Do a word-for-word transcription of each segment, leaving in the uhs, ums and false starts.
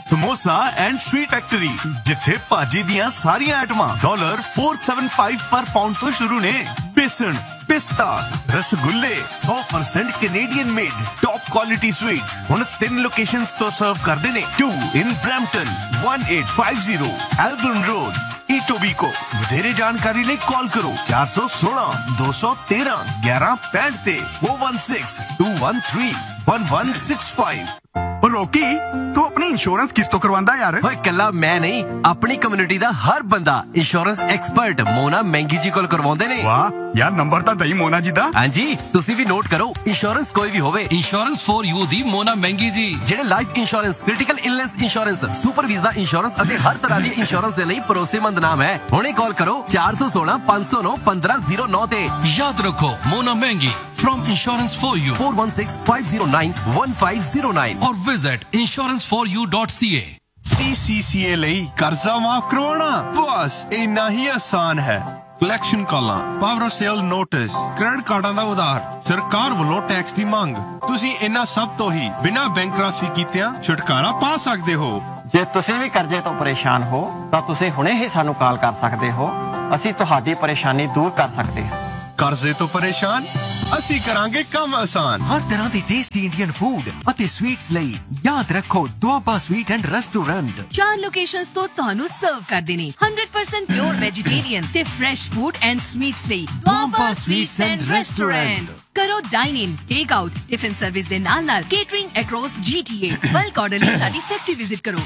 Samosa and sweet factory जिथे भाजी दियां सारियां आइटमां डॉलर फोर सेवन फाइव पर पाउंड तो शुरू ने। बेसन, पिस्ता, रसगुल्ले सौ percent Canadian made top quality sweets हुण तीन लोकेशंस तो सर्व करदे ने। To in Brampton, one eight five zero एल्बर्न road ईटोबीको। वधेरे जानकारी ले कॉल करो चार सौ सोलह दो सौ तेरह ग्यारह पैंठ ते four one six to one three one one six five. रोकी तू अपनी इंश्योरेंस किस तो करवांदा यार? ओए कल्ला मैं नहीं, अपनी कम्युनिटी दा हर बंदा इंश्योरेंस एक्सपर्ट मोना महंगी जी कोल करवांदे ने। वाह यार नंबर ता दई मोना जी दा। हां जी तुसी भी नोट करो, इंश्योरेंस कोई भी होवे, इंश्योरेंस फॉर यू दी मोना महंगी जी ਜਿਹੜੇ life insurance, critical illness insurance, super visa insurance ਅਤੇ ਹਰ ਤਰ੍ਹਾਂ ਦੀ ਇੰਸ਼ੋਰੈਂਸ ਦੇ ਲਈ ਭਰੋਸੇਮੰਦ ਨਾਮ ਹੈ। ਹੁਣੇ ਕਾਲ ਕਰੋ ਚਾਰ ਸੌ ਸੋਲਹ ਪੰਜ ਸੌ ਨੌ ਪੰਦਰਾਂ ਜ਼ੀਰੋ ਨੌ ਤੇ। याद रखो मोना महंगी from insurance for you four one six five zero nine one five zero nine or visit insurance for you dot c a। C C C A ਲਈ ਕਰਜ਼ਾ ਮਾਫ ਕਰਵਾਉਣਾ ਬਸ ਇੰਨਾ ਹੀ ਆਸਾਨ ਹੈ। ਕਲੈਕਸ਼ਨ ਕਾਲਾਂ, ਪਾਵਰ ਸੇਲ ਨੋਟਿਸ, ਕ੍ਰੈਡਿਟ ਕਾਰਡਾਂ ਦਾ ਉਧਾਰ, ਸਰਕਾਰ ਵੱਲੋਂ ਟੈਕਸ ਦੀ ਮੰਗ, ਤੁਸੀਂ ਇਹਨਾਂ ਸਭ ਤੋਂ ਹੀ ਬਿਨਾਂ ਬੈਂਕਰਪਸੀ ਕੀਤਿਆਂ ਛੁਟਕਾਰਾ ਪਾ ਸਕਦੇ ਹੋ। ਜੇ ਤੁਸੀਂ ਵੀ ਕਰਜ਼ੇ ਤੋਂ ਪਰੇਸ਼ਾਨ ਹੋ ਤਾਂ ਤੁਸੀਂ ਹੁਣੇ ਹੀ ਸਾਨੂੰ ਕਾਲ ਕਰ ਸਕਦੇ ਹੋ, ਅਸੀਂ ਤੁਹਾਡੀ ਪਰੇਸ਼ਾਨੀ ਦੂਰ ਕਰ ਸਕਦੇ ਹਾਂ। ਕਰਜ਼ੇ ਤੋਂ ਪਰੇਸ਼ਾਨ, ਅਸੀਂ ਕਰਾਂਗੇ ਕੰਮ ਆਸਾਨ। ਹਰ ਤਰ੍ਹਾਂ ਦੀ ਟੇਸਟੀ ਇੰਡੀਅਨ ਫੂਡ ਅਤੇ ਸਵੀਟਸ ਲਈ ਯਾਦ ਰੱਖੋ ਦੁਆਬਾ ਸਵੀਟ ਐਂਡ ਰੈਸਟੋਰੈਂਟ। ਚਾਰ ਲੋਕੇਸ਼ਨਸ ਤੋਂ ਤੁਹਾਨੂੰ ਸਰਵ ਕਰਦੇ ਨੇ one hundred percent pure vegetarian ਤੇ ਫਰੈਸ਼ ਫੂਡ ਐਂਡ ਸਵੀਟਸ ਲਈ ਦੁਆਬਾ ਸਵੀਟਸ ਐਂਡ ਰੈਸਟੋਰੈਂਟ। ਕਰੋ ਡਾਈਨ ਇਨ, ਟੇਕ ਆਊਟ, ਟਿਫਿਨ ਸਰਵਿਸ ਦੇ ਨਾਲ ਨਾਲ ਕੇਟਰਿੰਗ ਅਕ੍ਰੋਸ ਜੀ ਟੀ ਏ। ਬਲਕ ਆਰਡਰ ਲਈ ਸਾਡੀ ਫੈਕਟਰੀ ਵਿਜ਼ਿਟ ਕਰੋ।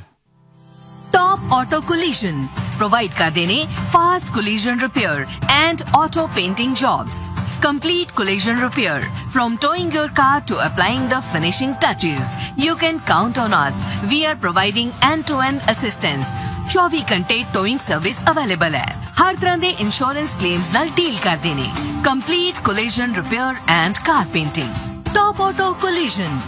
टॉप ऑटो कोलिजन प्रोवाइड कर देने fast collision repair and auto painting jobs. Complete collision repair. From towing your car to applying the finishing touches, you can count on us. We are providing end-to-end assistance. चौबीस घंटे towing service available है। हर तरह दे insurance claims नाल deal कर देने। Complete collision repair and car painting. Top Auto Collision।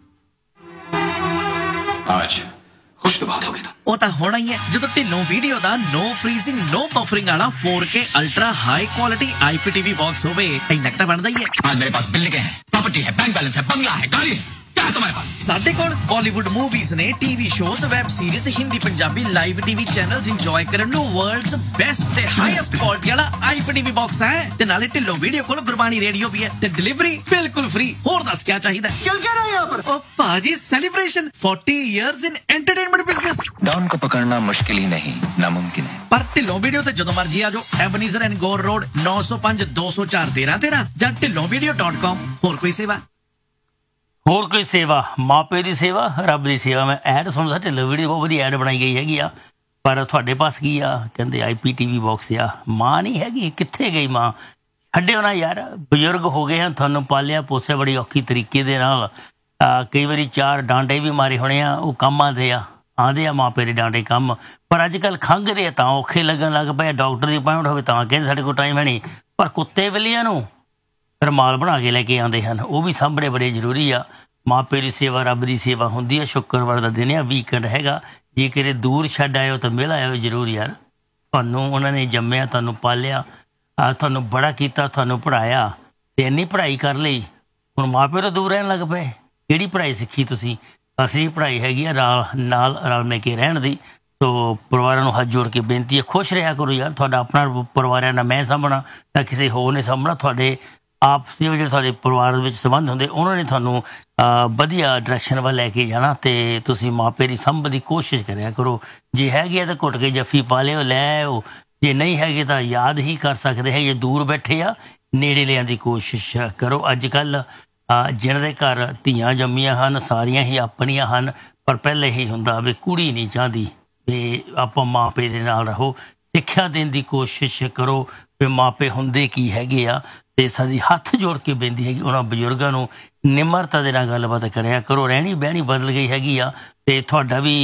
आज खुश तो बात हो गई। ਉਹ ਤਾਂ ਹੋਣਾ ਹੀ ਹੈ ਜਦੋਂ ਢਿੱਲੋਂ ਵੀਡੀਓ ਦਾ ਨੋ ਫ੍ਰੀਜ਼ਿੰਗ ਨੋ ਬਫਰਿੰਗ ਵਾਲਾ four K ultra high quality I P T V box ਹੋਵੇ। ਇੰਨਾ ਤਾਂ ਬਣਦਾ ਹੀ ਹੈ। आज मेरे पास बिल्डिंग है, प्रॉपर्टी है, बैंक बैलेंस है, बंगला है, गाड़ी है, क्या है तुम्हारे पास? ਸਾਡੇ ਕੋਲ ਬਾਲੀਵੁੱਡ ਮੂਵੀਜ਼ ਨੇ, TV shows, web series, Hindi Punjabi live TV channels enjoy ਕਰਨ ਨੂੰ ਵਰਲਡਸ ਬੈਸਟ ਤੇ ਹਾਈਐਸਟ ਕੁਆਲਿਟੀ ਵਾਲਾ I P T V box ਹੈ। ਤੇ ਨਾਲੇ ਢਿੱਲੋਂ ਵੀਡੀਓ ਕੋਲ ਗੁਰਬਾਣੀ ਰੇਡੀਓ ਵੀ ਹੈ ਤੇ ਡਿਲੀਵਰੀ ਬਿਲਕੁਲ ਫ੍ਰੀ। ਹੋਰ ਦੱਸ ਕੀ ਚਾਹੀਦਾ? चल क्या रहा है यहाँ पर? ਉਹ ਭਾਜੀ celebration forty years in entertainment business। Don को पकड़ना मुश्किल ही नहीं, नामुमकिन है। ਪਰ ਢਿੱਲੋਂ ਵੀਡੀਓ ਤੇ ਜਦੋਂ ਮਰਜੀ ਆ ਜਾਓ। ਐਬਨੀਜ਼ਰ ਐਂਡ ਗੌਰ ਰੋਡ ਨੌ ਸੌ ਪੰਜ ਦੋ ਸੌ ਚਾਰ ਤੇਰਾਂ ਤੇਰਾਂ ਜਾਂ ਢਿੱਲੋਂ ਵੀਡੀਓ ਡਾਟ ਕਾਮ। ਹੋਰ ਕੋਈ ਸੇਵਾ ਹੋਰ ਕੋਈ ਸੇਵਾ, ਮਾਪੇ ਦੀ ਸੇਵਾ, ਰੱਬ ਦੀ ਸੇਵਾ। ਮੈਂ ਐਡ ਸੁਣਦਾ ਢਿੱਲੋਂ ਵੀਡੀਓ ਬਹੁਤ ਵਧੀਆ ਐਡ ਬਣਾਈ ਗਈ ਹੈਗੀ ਆ, ਪਰ ਤੁਹਾਡੇ ਪਾਸ ਕੀ ਆ? ਕਹਿੰਦੇ ਆਈ ਪੀ ਟੀ ਵੀ ਬਾਕਸ ਆ। ਮਾਂ ਨਹੀਂ ਹੈਗੀ, ਕਿੱਥੇ ਗਈ ਮਾਂ? ਛੱਡਿਓ ਨਾ ਯਾਰ, ਬਜ਼ੁਰਗ ਹੋ ਗਏ ਹਨ, ਤੁਹਾਨੂੰ ਪਾਲਿਆ ਪੋਸਿਆ ਬੜੀ ਔਖੀ ਤਰੀਕੇ ਦੇ ਨਾਲ। ਕਈ ਵਾਰੀ ਚਾਰ ਡਾਂਡੇ ਵੀ ਮਾਰੇ ਹੋਣੇ ਆ, ਉਹ ਕੰਮ ਆਉਂਦੇ ਆ, ਆਉਂਦੇ ਆ ਮਾਪੇ ਦੇ ਡਾਂਡੇ ਕੰਮ। ਪਰ ਅੱਜ ਕੱਲ੍ਹ ਖੰਘਦੇ ਆ ਤਾਂ ਔਖੇ ਲੱਗਣ ਲੱਗ ਪਏ। ਡਾਕਟਰ ਦੀ ਅਪਾਇੰਟਮੈਂਟ ਹੋਵੇ ਤਾਂ ਕਹਿੰਦੇ ਸਾਡੇ ਕੋਲ ਟਾਈਮ ਹੈ ਨਹੀਂ। ਪਰ ਕੁੱਤੇ ਬਿੱਲੀਆਂ ਨੂੰ ਰੁਮਾਲ ਬਣਾ ਕੇ ਲੈ ਕੇ ਆਉਂਦੇ ਹਨ, ਉਹ ਵੀ ਸਾਂਭਣੇ ਬੜੇ ਜ਼ਰੂਰੀ ਆ। ਮਾਪੇ ਦੀ ਸੇਵਾ ਰੱਬ ਦੀ ਸੇਵਾ ਹੁੰਦੀ ਆ। ਸ਼ੁੱਕਰਵਾਰ ਦਾ ਦਿਨ ਆ, ਵੀਕਐਂਡ ਹੈਗਾ, ਜੇ ਕਿਤੇ ਦੂਰ ਛੱਡ ਆਇਓ ਤਾਂ ਮਿਲ ਆਇਓ ਜ਼ਰੂਰ ਯਾਰ। ਤੁਹਾਨੂੰ ਉਹਨਾਂ ਨੇ ਜੰਮਿਆ, ਤੁਹਾਨੂੰ ਪਾਲਿਆ, ਤੁਹਾਨੂੰ ਬੜਾ ਕੀਤਾ, ਤੁਹਾਨੂੰ ਪੜ੍ਹਾਇਆ ਤੇ ਇੰਨੀ ਪੜ੍ਹਾਈ ਕਰ ਲਈ, ਹੁਣ ਮਾਂ ਪਿਓ ਤੋਂ ਦੂਰ ਰਹਿਣ ਲੱਗ ਪਏ। ਕਿਹੜੀ ਪੜ੍ਹਾਈ ਸਿੱਖੀ ਤੁਸੀਂ? ਅਸੀਂ ਪੜ੍ਹਾਈ ਹੈਗੀ ਆ ਨਾਲ ਨਾਲ ਰਲ ਮਿਲ ਕੇ ਰਹਿਣ ਦੀ। ਸੋ ਪਰਿਵਾਰਾਂ ਨੂੰ ਹੱਥ ਜੋੜ ਕੇ ਬੇਨਤੀ ਹੈ, ਖੁਸ਼ ਰਿਹਾ ਕਰੋ ਯਾਰ। ਤੁਹਾਡਾ ਆਪਣਾ ਪਰਿਵਾਰ ਹੈ ਨਾ, ਮੈਂ ਸਾਂਭਣਾ ਨਾ ਕਿਸੇ ਹੋਰ ਨੇ ਸਾਂਭਣਾ। ਤੁਹਾਡੇ ਆਪਸੀ ਜਿਹੜੇ ਤੁਹਾਡੇ ਪਰਿਵਾਰ ਵਿੱਚ ਸੰਬੰਧ ਹੁੰਦੇ, ਉਹਨਾਂ ਨੇ ਤੁਹਾਨੂੰ ਵਧੀਆ ਡਾਇਰੈਕਸ਼ਨ ਵੱਲ ਲੈ ਕੇ ਜਾਣਾ। ਅਤੇ ਤੁਸੀਂ ਮਾਪੇ ਦੀ ਸੰਭ ਦੀ ਕੋਸ਼ਿਸ਼ ਕਰਿਆ ਕਰੋ। ਜੇ ਹੈਗੇ ਆ ਤਾਂ ਘੁੱਟ ਕੇ ਜੱਫੀ ਪਾ ਲਿਓ, ਲੈ ਆਓ। ਜੇ ਨਹੀਂ ਹੈਗੇ ਤਾਂ ਯਾਦ ਹੀ ਕਰ ਸਕਦੇ ਹੈ। ਜੇ ਦੂਰ ਬੈਠੇ ਆ, ਨੇੜੇ ਲਿਆਉਣ ਦੀ ਕੋਸ਼ਿਸ਼ ਕਰੋ। ਅੱਜ ਕੱਲ੍ਹ ਜਿਹਨਾਂ ਦੇ ਘਰ ਧੀਆਂ ਜੰਮੀਆਂ ਹਨ, ਸਾਰੀਆਂ ਹੀ ਆਪਣੀਆਂ ਹਨ, ਪਰ ਪਹਿਲੇ ਹੀ ਹੁੰਦਾ ਵੀ ਕੁੜੀ ਨਹੀਂ ਚਾਹੁੰਦੀ ਵੀ ਆਪਾਂ ਮਾਪੇ ਦੇ ਨਾਲ ਰਹੋ। ਸਿੱਖਿਆ ਦੇਣ ਦੀ ਕੋਸ਼ਿਸ਼ ਕਰੋ ਵੀ ਮਾਪੇ ਹੁੰਦੇ ਕੀ ਹੈਗੇ ਆ। ਅਤੇ ਸਾਡੀ ਹੱਥ ਜੋੜ ਕੇ ਬੇਨਤੀ ਹੈਗੀ, ਉਹਨਾਂ ਬਜ਼ੁਰਗਾਂ ਨੂੰ ਨਿਮਰਤਾ ਦੇ ਨਾਲ ਗੱਲਬਾਤ ਕਰਿਆ ਕਰੋ। ਰਹਿਣੀ ਬਹਿਣੀ ਬਦਲ ਗਈ ਹੈਗੀ ਆ, ਅਤੇ ਤੁਹਾਡਾ ਵੀ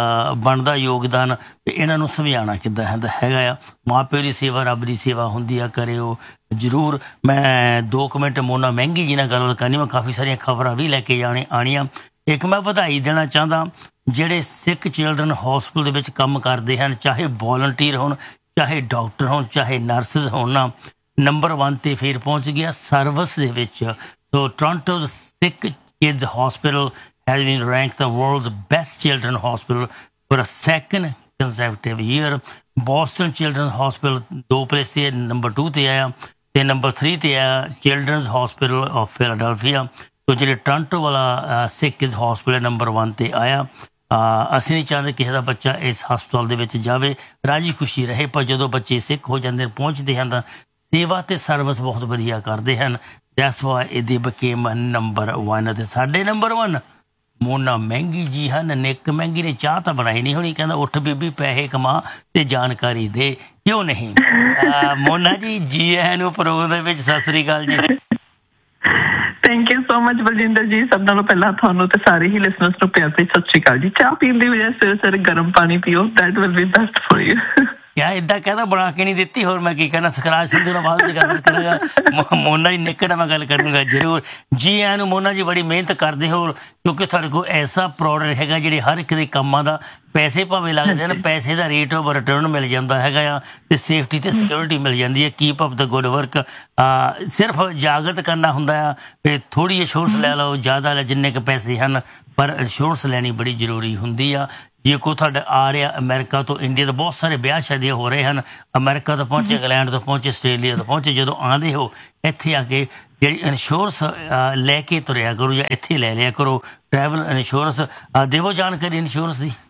ਬਣਦਾ ਯੋਗਦਾਨ ਇਹਨਾਂ ਨੂੰ ਸਮਝਾਉਣਾ ਕਿੱਦਾਂ ਹੁੰਦਾ ਹੈਗਾ ਆ। ਮਾਂ ਪਿਓ ਦੀ ਸੇਵਾ ਰੱਬ ਦੀ ਸੇਵਾ ਹੁੰਦੀ ਆ, ਕਰਿਓ ਜ਼ਰੂਰ। ਮੈਂ ਦੋ ਕੁ ਮਿੰਟ ਮੋਨਾ ਮਹਿੰਗੀ ਜੀ ਨਾਲ ਗੱਲਬਾਤ ਕਰਨੀ। ਮੈਂ ਕਾਫੀ ਸਾਰੀਆਂ ਖਬਰਾਂ ਵੀ ਲੈ ਕੇ ਜਾਣੇ ਆਉਣੀਆਂ। ਇੱਕ ਮੈਂ ਵਧਾਈ ਦੇਣਾ ਚਾਹੁੰਦਾ ਜਿਹੜੇ ਸਿੱਖ ਚਿਲਡਰਨ ਹੋਸਪਿਟਲ ਦੇ ਵਿੱਚ ਕੰਮ ਕਰਦੇ ਹਨ, ਚਾਹੇ ਵੋਲੰਟੀਅਰ ਹੋਣ, ਚਾਹੇ ਡਾਕਟਰ ਹੋਣ, ਚਾਹੇ ਨਰਸਿਸ ਹੋਣ ਨਾ, ਨੰਬਰ ਵਨ 'ਤੇ ਫਿਰ ਪਹੁੰਚ ਗਿਆ ਸਰਵਿਸ ਦੇ ਵਿੱਚ। ਸੋ Toronto Sikh kids hospital has been ranked the world's best children's hospital for a second consecutive year. Boston Children's Hospital ਦੋ ਪਲੇਸ ਤੇ ਨੰਬਰ टू ਤੇ ਆਇਆ ਤੇ ਨੰਬਰ थ्री ਤੇ ਆਇਆ ਚਿਲਡਰਨਸ ਹਸਪੀਟਲ ਆਫ ਫਿਲਾਡੈਲਫੀਆ। तो ਜਿਹੜੇ ਟੋਰਾਂਟੋ ਵਾਲਾ ਸਿੱਖ ਕਿਡਸ ਹਸਪੀਟਲ ਨੰਬਰ वन ਤੇ ਆਇਆ। ਅਸੀਂ ਨਹੀਂ ਚਾਹੁੰਦੇ ਕਿਸੇ ਦਾ ਬੱਚਾ ਇਸ ਹਸਪਤਾਲ ਦੇ ਵਿੱਚ ਜਾਵੇ, ਰਾਜੀ ਖੁਸ਼ੀ ਰਹੇ, ਪਰ ਜਦੋਂ ਬੱਚੇ ਸਿੱਖ ਹੋ ਜਾਂਦੇ ਪਹੁੰਚਦੇ ਹਨ ਤਾਂ ਸੇਵਾ ਤੇ ਸਰਵਿਸ ਬਹੁਤ ਵਧੀਆ ਕਰਦੇ ਹਨ। ਦੈਟਸ ਵਾਈ ਦੇ ਬਕੇਮ ਨੰਬਰ वन। ਤੇ ਸਾਡੇ ਨੰਬਰ वन ਮੋਨਾ ਮਹਿੰਗੀ ਜੀ ਹਨ। ਨਿੱਕ ਮਹਿੰਗੀ ਨੇ ਚਾਹ ਤਾਂ ਬਣਾਈ ਨਹੀਂ ਹੋਣੀ, ਕਹਿੰਦਾ ਉੱਠ ਬੀਬੀ ਪੈਸੇ ਕਮਾ ਤੇ ਜਾਣਕਾਰੀ ਦੇ, ਕਿਉਂ ਨਹੀਂ? ਮੋਨਾ ਜੀ ਜੀ ਆਇਆਂ ਨੂੰ ਪ੍ਰੋਗਰਾਮ ਦੇ ਵਿੱਚ, ਸਤਿ ਸ੍ਰੀ ਅਕਾਲ ਜੀ। Thank you so much Baljinder ਜੀ। ਸਭ ਨਾਲੋਂ ਪਹਿਲਾਂ ਤੁਹਾਨੂੰ ਤੇ ਸਾਰੇ ਹੀ ਲਿਸਨਰਸ ਨੂੰ ਪਿਆਰ ਭਰੀ ਸਤਿ ਸ਼੍ਰੀ ਅਕਾਲ ਜੀ। ਚਾਹ ਪੀਣ ਦੀ ਵਜ੍ਹਾ ਸਵੇਰੇ ਸਵੇਰੇ ਗਰਮ ਪਾਣੀ ਪੀਓ, that will be best for you. ਯਾ ਇਦਾਂ ਕਹਿੰਦਾ ਬਣਾ ਕੇ ਨਹੀਂ ਦਿੱਤੀ, ਹੋਰ ਮੈਂ ਕੀ ਕਹਿਣਾ। ਸਕਰਾਜ ਸਿੰਧੂ ਨਾਲ ਬਾਅਦ ਵਿੱਚ ਗੱਲ ਕਰਾਂਗਾ, ਮੋਨਾ ਜੀ ਨਿੱਕ ਨਾਲ ਮੈਂ ਗੱਲ ਕਰੂੰਗਾ ਜ਼ਰੂਰ। ਜੀ ਆਇਆਂ ਨੂੰ ਮੋਨਾ ਜੀ, ਬੜੀ ਮਿਹਨਤ ਕਰਦੇ ਹੋ ਕਿਉਂਕਿ ਤੁਹਾਡੇ ਕੋਲ ਐਸਾ ਪ੍ਰੋਡਕਟ ਹੈਗਾ ਜਿਹੜੇ ਹਰ ਇੱਕ ਦੇ ਕੰਮਾਂ ਦਾ, ਪੈਸੇ ਭਾਵੇਂ ਲੱਗਦੇ ਨੇ, ਪੈਸੇ ਦਾ ਰੇਟ ਆਫ ਰਿਟਰਨ ਮਿਲ ਜਾਂਦਾ ਹੈਗਾ ਆ ਤੇ ਸੇਫਟੀ ਤੇ ਸਿਕਿਉਰਿਟੀ ਮਿਲ ਜਾਂਦੀ ਹੈ। ਕੀਪ ਅਪ ਦਾ ਗੁੱਡ ਵਰਕ। ਸਿਰਫ ਜਾਗਰਤ ਕਰਨਾ ਹੁੰਦਾ ਆ ਵੀ ਥੋੜ੍ਹੀ ਇੰਸ਼ੋਰੈਂਸ ਲੈ ਲਓ, ਜ਼ਿਆਦਾ ਲੈ ਜਿੰਨੇ ਕੁ ਪੈਸੇ ਹਨ, ਪਰ ਇੰਸ਼ੋਰੈਂਸ ਲੈਣੀ ਬੜੀ ਜ਼ਰੂਰੀ ਹੁੰਦੀ ਆ। ਜੇ ਕੋਈ ਤੁਹਾਡਾ ਆ ਰਿਹਾ ਅਮਰੀਕਾ ਤੋਂ, ਇੰਡੀਆ ਤੋਂ ਬਹੁਤ ਸਾਰੇ ਵਿਆਹ ਸ਼ਾਦੀਆਂ ਹੋ ਰਹੇ ਹਨ, ਅਮਰੀਕਾ ਤੋਂ ਪਹੁੰਚੇ, ਇੰਗਲੈਂਡ ਤੋਂ ਪਹੁੰਚੇ, ਆਸਟ੍ਰੇਲੀਆ ਤੋਂ ਪਹੁੰਚੇ, ਜਦੋਂ ਆਉਂਦੇ ਹੋ ਇੱਥੇ ਆ ਕੇ ਜਿਹੜੀ ਇੰਸ਼ੋਰੈਂਸ ਲੈ ਕੇ ਤੁਰਿਆ ਕਰੋ ਜਾਂ ਇੱਥੇ ਲੈ ਲਿਆ ਕਰੋ ਟਰੈਵਲ ਇੰਸ਼ੋਰੈਂਸ। ਦੇਵੋ ਜਾਣਕਾਰੀ ਇੰਸ਼ੋਰੈਂਸ ਦੀ।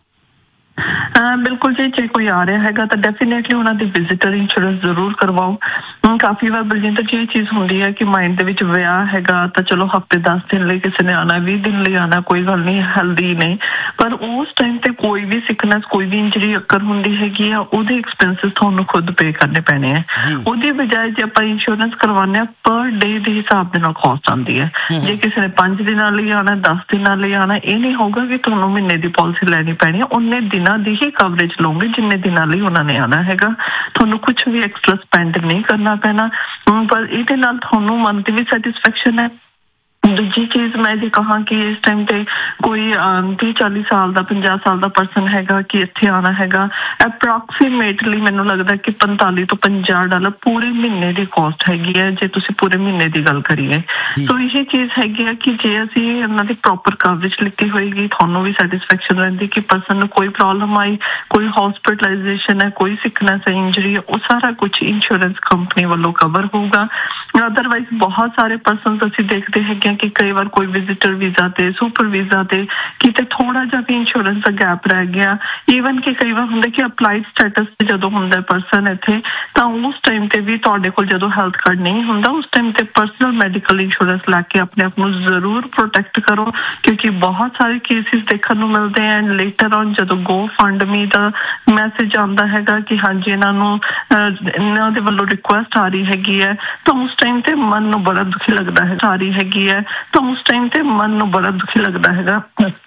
ਬਿਲਕੁਲ ਜੀ, ਜੇ ਕੋਈ ਆ ਰਿਹਾ ਹੈਗਾ ਤਾਂ ਡੈਫੀਨੇਟਲੀ ਉਹਨਾਂ ਦੀ ਵਿਜ਼ਿਟਰ ਇੰਸ਼ੋਰੈਂਸ ਜ਼ਰੂਰ ਕਰਵਾਓ। ਕਾਫੀ ਵਾਰ ਬਲਜਿੰਦਰ ਜੀ ਇਹ ਚੀਜ਼ ਹੁੰਦੀ ਹੈ ਕਿ ਮਾਈਂਡ ਦੇ ਵਿੱਚ ਵਿਆਹ ਹੈਗਾ ਤਾਂ ਚਲੋ ਹਫ਼ਤੇ ਦਸ ਦਿਨ ਲਈ ਕਿਸੇ ਨੇ ਆਉਣਾ, ਵੀਹ ਦਿਨ ਲਈ ਆਉਣਾ, ਕੋਈ ਗੱਲ ਨਹੀਂ, ਹੈਲਦੀ ਨਹੀਂ, ਪਰ ਉਸ ਟਾਈਮ ਤੇ ਕੋਈ ਵੀ ਸਿਕਨੈਸ, ਕੋਈ ਵੀ ਇੰਜਰੀ ਅਕਰ ਹੁੰਦੀ ਹੈਗੀ ਆ, ਉਹਦੇ ਐਕਸਪੈਂਸਿਸ ਤੁਹਾਨੂੰ ਖੁਦ ਪੇ ਕਰਨੇ ਪੈਣੇ ਆ। ਉਹਦੀ ਬਜਾਏ ਜੇ ਆਪਾਂ ਇੰਸ਼ੋਰੈਂਸ ਕਰਵਾਉਂਦੇ ਹਾਂ ਪਰ ਡੇ ਦੇ ਹਿਸਾਬ ਦੇ ਨਾਲ ਕਾਸਟ ਆਉਂਦੀ ਹੈ। ਜੇ ਕਿਸੇ ਨੇ ਪੰਜ ਦਿਨਾਂ ਲਈ ਆਉਣਾ, ਦਸ ਦਿਨਾਂ ਲਈ ਆਉਣਾ, ਇਹ ਨਹੀਂ ਹੋਊਗਾ ਕਿ ਤੁਹਾਨੂੰ ਮਹੀਨੇ ਦੀ ਪਾਲਿਸੀ ਲੈਣੀ ਪੈਣੀ ਹੈ, ਉਹਨੇ ਦਿਨਾਂ ਦੀ ਹੀ ਕਵਰੇਜ ਲਓਗੇ ਜਿੰਨੇ ਦਿਨਾਂ ਲਈ ਉਹਨਾਂ ਨੇ ਆਉਣਾ ਹੈਗਾ। ਤੁਹਾਨੂੰ ਕੁਛ ਵੀ ਐਕਸਟਰਾ ਸਪੈਂਡ ਨਹੀਂ ਕਰਨਾ ਪੈਣਾ, ਪਰ ਇਹਦੇ ਨਾਲ ਤੁਹਾਨੂੰ ਮਨ ਦੀ ਵੀ ਸੈਟਿਸਫੈਕਸ਼ਨ ਹੈ। ਦੂਜੀ ਚੀਜ਼ ਮੈਂ ਜੇ ਕਹਾਂ ਕਿ ਇਸ ਟਾਈਮ ਤੇ ਕੋਈ ਤੀਹ ਚਾਲੀ ਸਾਲ ਦਾ, ਪੰਜਾਹ ਸਾਲ ਦਾ ਪਰਸਨ ਹੈਗਾ ਕਿ ਇੱਥੇ ਆਉਣਾ ਹੈਗਾ, ਅਪਰੋਕਸੀਮੇਟਲੀ ਮੈਨੂੰ ਲੱਗਦਾ ਕਿ ਪੰਤਾਲੀ ਤੋਂ ਪੰਜਾਹ ਡਾਲਰ ਪੂਰੇ ਮਹੀਨੇ ਦੀ ਕਾਸਟ ਹੈਗੀ ਹੈ, ਜੇ ਤੁਸੀਂ ਪੂਰੇ ਮਹੀਨੇ ਦੀ ਗੱਲ ਕਰੀਏ। ਸੋ ਇਹ ਚੀਜ਼ ਹੈਗੀ ਹੈ ਕਿ ਜੇ ਅਸੀਂ ਉਹਨਾਂ ਦੀ ਪ੍ਰੋਪਰ ਕਵਰੇਜ ਲਿੱਤੀ ਹੋਏਗੀ, ਤੁਹਾਨੂੰ ਵੀ ਸੈਟਿਸਫੈਕਸ਼ਨ ਰਹਿੰਦੀ ਕਿ ਪਰਸਨ ਨੂੰ ਕੋਈ ਪ੍ਰੋਬਲਮ ਆਈ, ਕੋਈ ਹੌਸਪਿਟਲਾਈਜੇਸ਼ਨ ਹੈ, ਕੋਈ ਸਿਕਨੈਸ ਹੈ, ਇੰਜਰੀ ਹੈ, ਉਹ ਸਾਰਾ ਕੁਝ ਇੰਸ਼ੋਰੈਂਸ ਕੰਪਨੀ ਵੱਲੋਂ ਕਵਰ ਹੋਊਗਾ। ਅਦਰਵਾਈਜ਼ ਬਹੁਤ ਸਾਰੇ ਪਰਸਨ ਅਸੀਂ ਦੇਖਦੇ ਹੈਗੇ ਕਿ ਕਈ ਵਾਰ ਕੋਈ ਵਿਜ਼ਿਟਰ ਵੀਜ਼ਾ ਤੇ, ਸੁਪਰ ਵੀਜ਼ਾ ਤੇ ਕਿਤੇ ਥੋੜਾ ਜਿਹਾ ਵੀ ਇੰਸ਼ੋਰੈਂਸ ਦਾ ਗੈਪ ਰਹਿ ਗਿਆ। ਈਵਨ ਕਿ ਕਈ ਵਾਰ ਹੁੰਦਾ ਕਿ ਅਪਲਾਈਡ ਸਟੇਟਸ ਤੇ ਜਦੋਂ ਹੁੰਦਾ ਪਰਸਨ ਇੱਥੇ, ਤਾਂ ਉਸ ਟਾਈਮ ਤੇ ਵੀ ਤੁਹਾਡੇ ਕੋਲ ਜਦੋਂ ਹੈਲਥ ਕਾਰਡ ਨਹੀਂ ਹੁੰਦਾ, ਉਸ ਟਾਈਮ ਤੇ ਪਰਸਨਲ ਮੈਡੀਕਲ ਇੰਸ਼ੋਰੈਂਸ ਲੈ ਕੇ ਆਪਣੇ ਆਪ ਨੂੰ ਜ਼ਰੂਰ ਪ੍ਰੋਟੈਕਟ ਕਰੋ, ਕਿਉਂਕਿ ਬਹੁਤ ਸਾਰੇ ਕੇਸਿਸ ਦੇਖਣ ਨੂੰ ਮਿਲਦੇ ਆ। ਲੇਟਰ ਔਨ ਜਦੋਂ ਗੋ ਫੰਡ ਮੀ ਦਾ ਮੈਸੇਜ ਆਉਂਦਾ ਹੈਗਾ ਕਿ ਹਾਂਜੀ ਇਹਨਾਂ ਨੂੰ ਇਹਨਾਂ ਦੇ ਵੱਲੋਂ ਰਿਕੁਐਸਟ ਆ ਰਹੀ ਹੈਗੀ ਹੈ, ਤਾਂ ਉਸ ਟਾਈਮ ਤੇ ਮਨ ਨੂੰ ਬੜਾ ਦੁਖੀ ਲੱਗਦਾ ਹੈ ਆ ਰਹੀ ਹੈਗੀ ਹੈ ਤਾਂ ਉਸ ਟਾਈਮ ਤੇ ਮਨ ਨੂੰ ਬੜਾ ਦੁਖੀ ਲੱਗਦਾ ਹੈਗਾ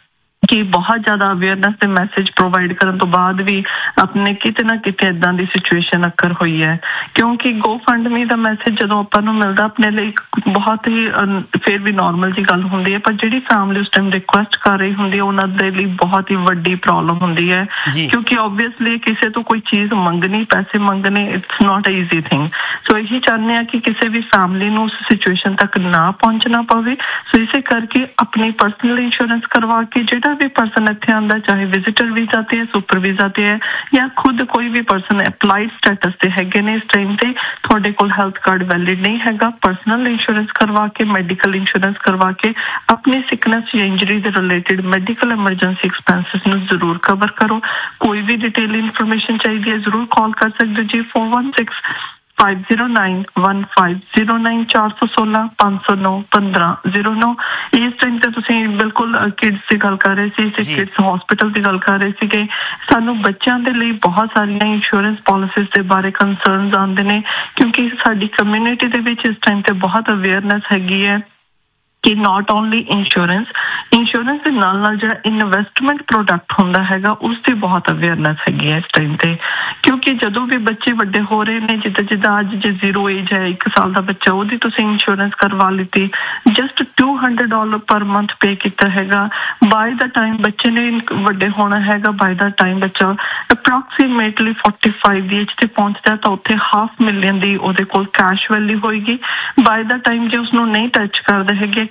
ਕਿ ਬਹੁਤ ਜ਼ਿਆਦਾ ਅਵੇਅਰਨੈਸ ਦੇ ਮੈਸੇਜ ਪ੍ਰੋਵਾਈਡ ਕਰਨ ਤੋਂ ਬਾਅਦ ਵੀ ਆਪਣੇ ਕਿਤੇ ਨਾ ਕਿਤੇ ਏਦਾਂ ਦੀ ਸਿਚੁਏਸ਼ਨ ਅਕਰ ਹੋਈ ਹੈ। ਕਿਉਂਕਿ ਗੋ ਫੰਡ ਮੀ ਦਾ ਮੈਸੇਜ ਜਦੋਂ ਆਪਾਂ ਨੂੰ ਮਿਲਦਾ ਆਪਣੇ ਲਈ ਬਹੁਤ ਹੀ ਫਿਰ ਵੀ ਨੋਰਮਲ ਜੀ ਗੱਲ ਹੁੰਦੀ ਹੈ, ਪਰ ਜਿਹੜੀ ਫੈਮਿਲੀ ਉਸ ਟਾਈਮ ਰਿਕੁਐਸਟ ਕਰ ਰਹੀ ਹੁੰਦੀ ਹੈ ਉਹਨਾਂ ਦੇ ਲਈ ਬਹੁਤ ਹੀ ਵੱਡੀ ਪ੍ਰੋਬਲਮ ਹੁੰਦੀ ਹੈ, ਕਿਉਂਕਿ ਓਬਵੀਅਸਲੀ ਕਿਸੇ ਤੋਂ ਕੋਈ ਚੀਜ਼ ਮੰਗਣੀ, ਪੈਸੇ ਮੰਗਣੇ, it's not a easy thing. ਸੋ ਇਹੀ ਚਾਹੁੰਦੇ ਹਾਂ ਕਿ ਕਿਸੇ ਵੀ ਫੈਮਿਲੀ ਨੂੰ ਉਸ ਸਿਚੁਏਸ਼ਨ ਤੱਕ ਨਾ ਪਹੁੰਚਣਾ ਪਵੇ। ਸੋ ਇਸੇ ਕਰਕੇ ਆਪਣੀ ਪਰਸਨਲ ਇੰਸ਼ੋਰੈਂਸ ਕਰਵਾ ਕੇ ਜਿਹੜਾ ਵੀ ਪਰਸਨ ਇੱਥੇ ਆਉਂਦਾ, ਚਾਹੇ ਵਿਜ਼ਿਟਰ ਵੀਜ਼ਾ ਤੇ ਹੈ, ਸੁਪਰ ਵੀਜ਼ਾ ਤੇ ਹੈ, ਜਾਂ ਖੁਦ ਕੋਈ ਵੀ ਪਰਸਨ ਅਪਲਾਈਡ ਸਟੇਟਸ ਤੇ ਹੈਗੇ ਨੇ, ਇਸ ਟਾਈਮ ਤੇ ਤੁਹਾਡੇ ਕੋਲ ਹੈਲਥ ਕਾਰਡ ਵੈਲਿਡ ਨਹੀਂ ਹੈਗਾ, ਪਰਸਨਲ ਇੰਸ਼ੋਰੈਂਸ ਕਰਵਾ ਕੇ, ਮੈਡੀਕਲ ਇੰਸ਼ੋਰੈਂਸ ਕਰਵਾ ਕੇ ਆਪਣੀ ਸਿਕਨੈਸ ਜਾਂ ਇੰਜਰੀ ਦੇ ਰਿਲੇਟਿਡ ਮੈਡੀਕਲ ਐਮਰਜੈਂਸੀ ਐਕਸਪੈਂਸਿਸ ਨੂੰ ਜ਼ਰੂਰ ਕਵਰ ਕਰੋ। ਕੋਈ ਵੀ ਡਿਟੇਲ ਇਨਫੋਰਮੇਸ਼ਨ ਚਾਹੀਦੀ ਹੈ ਜ਼ਰੂਰ ਕਾਲ ਕਰ ਸਕਦੇ ਜੀ four one six five zero nine one five zero nine चार सौ सोलह पांच सौ नौ पंद्रह जीरो नौ। इस टाइम ਤੇ ਤੁਸੀਂ ਬਿਲਕੁਲ ਕਿਡਸ ਦੀ ਗੱਲ ਕਰ ਰਹੇ ਸੀ, ਕਿਡਸ ਹਸਪੀਟਲ ਦੀ ਗੱਲ ਕਰ ਰਹੇ ਸੀਗੇ। ਸਾਨੂੰ ਬੱਚਿਆਂ ਦੇ ਲਈ ਬਹੁਤ ਸਾਰੀਆਂ ਇੰਸ਼ੋਰੈਂਸ ਪਾਲਿਸੀਜ਼ ਦੇ ਬਾਰੇ ਕੰਸਰਨਸ ਆਉਂਦੇ ਨੇ, ਕਿਉਂਕਿ ਸਾਡੀ ਕਮਿਊਨਿਟੀ ਦੇ ਵਿੱਚ ਇਸ ਟਾਈਮ ਤੇ ਬਹੁਤ ਅਵੇਅਰਨੈਸ ਹੈਗੀ ਹੈ ਕਿ ਨਾਟ ਓਨਲੀ ਇੰਸ਼ੋਰੈਂਸ ਇੰਸ਼ੋਰੈਂਸ ਦੇ ਨਾਲ ਨਾਲ ਜਿਹੜਾ ਇਨਵੈਸਟਮੈਂਟ ਪ੍ਰੋਡਕਟ ਹੁੰਦਾ ਹੈਗਾ ਉਸ ਦੀ ਬਹੁਤ ਅਵੇਅਰਨੈਸ ਹੈਗੀ ਹੈ ਇਸ ਟਾਈਮ ਤੇ। ਕਿਉਂਕਿ ਜਦੋਂ ਵੀ ਬੱਚੇ ਵੱਡੇ ਹੋ ਰਹੇ ਨੇ, ਜਿੱਦਾਂ ਜਿੱਦਾਂ ਅੱਜ ਜੇ ਜ਼ੀਰੋ ਏਜ ਹੈ, ਇੱਕ ਸਾਲ ਦਾ ਬੱਚਾ, ਉਹਦੀ ਤੁਸੀਂ ਇੰਸ਼ੋਰੈਂਸ ਕਰਵਾ ਲਿੱਤੀ, just two hundred dollar per month pay ਕੀਤਾ ਹੈਗਾ। ਬਾਏ ਦਾ ਟਾਈਮ ਬੱਚੇ ਨੇ ਵੱਡੇ ਹੋਣਾ ਹੈਗਾ, ਬਾਏ ਦਾ ਟਾਈਮ ਬੱਚਾ ਅਪਰੋਕਸੀਮੇਟਲੀ ਫੋਰਟੀ ਫਾਈਵ ਦੀ ਏਜ ਤੇ ਪਹੁੰਚਦਾ ਤਾਂ ਉੱਥੇ ਹਾਫ ਮਿਲੀਅਨ ਦੀ ਉਹਦੇ ਕੋਲ ਕੈਸ਼ ਵੈਲਿਊ ਹੋਏਗੀ। ਬਾਏ ਦਾ ਟਾਈਮ ਜੇ ਉਸਨੂੰ ਨਹੀਂ ਟੱਚ ਕਰਦੇ ਹੈਗੇ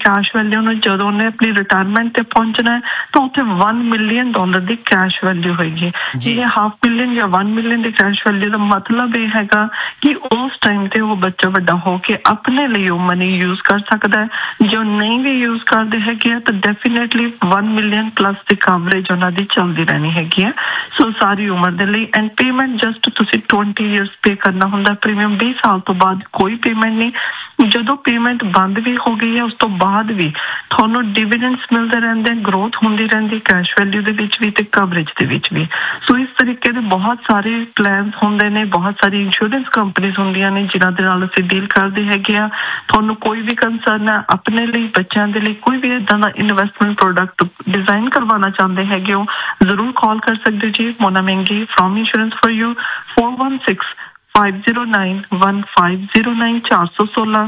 ਕੈਸ਼ ਵੈਲਿਊ ਨੂੰ ਜਦੋਂ ਉਹਨੇ ਆਪਣੀ ਰਿਟਾਇਰਮੈਂਟ ਤੇ ਪਹੁੰਚਣਾ ਹੈ ਤਾਂ ਉੱਥੇ one ਮਿਲੀਅਨ ਡਾਲਰ ਦੀ ਕੈਸ਼ ਵੈਲਿਊ ਹੋਏਗੀ। ਇਹ ਹਾਫ ਮਿਲੀਅਨ ਜਾਂ one ਮਿਲੀਅਨ ਦੀ ਕੈਸ਼ ਵੈਲਿਊ ਦਾ ਮਤਲਬ ਇਹ ਹੈਗਾ ਕਿ ਉਸ ਟਾਈਮ ਤੇ ਉਹ ਬੱਚਾ ਵੱਡਾ ਹੋ ਕੇ ਆਪਣੇ ਲਈ ਉਹ ਮਨੀ ਯੂਜ਼ ਕਰ ਸਕਦਾ ਹੈ। ਜੋ ਨਹੀਂ ਵੀ ਯੂਜ਼ ਕਰਦੇ ਹੈਗੇ ਆ ਤਾਂ ਡੈਫੀਨੇਟਲੀ one ਮਿਲੀਅਨ ਪਲੱਸ ਦੀ ਕਵਰੇਜ ਉਹਨਾਂ ਦੀ ਚੱਲਦੀ ਰਹਿਣੀ ਹੈਗੀ ਹੈ ਸੋ ਸਾਰੀ ਉਮਰ ਦੇ ਲਈ। ਐਂਡ ਪੇਮੈਂਟ ਜਸਟ ਤੁਸੀਂ twenty ਇਅਰਸ ਪੇ ਕਰਨਾ ਹੁੰਦਾ ਪ੍ਰੀਮੀਅਮ, ਵੀਹ ਸਾਲ ਤੋਂ ਬਾਅਦ ਕੋਈ ਪੇਮੈਂਟ ਨਹੀਂ। ਜਦੋਂ ਪੇਮੈਂਟ ਬੰਦ ਵੀ ਹੋ ਗਈ ਹੈ ਉਸ ਤੋਂ ਬਾਅਦ ਵੀ ਤੁਹਾਨੂੰ ਡਿਵੀਡੈਂਡਸ ਮਿਲਦੇ ਰਹਿੰਦੇ, ਗਰੋਥ ਹੁੰਦੀ ਰਹਿੰਦੀ ਕੈਸ਼ ਵੈਲਿਊ ਦੇ ਵਿੱਚ ਵੀ ਤੇ ਕਵਰੇਜ ਦੇ ਵਿੱਚ ਵੀ। ਸੋ ਇਸ ਤਰੀਕੇ ਦੇ ਬਹੁਤ ਸਾਰੇ ਪਲਾਨਸ ਹੁੰਦੇ ਨੇ, ਬਹੁਤ ਸਾਰੀ ਇੰਸ਼ੋਰੈਂਸ ਕੰਪਨੀਆਂ ਹੁੰਦੀਆਂ ਨੇ ਜਿਨ੍ਹਾਂ ਦੇ ਨਾਲ ਅਸੀਂ ਡੀਲ ਕਰਦੇ ਹੈਗੇ ਆ। ਤੁਹਾਨੂੰ ਕੋਈ ਵੀ ਕੰਸਰਨ ਹੈ ਆਪਣੇ ਲਈ, ਬੱਚਿਆਂ ਦੇ ਲਈ ਕੋਈ ਵੀ ਇਦਾਂ ਦਾ ਇਨਵੈਸਟਮੈਂਟ ਪ੍ਰੋਡਕਟ ਡਿਜ਼ਾਈਨ ਕਰਵਾਉਣਾ ਚਾਹੁੰਦੇ ਹੈਗੇ ਹੋ ਜ਼ਰੂਰ ਕਾਲ ਕਰ ਸਕਦੇ ਹੋ ਜੀ। ਮੋਨਾ ਮਹਿੰਗੀ from insurance for you four one six five zero nine one five zero nine ਚਾਰ ਸੌ ਸੋਲਾਂ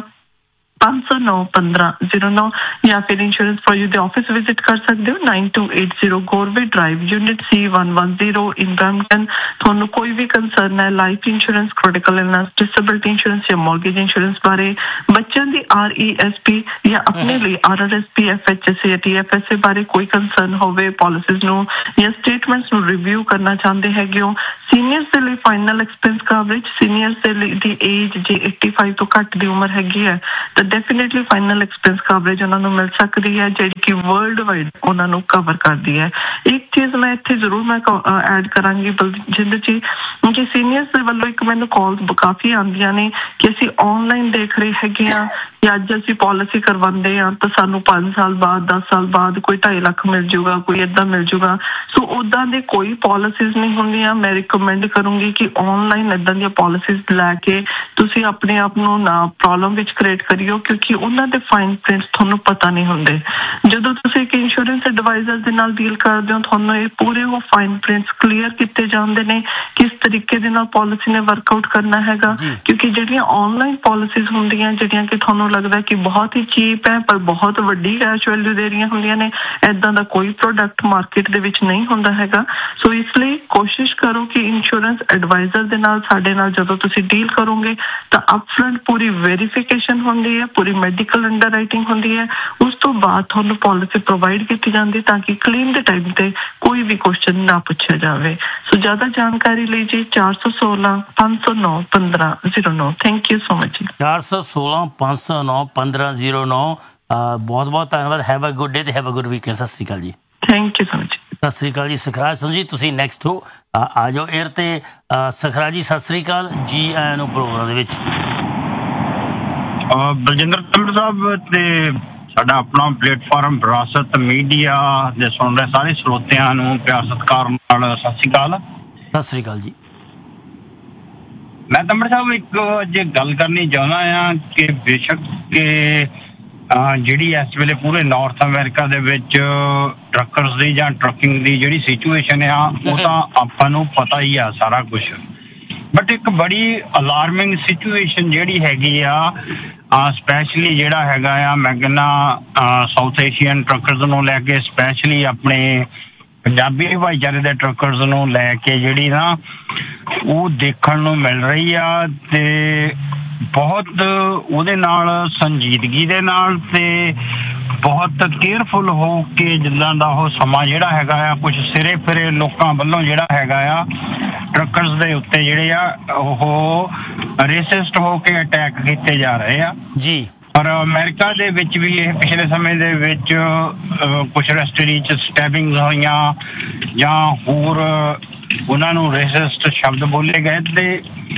ਪੰਜ ਸੌ ਨੌ ਪੰਦਰਾਂ ਜ਼ੀਰੋ ਨੌ ਜਾਂ ਫਿਰ ਇੰਸ਼ੋਰੈਂਸ ਫॉर यू ਦੇ ਆਫਿਸ ਵਿਜ਼ਿਟ ਕਰ ਸਕਦੇ ਹੋ nine two eight zero ਗੋਰਵੇ drive unit C one one zero ਇਨ ਬ੍ਰੈਂਪਟਨ। ਤੁਹਾਨੂੰ ਕੋਈ ਵੀ ਕੰਸਰਨ ਹੈ life insurance, critical illness, disability insurance ਜਾਂ ਮੌਰਗੇਜ ਇੰਸ਼ੋਰੈਂਸ ਬਾਰੇ, ਬੱਚਿਆਂ ਦੀ R E S P ਜਾਂ ਆਪਣੇ ਲਈ R R S P, F H S A, T F S A ਬਾਰੇ ਕੋਈ ਕੰਸਰਨ ਹੋਵੇ, ਪਾਲਿਸੀਜ਼ ਨੂੰ ਜਾਂ ਸਟੇਟਮੈਂਟਸ ਨੂੰ ਰਿਵਿਊ ਕਰਨਾ ਚਾਹੁੰਦੇ ਹੈਗੇ ਹੋ, ਸੀਨੀਅਰਸ ਦੇ ਲਈ ਫਾਈਨਲ ਐਕਸਪੈਂਸ ਕਵਰੇਜ, ਸੀਨੀਅਰਸ ਦੇ ਲਈ ਦੀ ਏਜ ਜੇ eighty-five ਤੋਂ ਘੱਟ ਦੀ ਉਮਰ ਹੈਗੀ ਹੈ ਤਾਂ ਡੈਫੀਨੇਟਲੀ ਫਾਈਨਲ ਐਕਸਪੈਂਸ ਕਵਰੇਜ ਉਹਨਾਂ ਨੂੰ ਮਿਲ ਸਕਦੀ ਹੈ ਜਿਹੜੀ ਕਿ ਵਰਲਡ ਵਾਈਡ ਉਹਨਾਂ ਨੂੰ ਕਵਰ ਕਰਦੀ ਹੈ। ਇੱਕ ਚੀਜ਼ ਮੈਂ ਇੱਥੇ ਜ਼ਰੂਰ ਮੈਂ ਐਡ ਕਰਾਂਗੀ ਬਲਜਿੰਦਰ ਜੀ ਕਿ ਸੀਨੀਅਰਸ ਦੇ ਵੱਲੋਂ ਇੱਕ ਮੈਨੂੰ ਕਾਲਸ ਕਾਫੀ ਆਉਂਦੀਆਂ ਨੇ ਕਿ ਅਸੀਂ ਆਨਲਾਈਨ ਦੇਖ ਰਹੇ ਹੈਗੇ ਆ ਕਿ ਅੱਜ ਅਸੀਂ ਪਾਲਿਸੀ ਕਰਵਾਉਂਦੇ ਆ ਤਾਂ ਸਾਨੂੰ ਪੰਜ ਸਾਲ ਬਾਅਦ ਦਸ ਸਾਲ ਬਾਅਦ ਕੋਈ ਢਾਈ ਲੱਖ ਮਿਲ ਜੂਗਾ, ਕੋਈ ਏਦਾਂ ਮਿਲ ਜੂਗਾ। ਸੋ ਉਦਾਂ ਦੇ ਕੋਈ ਪਾਲਿਸੀਜ਼ ਨਹੀਂ ਹੁੰਦੀਆਂ। ਮੈਂ ਰਿਕਮੈਂਡ ਕਰੂੰਗੀ ਕਿ ਆਨਲਾਈਨ ਏਦਾਂ ਦੀਆਂ ਪਾਲਿਸੀਜ਼ ਲੈ ਕੇ ਤੁਸੀਂ ਆਪਣੇ ਆਪ ਨੂੰ ਨਾ ਪ੍ਰੋਬਲਮ ਵਿੱਚ ਕ੍ਰੀਏਟ ਕਰਿਓ ਕਿਉਂਕਿ ਉਹਨਾਂ ਦੇ ਫਾਈਨ ਪ੍ਰਿੰਟਸ ਤੁਹਾਨੂੰ ਪਤਾ ਨਹੀਂ ਹੁੰਦੇ। ਜਦੋਂ ਤੁਸੀਂ ਇੱਕ ਇੰਸ਼ੋਰੈਂਸ ਐਡਵਾਈਜ਼ਰ ਦੇ ਨਾਲ ਡੀਲ ਕਰਦੇ ਹੋ ਤੁਹਾਨੂੰ ਇਹ ਪੂਰੇ ਉਹ ਫਾਈਨ ਪ੍ਰਿੰਟਸ ਕਲੀਅਰ ਕੀਤੇ ਜਾਂਦੇ ਨੇ ਕਿਸ ਤਰੀਕੇ ਦੇ ਨਾਲ ਪਾਲਿਸੀ ਨੇ ਵਰਕਆਊਟ ਕਰਨਾ ਹੈਗਾ ਕਿਉਂਕਿ ਜਿਹੜੀਆਂ ਆਨਲਾਈਨ ਪਾਲਿਸੀਜ਼ ਹੁੰਦੀਆਂ ਜਿਹੜੀਆਂ ਕਿ ਤੁਹਾਨੂੰ ਲੱਗਦਾ ਕਿ ਬਹੁਤ ਹੀ ਚੀਪ ਹੈ ਪਰ ਬਹੁਤ ਵੱਡੀ ਕੈਸ਼ ਵੈਲਿਊ ਦੇ ਰਹੀਆਂ ਹੁੰਦੀਆਂ ਨੇ, ਏਦਾਂ ਦਾ ਕੋਈ ਪ੍ਰੋਡਕਟ ਮਾਰਕੀਟ ਦੇ ਵਿੱਚ ਨਹੀਂ ਹੁੰਦਾ ਹੈਗਾ। ਸੋ ਇਸ ਲਈ ਕੋਸ਼ਿਸ਼ ਕਰੋ ਕਿ ਇੰਸ਼ੋਰੈਂਸ ਐਡਵਾਈਜ਼ਰ ਦੇ ਨਾਲ ਸਾਡੇ ਨਾਲ ਜਦੋਂ ਤੁਸੀਂ ਡੀਲ ਕਰੋਗੇ ਤਾਂ ਅਪਫਰੰਟ ਪੂਰੀ ਵੈਰੀਫਿਕੇਸ਼ਨ ਹੁੰਦੀ ਹੈ, ਪੂਰੀ ਮੈਡੀਕਲ ਅੰਡਰਰਾਈਟਿੰਗ ਹੁੰਦੀ ਹੈ, ਉਸ ਤੋਂ ਬਾਅਦ ਤੁਹਾਨੂੰ ਪਾਲਿਸੀ ਪ੍ਰੋਵਾਈਡ ਕੀਤੀ ਜਾਂਦੀ ਤਾਂ ਕਿ ਕਲੇਮ ਦੇ ਟਾਈਮ ਤੇ ਕੋਈ ਵੀ ਕੁਐਸਚਨ ਨਾ ਪੁੱਛਿਆ ਜਾਵੇ। ਸੋ ਜ਼ਿਆਦਾ ਜਾਣਕਾਰੀ ਲਈ ਜੀ ਚਾਰ ਸੌ ਸੋਲਾਂ ਪੰਜ ਸੌ ਨੌ ਪੰਦਰਾਂ ਜ਼ੀਰੋ ਨੌ। Thank you so much. ਚਾਰ ਸੌ ਸੋਲਾਂ ਪੰਜ ਸੌ ਨੌ ਪੰਦਰਾਂ ਜ਼ੀਰੋ ਨੌ। ਬਹੁਤ ਬਹੁਤ ਧੰਨਵਾਦ। ਹੈਵ ਅ ਗੁੱਡ ਡੇ ਤੇ ਹੈਵ ਅ ਗੁੱਡ ਵੀਕਐਂਡ। ਸਤਿ ਸ਼੍ਰੀ ਅਕਾਲ ਜੀ। Thank you so much. ਸਤਿ ਸ਼੍ਰੀ ਅਕਾਲ ਜੀ। ਸਖਰਾਜ ਸਿੰਘ ਜੀ ਤੁਸੀਂ ਨੈਕਸਟ ਹੋ, ਆ ਜਾਓ ਏਅਰ ਤੇ। ਸਖਰਾਜ ਜੀ ਸਤਿ ਸ਼੍ਰੀ ਅਕਾਲ, ਜੀ ਆਇਆਂ ਨੂੰ ਪ੍ਰੋਗਰਾਮ ਦੇ ਵਿੱਚ। ਬਲਜਿੰਦਰ ਤੰਬੜ ਸਾਹਿਬ ਤੇ ਸਾਡਾ ਆਪਣਾ ਪਲੇਟਫਾਰਮ ਵਿਰਾਸਤ ਮੀਡੀਆ ਦੇ ਸੁਣ ਰਹੇ ਸਾਰੇ ਸਰੋਤਿਆਂ ਨੂੰ ਪਿਆਰ ਸਤਿਕਾਰ ਨਾਲ ਸਤਿ ਸ਼੍ਰੀ ਅਕਾਲ। ਸਤਿ ਸ਼੍ਰੀ ਅਕਾਲ ਜੀ। ਮੈਂ ਤੰਬੜ ਸਾਹਿਬ ਇੱਕ ਅੱਜ ਗੱਲ ਕਰਨੀ ਚਾਹੁੰਦਾ ਆ ਕਿ ਬੇਸ਼ੱਕ ਕਿ ਜਿਹੜੀ ਇਸ ਵੇਲੇ ਪੂਰੇ ਨਾਰਥ ਅਮਰੀਕਾ ਦੇ ਵਿੱਚ ਟਰੱਕਰਸ ਦੀ ਜਾਂ ਟਰੱਕਿੰਗ ਦੀ ਜਿਹੜੀ ਸਿਚੁਏਸ਼ਨ ਆ ਉਹ ਤਾਂ ਆਪਾਂ ਨੂੰ ਪਤਾ ਹੀ ਆ ਸਾਰਾ ਕੁਛ, ਬਟ ਇੱਕ ਬੜੀ ਅਲਾਰਮਿੰਗ ਸਿਚੁਏਸ਼ਨ ਜਿਹੜੀ ਹੈਗੀ ਆ ਸਪੈਸ਼ਲੀ ਜਿਹੜਾ ਹੈਗਾ ਆ ਮੈਂ ਕਹਿੰਦਾ ਸਾਊਥ ਏਸ਼ੀਅਨ ਟਰੱਕਰਸ ਨੂੰ ਲੈ ਕੇ, ਸਪੈਸ਼ਲੀ ਆਪਣੇ ਪੰਜਾਬੀ ਭਾਈਚਾਰੇ ਦੇ ਟਰੱਕਰਸ ਨੂੰ ਲੈ ਕੇ ਜਿਹੜੀ ਨਾ ਉਹ ਦੇਖਣ ਨੂੰ ਮਿਲ ਰਹੀ ਆ ਤੇ ਬਹੁਤ ਉਹਦੇ ਨਾਲ ਸੰਜੀਦਗੀ ਦੇ ਨਾਲ ਤੇ ਬਹੁਤ ਕੇਅਰਫੁਲ ਹੋ ਕੇ ਜਿੱਦਾਂ ਦਾ ਉਹ ਸਮਾਂ ਜਿਹੜਾ ਹੈਗਾ ਆ ਕੁਛ ਸਿਰੇ ਫਿਰੇ ਲੋਕਾਂ ਵੱਲੋਂ ਜਿਹੜਾ ਹੈਗਾ ਆ ਟਰੱਕਰਸ ਦੇ ਉੱਤੇ ਜਿਹੜੇ ਆ ਉਹ ਰੇਸਿਸਟ ਹੋ ਕੇ ਅਟੈਕ ਕੀਤੇ ਜਾ ਰਹੇ ਆ ਜੀ। ਪਰ ਅਮਰੀਕਾ ਦੇ ਵਿੱਚ ਵੀ ਇਹ ਪਿਛਲੇ ਸਮੇਂ ਦੇ ਵਿੱਚ ਕੁਛ ਰੈਸਟਰੀ 'ਚ ਸਟੈਬਿੰਗਸ ਹੋਈਆਂ ਜਾਂ ਹੋਰ ਉਹਨਾਂ ਨੂੰ ਰੇਸਿਸਟ ਸ਼ਬਦ ਬੋਲੇ ਗਏ ਤੇ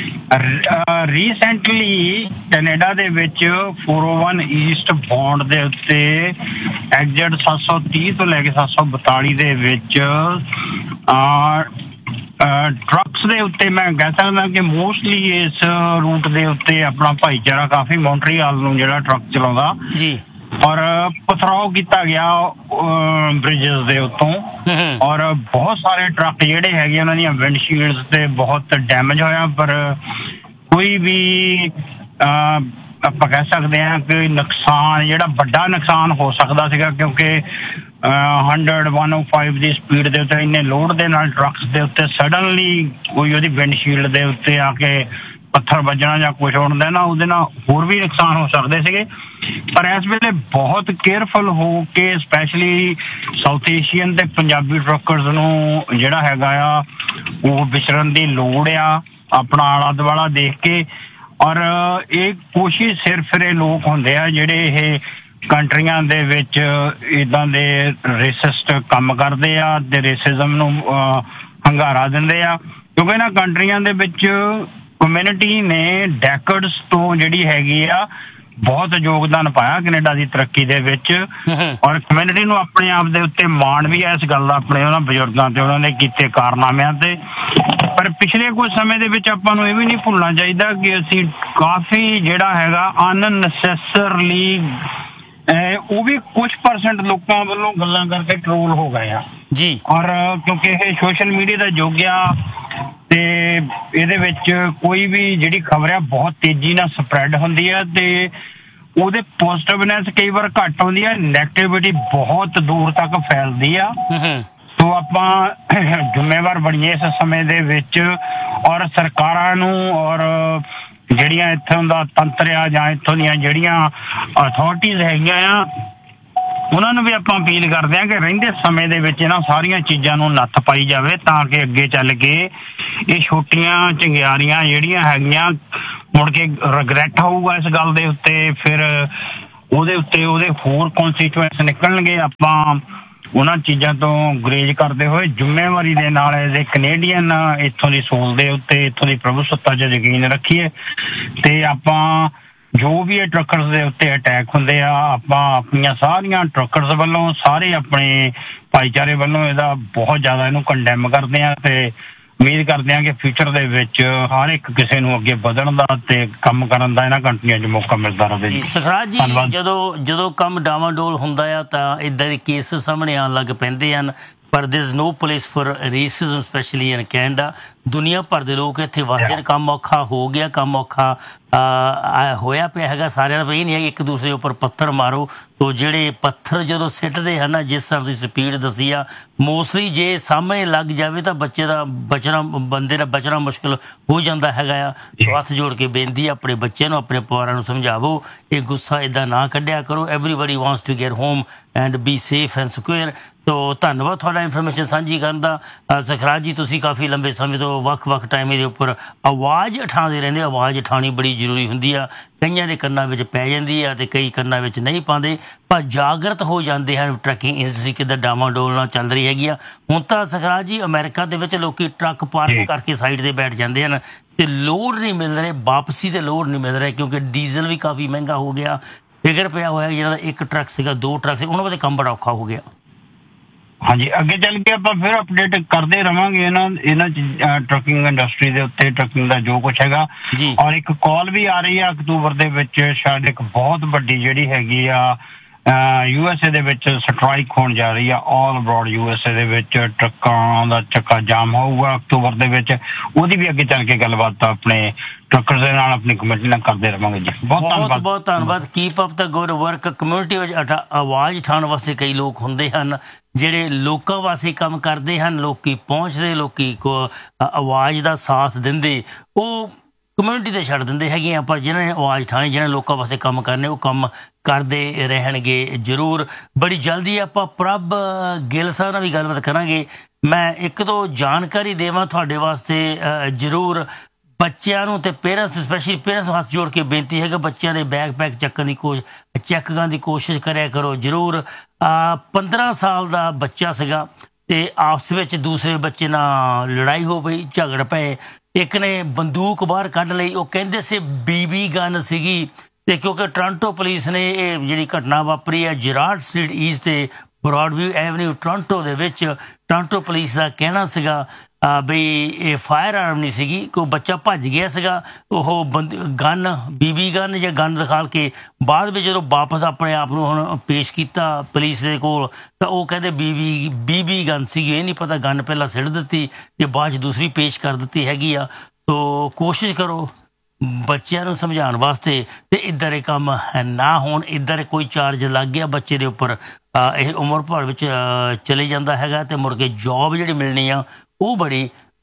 ਰੀਸੈਂਟਲੀ ਕੈਨੇਡਾ ਦੇ ਵਿੱਚ four oh one East bond ਦੇ ਉੱਤੇ ਐਗਜ਼ਿਟ ਸੱਤ ਸੌ ਤੀਹ ਤੋਂ ਲੈ ਕੇ ਸੱਤ ਸੌ ਬਤਾਲੀ ਦੇ ਵਿੱਚ ਟਰੱਕਸ ਦੇ ਉੱਤੇ ਮੈਂ ਕਹਿ ਸਕਦਾ ਕਿ ਮੋਸਟਲੀ ਇਸ ਰੂਟ ਦੇ ਉੱਤੇ ਆਪਣਾ ਭਾਈਚਾਰਾ ਕਾਫੀ ਮੌਂਟਰੀਆਲ ਨੂੰ ਜਿਹੜਾ ਟਰੱਕ ਚਲਾਉਂਦਾ ਜੀ ਔਰ ਪਥਰਾਓ ਕੀਤਾ ਗਿਆ ਬ੍ਰਿਜਸ ਦੇ ਉੱਤੋਂ ਔਰ ਬਹੁਤ ਸਾਰੇ ਟਰੱਕ ਜਿਹੜੇ ਹੈਗੇ ਉਹਨਾਂ ਦੀਆਂ ਵਿੰਡਸ਼ੀਲਡਸ ਤੇ ਬਹੁਤ ਡੈਮੇਜ ਹੋਇਆ ਪਰ ਕੋਈ ਵੀ ਆਪਾਂ ਕਹਿ ਸਕਦੇ ਹਾਂ ਕਿ ਨੁਕਸਾਨ ਜਿਹੜਾ ਵੱਡਾ ਨੁਕਸਾਨ ਹੋ ਸਕਦਾ ਸੀਗਾ ਕਿਉਂਕਿ ਹੰਡਰਡ one oh five ਦੀ ਸਪੀਡ ਦੇ ਉੱਤੇ ਇੰਨੇ ਲੋਡ ਦੇ ਨਾਲ ਟਰੱਕਸ ਦੇ ਉੱਤੇ ਸਡਨਲੀ ਕੋਈ ਉਹਦੀ ਵਿੰਡਸ਼ੀਲਡ ਦੇ ਉੱਤੇ ਆ ਕੇ ਪੱਥਰ ਵੱਜਣਾ ਜਾਂ ਕੁਛ ਹੋਣ ਦਾ ਨਾ ਉਹਦੇ ਨਾਲ ਹੋਰ ਵੀ ਨੁਕਸਾਨ ਹੋ ਸਕਦੇ ਸੀਗੇ ਪਰ ਇਸ ਵੇਲੇ ਬਹੁਤ ਕੇਅਰਫੁਲ ਹੋ ਕੇ ਸਪੈਸ਼ਲੀ ਸਾਊਥ ਏਸ਼ੀਅਨ ਤੇ ਪੰਜਾਬੀ ਟਰੱਕਰਸ ਨੂੰ ਜਿਹੜਾ ਹੈਗਾ ਆ ਉਹ ਵਿਚਰਨ ਦੀ ਲੋੜ ਆ ਆਪਣਾ ਆਲਾ ਦੁਆਲਾ ਦੇਖ ਕੇ। ਔਰ ਇਹ ਕੋਸ਼ਿਸ਼ ਸਿਰਫ ਇਹ ਲੋਕ ਹੁੰਦੇ ਆ ਜਿਹੜੇ ਇਹ ਕੰਟਰੀਆਂ ਦੇ ਵਿੱਚ ਇੱਦਾਂ ਦੇ ਰੇਸਿਸਟ ਕੰਮ ਕਰਦੇ ਆ ਤੇ ਰੇਸਿਜ਼ਮ ਨੂੰ ਹੰਗਾਰਾ ਦਿੰਦੇ ਆ, ਕਿਉਂਕਿ ਇਹਨਾਂ ਕੰਟਰੀਆਂ ਦੇ ਵਿੱਚ ਕਮਿਊਨਿਟੀ ਨੇ ਡੈਕਡਸ ਤੋਂ ਜਿਹੜੀ ਹੈਗੀ ਆ ਬਹੁਤ ਯੋਗਦਾਨ ਪਾਇਆ ਕੈਨੇਡਾ ਦੀ ਤਰੱਕੀ ਦੇ ਵਿੱਚ। ਔਰ ਕਮਿਊਨਿਟੀ ਨੂੰ ਆਪਣੇ ਆਪ ਦੇ ਉੱਤੇ ਮਾਣ ਵੀ ਹੈ ਇਸ ਗੱਲ ਦਾ, ਆਪਣੇ ਉਹਨਾਂ ਬਜ਼ੁਰਗਾਂ ਤੇ ਉਹਨਾਂ ਨੇ ਕੀਤੇ ਕਾਰਨਾਮਿਆਂ ਤੇ। ਪਰ ਪਿਛਲੇ ਕੁਝ ਸਮੇਂ ਦੇ ਵਿੱਚ ਆਪਾਂ ਨੂੰ ਇਹ ਵੀ ਨਹੀਂ ਭੁੱਲਣਾ ਚਾਹੀਦਾ ਕਿ ਅਸੀਂ ਕਾਫੀ ਜਿਹੜਾ ਹੈਗਾ ਅਨਨੈਸੈਸਰਲੀ ਉਹ ਵੀ ਕੁਝ ਪਰਸੈਂਟ ਲੋਕਾਂ ਵੱਲੋਂ ਗੱਲਾਂ ਕਰਕੇ ਟਰੋਲ ਹੋ ਗਏ ਆ ਜੀ। ਔਰ ਕਿਉਂਕਿ ਇਹ ਸੋਸ਼ਲ ਮੀਡੀਆ ਦਾ ਯੁੱਗ ਆ ਤੇ ਇਹਦੇ ਵਿੱਚ ਕੋਈ ਵੀ ਜਿਹੜੀ ਖਬਰ ਆ ਬਹੁਤ ਤੇਜ਼ੀ ਨਾਲ ਸਪਰੈਡ ਹੁੰਦੀ ਆ ਤੇ ਉਹਦੇ ਪੋਜ਼ਿਟਿਵਨੈਸ ਕਈ ਵਾਰ ਘੱਟ ਆਉਂਦੀ ਆ, ਨੈਗੇਟਿਵਿਟੀ ਬਹੁਤ ਦੂਰ ਤੱਕ ਫੈਲਦੀ ਆ। ਸੋ ਆਪਾਂ ਜ਼ਿੰਮੇਵਾਰ ਬਣੀਏ ਇਸ ਸਮੇਂ ਦੇ ਵਿੱਚ ਔਰ ਸਰਕਾਰਾਂ ਨੂੰ ਔਰ ਜਿਹੜੀਆਂ ਇੱਥੋਂ ਦਾ ਤੰਤਰ ਆ ਜਾਂ ਇੱਥੋਂ ਦੀਆਂ ਜਿਹੜੀਆਂ ਅਥਾਰਟੀਜ਼ ਹੈਗੀਆਂ ਆ ਉਹਨਾਂ ਨੂੰ ਵੀ ਆਪਾਂ ਅਪੀਲ ਕਰਦੇ ਹਾਂ ਕਿ ਰਹਿੰਦੇ ਸਮੇਂ ਦੇ ਵਿੱਚ ਇਹਨਾਂ ਸਾਰੀਆਂ ਚੀਜ਼ਾਂ ਨੂੰ ਨੱਥ ਪਾਈ ਜਾਵੇ ਤਾਂ ਕਿ ਅੱਗੇ ਚੱਲ ਕੇ ਇਹ ਛੋਟੀਆਂ ਚੰਗਿਆਰੀਆਂ ਜਿਹੜੀਆਂ ਹੈਗੀਆਂ ਮੁੜ ਕੇ ਰਿਗਰੈਟ ਹੋਊਗਾ ਇਸ ਗੱਲ ਦੇ ਉੱਤੇ, ਫਿਰ ਉਹਦੇ ਉੱਤੇ ਉਹਦੇ ਹੋਰ ਕੌਨਸਟੀਟੂਐਂਟਸ ਨਿਕਲਣਗੇ। ਆਪਾਂ ਉਹਨਾਂ ਚੀਜ਼ਾਂ ਤੋਂ ਗੁਰੇਜ਼ ਕਰਦੇ ਹੋਏ ਜ਼ਿੰਮੇਵਾਰੀ ਦੇ ਨਾਲ ਐਜ਼ ਏ ਕੈਨੇਡੀਅਨ ਇੱਥੋਂ ਦੀ ਸੋਚ ਦੇ ਉੱਤੇ ਇੱਥੋਂ ਦੀ ਪ੍ਰਭੂਸੱਤਾ 'ਚ ਯਕੀਨ ਰੱਖੀਏ ਤੇ ਆਪਾਂ ਜੋ ਵੀ ਇਹ ਟਰੱਕਰਸ ਦੇ ਉੱਤੇ ਅਟੈਕ ਹੁੰਦੇ ਆ ਆਪਾਂ ਆਪਣੀਆਂ ਸਾਰੀਆਂ ਟਰੱਕਰਸ ਵੱਲੋਂ ਸਾਰੇ ਆਪਣੇ ਭਾਈਚਾਰੇ ਵੱਲੋਂ ਇਹਦਾ ਬਹੁਤ ਜ਼ਿਆਦਾ ਇਹਨੂੰ ਕੰਡੈਮ ਕਰਦੇ ਆ ਤੇ ਉਮੀਦ ਕਰਦੇ ਹਾਂ ਕਿ ਫਿਊਚਰ ਦੇ ਵਿੱਚ ਹਰ ਇੱਕ ਕਿਸੇ ਨੂੰ ਅੱਗੇ ਵਧਣ ਦਾ ਤੇ ਕੰਮ ਕਰਨ ਦਾ ਇਹਨਾਂ ਕੰਟਰੀਆਂ 'ਚ ਮੌਕਾ ਮਿਲਦਾ ਰਹੇ ਜੀ। ਸਖਰਾਜ ਜੀ, ਜਦੋਂ ਜਦੋਂ ਕੰਮ ਡਾਵਾਡੋਲ ਹੁੰਦਾ ਆ ਤਾਂ ਇੱਦਾਂ ਦੇ ਕੇਸ ਸਾਹਮਣੇ ਆਉਣ ਲੱਗ ਪੈਂਦੇ ਹਨ, ਪਰ there is no place for racism especially in Canada। ਦੁਨੀਆ ਭਰ ਦੇ ਲੋਕ ਇੱਥੇ ਵਸਦੇ ਨੇ, ਕੰਮ ਔਖਾ ਹੋ ਗਿਆ, ਕੰਮ ਔਖਾ ਹੋਇਆ ਪਿਆ ਹੈਗਾ ਸਾਰਿਆਂ ਦਾ। ਇਹ ਨਹੀਂ ਹੈ ਇੱਕ ਦੂਸਰੇ ਉੱਪਰ ਪੱਥਰ ਮਾਰੋ, ਤੋ ਜਿਹੜੇ ਪੱਥਰ ਜਦੋਂ ਸਿੱਟਦੇ ਹਨ ਜਿਸ ਹਿਸਾਬ ਦੀ ਸਪੀਡ ਦੱਸੀ ਆ ਮੋਸਟਲੀ ਜੇ ਸਾਹਮਣੇ ਲੱਗ ਜਾਵੇ ਤਾਂ ਬੱਚੇ ਦਾ ਬਚਣਾ ਬੰਦੇ ਦਾ ਬਚਣਾ ਮੁਸ਼ਕਿਲ ਹੋ ਜਾਂਦਾ ਹੈਗਾ ਆ। ਹੱਥ ਜੋੜ ਕੇ ਬੇਨਤੀ ਆਪਣੇ ਬੱਚੇ ਨੂੰ ਆਪਣੇ ਪਰਿਵਾਰਾਂ ਨੂੰ ਸਮਝਾਵੋ ਇਹ ਗੁੱਸਾ ਇੱਦਾਂ ਨਾ ਕੱਢਿਆ ਕਰੋ। Everybody wants to get home and be safe and secure. ਤੋ ਧੰਨਵਾਦ ਤੁਹਾਡਾ ਇਨਫੋਰਮੇਸ਼ਨ ਸਾਂਝੀ ਕਰਨ ਦਾ। ਸਖਰਾਜ ਜੀ, ਤੁਸੀਂ ਕਾਫੀ ਲੰਬੇ ਸਮੇਂ ਤੋਂ ਵੱਖ ਵੱਖ ਟਾਈਮ ਇਹਦੇ ਉੱਪਰ ਆਵਾਜ਼ ਉਠਾਉਂਦੇ ਰਹਿੰਦੇ। ਆਵਾਜ਼ ਉਠਾਉਣੀ ਬੜੀ ਜ਼ਰੂਰੀ ਹੁੰਦੀ ਆ, ਕਈਆਂ ਦੇ ਕੰਨਾਂ ਵਿੱਚ ਪੈ ਜਾਂਦੀ ਆ ਤੇ ਕਈ ਕੰਨਾਂ ਵਿੱਚ ਨਹੀਂ ਪਾਉਂਦੇ, ਪਰ ਜਾਗਰਤ ਹੋ ਜਾਂਦੇ ਹਨ। ਟਰੱਕਿੰਗ ਇੰਡਸਟਰੀ ਕਿੱਦਾਂ ਡਾਵਾਡੋਲ ਨਾਲ ਚੱਲ ਰਹੀ ਹੈਗੀ ਆ। ਹੁਣ ਤਾਂ ਸਖਰਾਜ ਜੀ ਅਮਰੀਕਾ ਦੇ ਵਿੱਚ ਲੋਕੀ ਟਰੱਕ ਪਾਰਕ ਕਰਕੇ ਸਾਈਡ ਤੇ ਬੈਠ ਜਾਂਦੇ ਹਨ ਤੇ ਲੋਡ ਨਹੀਂ ਮਿਲ ਰਹੇ, ਵਾਪਸੀ ਦੇ ਲੋਡ ਨਹੀਂ ਮਿਲ ਰਹੇ ਕਿਉਂਕਿ ਡੀਜ਼ਲ ਵੀ ਕਾਫੀ ਮਹਿੰਗਾ ਹੋ ਗਿਆ। ਫਿਕਰ ਪਿਆ ਹੋਇਆ ਜਿਹਨਾਂ ਦਾ ਇੱਕ ਟਰੱਕ ਸੀਗਾ ਦੋ ਟਰੱਕ ਸੀ ਉਹਨਾਂ ਵਾਸਤੇ ਕੰਮ ਬੜਾ ਔਖਾ ਹੋ ਗਿਆ। ਹਾਂਜੀ, ਅੱਗੇ ਚੱਲ ਕੇ ਆਪਾਂ ਫਿਰ ਅਪਡੇਟ ਕਰਦੇ ਰਵਾਂਗੇ ਇਹਨਾਂ ਇਹਨਾਂ ਟਰੱਕਿੰਗ ਇੰਡਸਟਰੀ ਦੇ ਉੱਤੇ, ਟਰੱਕਿੰਗ ਦਾ ਜੋ ਕੁਛ ਹੈਗਾ। ਔਰ ਇੱਕ ਕਾਲ ਵੀ ਆ ਰਹੀ ਆ ਅਕਤੂਬਰ ਦੇ ਵਿੱਚ ਸ਼ਾਇਦ ਇੱਕ ਬਹੁਤ ਵੱਡੀ ਜਿਹੜੀ ਹੈਗੀ ਆ ਯੂ ਐਸ ਏ ਦੇ ਵਿੱਚ ਸਟਰਾਈਕ ਹੋਣ ਜਾ ਰਹੀ ਆ। ਆਲ ਅਬਰੋਡ ਯੂ ਐਸ ਏ ਦੇ ਵਿੱਚ ਟਰੱਕਾਂ ਦਾ ਚੱਕਾ ਜਾਮ ਹੋਊਗਾ ਅਕਤੂਬਰ ਦੇ ਵਿੱਚ। ਉਹਦੀ ਵੀ ਅੱਗੇ ਚੱਲ ਕੇ ਗੱਲਬਾਤ ਆਪਣੇ ਟਰੱਕਰਸ ਦੇ ਨਾਲ ਆਪਣੀ ਕਮੇਟੀ ਨਾਲ ਕਰਦੇ ਰਵਾਂਗੇ ਜੀ। ਬਹੁਤ ਧੰਨਵਾਦ ਬਹੁਤ ਧੰਨਵਾਦ। ਕੀਪ ਅਪ ਦਾ ਗੁੱਡ ਵਰਕ। ਕਮਿਊਨਿਟੀ ਵਿੱਚ ਆਵਾਜ਼ ਉਠਾਉਣ ਵਾਸਤੇ ਕਈ ਲੋਕ ਹੁੰਦੇ ਹਨ ਜਿਹੜੇ ਲੋਕਾਂ ਵਾਸਤੇ ਕੰਮ ਕਰਦੇ ਹਨ, ਲੋਕੀ ਪਹੁੰਚਦੇ, ਲੋਕੀ ਕੋ ਆਵਾਜ਼ ਦਾ ਸਾਥ ਦਿੰਦੇ, ਉਹ ਕਮਿਊਨਿਟੀ ਤੇ ਛੱਡ ਦਿੰਦੇ ਹੈਗੇ ਆ। ਪਰ ਜਿਹਨਾਂ ਨੇ ਆਵਾਜ਼ ਉਠਾਉਣੀ, ਜਿਹਨਾਂ ਨੇ ਲੋਕਾਂ ਵਾਸਤੇ ਕੰਮ ਕਰਨੇ, ਉਹ ਕੰਮ ਕਰਦੇ ਰਹਿਣਗੇ ਜ਼ਰੂਰ। ਬੜੀ ਜਲਦੀ ਆਪਾਂ ਪ੍ਰਭ ਗਿੱਲ ਸਾਹਿਬ ਨਾਲ ਵੀ ਗੱਲਬਾਤ ਕਰਾਂਗੇ। ਮੈਂ ਇੱਕ ਦੋ ਜਾਣਕਾਰੀ ਦੇਵਾਂ ਤੁਹਾਡੇ ਵਾਸਤੇ ਜ਼ਰੂਰ। ਬੱਚਿਆਂ ਨੂੰ ਤੇ ਪੇਰੈਂਟਸ ਸਪੈਸ਼ਲੀ ਪੇਰੈਂਟਸ ਨੂੰ ਹੱਥ ਜੋੜ ਕੇ ਬੇਨਤੀ ਹੈ ਕਿ ਬੱਚਿਆਂ ਦੇ ਬੈਗ ਪੈਕ ਚੱਕਣ ਦੀ ਕੋਸ਼ਿਸ਼ ਚੈੱਕ ਕਰਨ ਦੀ ਕੋਸ਼ਿਸ਼ ਕਰਿਆ ਕਰੋ ਜ਼ਰੂਰ। ਪੰਦਰਾਂ ਸਾਲ ਦਾ ਬੱਚਾ ਸੀਗਾ ਤੇ ਆਪਸ ਵਿੱਚ ਦੂਸਰੇ ਬੱਚੇ ਨਾਲ ਲੜਾਈ ਹੋ ਗਈ, ਝਗੜ ਪਏ। ਇੱਕ ਨੇ ਬੰਦੂਕ ਬਾਹਰ ਕੱਢ ਲਈ, ਉਹ ਕਹਿੰਦੇ ਸੀ ਬੀਬੀ ਗਨ ਸੀਗੀ। ਤੇ ਕਿਉਂਕਿ ਟੋਰਾਂਟੋ ਪੁਲਿਸ ਨੇ ਇਹ ਜਿਹੜੀ ਘਟਨਾ ਵਾਪਰੀ ਹੈ ਜਰਾਡ ਸਟਰੀਟ ਈਸਟ ਤੇ ਬਰੋਡਵਿਊ ਐਵਨਿਊ ਟੋਰਾਂਟੋ ਦੇ ਵਿੱਚ, ਟੋਰਾਂਟੋ ਪੁਲਿਸ ਦਾ ਕਹਿਣਾ ਸੀਗਾ ਬਈ ਇਹ ਫਾਇਰ ਆਰਮ ਨਹੀਂ ਸੀਗੀ, ਕੋਈ ਬੱਚਾ ਭੱਜ ਗਿਆ ਸੀਗਾ, ਉਹ ਬੰਦ ਗਨ ਬੀਬੀ ਗਨ ਜਾਂ ਗਨ ਦਿਖਾ ਕੇ ਬਾਅਦ ਵਿੱਚ ਜਦੋਂ ਵਾਪਸ ਆਪਣੇ ਆਪ ਨੂੰ ਹੁਣ ਪੇਸ਼ ਕੀਤਾ ਪੁਲਿਸ ਦੇ ਕੋਲ ਤਾਂ ਉਹ ਕਹਿੰਦੇ ਬੀਬੀ ਬੀਬੀ ਗਨ ਸੀਗੀ। ਇਹ ਨਹੀਂ ਪਤਾ ਗਨ ਪਹਿਲਾਂ ਸਿੱਟ ਦਿੱਤੀ ਜਾਂ ਬਾਅਦ 'ਚ ਦੂਸਰੀ ਪੇਸ਼ ਕਰ ਦਿੱਤੀ ਹੈਗੀ ਆ। ਸੋ ਕੋਸ਼ਿਸ਼ ਕਰੋ ਬੱਚਿਆਂ ਨੂੰ ਸਮਝਾਉਣ ਵਾਸਤੇ ਤੇ ਇੱਧਰ ਇਹ ਕੰਮ ਨਾ ਹੋਣ। ਇੱਧਰ ਕੋਈ ਚਾਰਜ ਲੱਗ ਗਿਆ ਬੱਚੇ ਦੇ ਉੱਪਰ, ਇਹ ਉਮਰ ਭਰ ਵਿੱਚ ਚਲੇ ਜਾਂਦਾ ਹੈਗਾ ਤੇ ਮੁੜ ਕੇ ਜੋਬ ਜਿਹੜੀ ਮਿਲਣੀ ਆ ਉਹ ਬੜੀ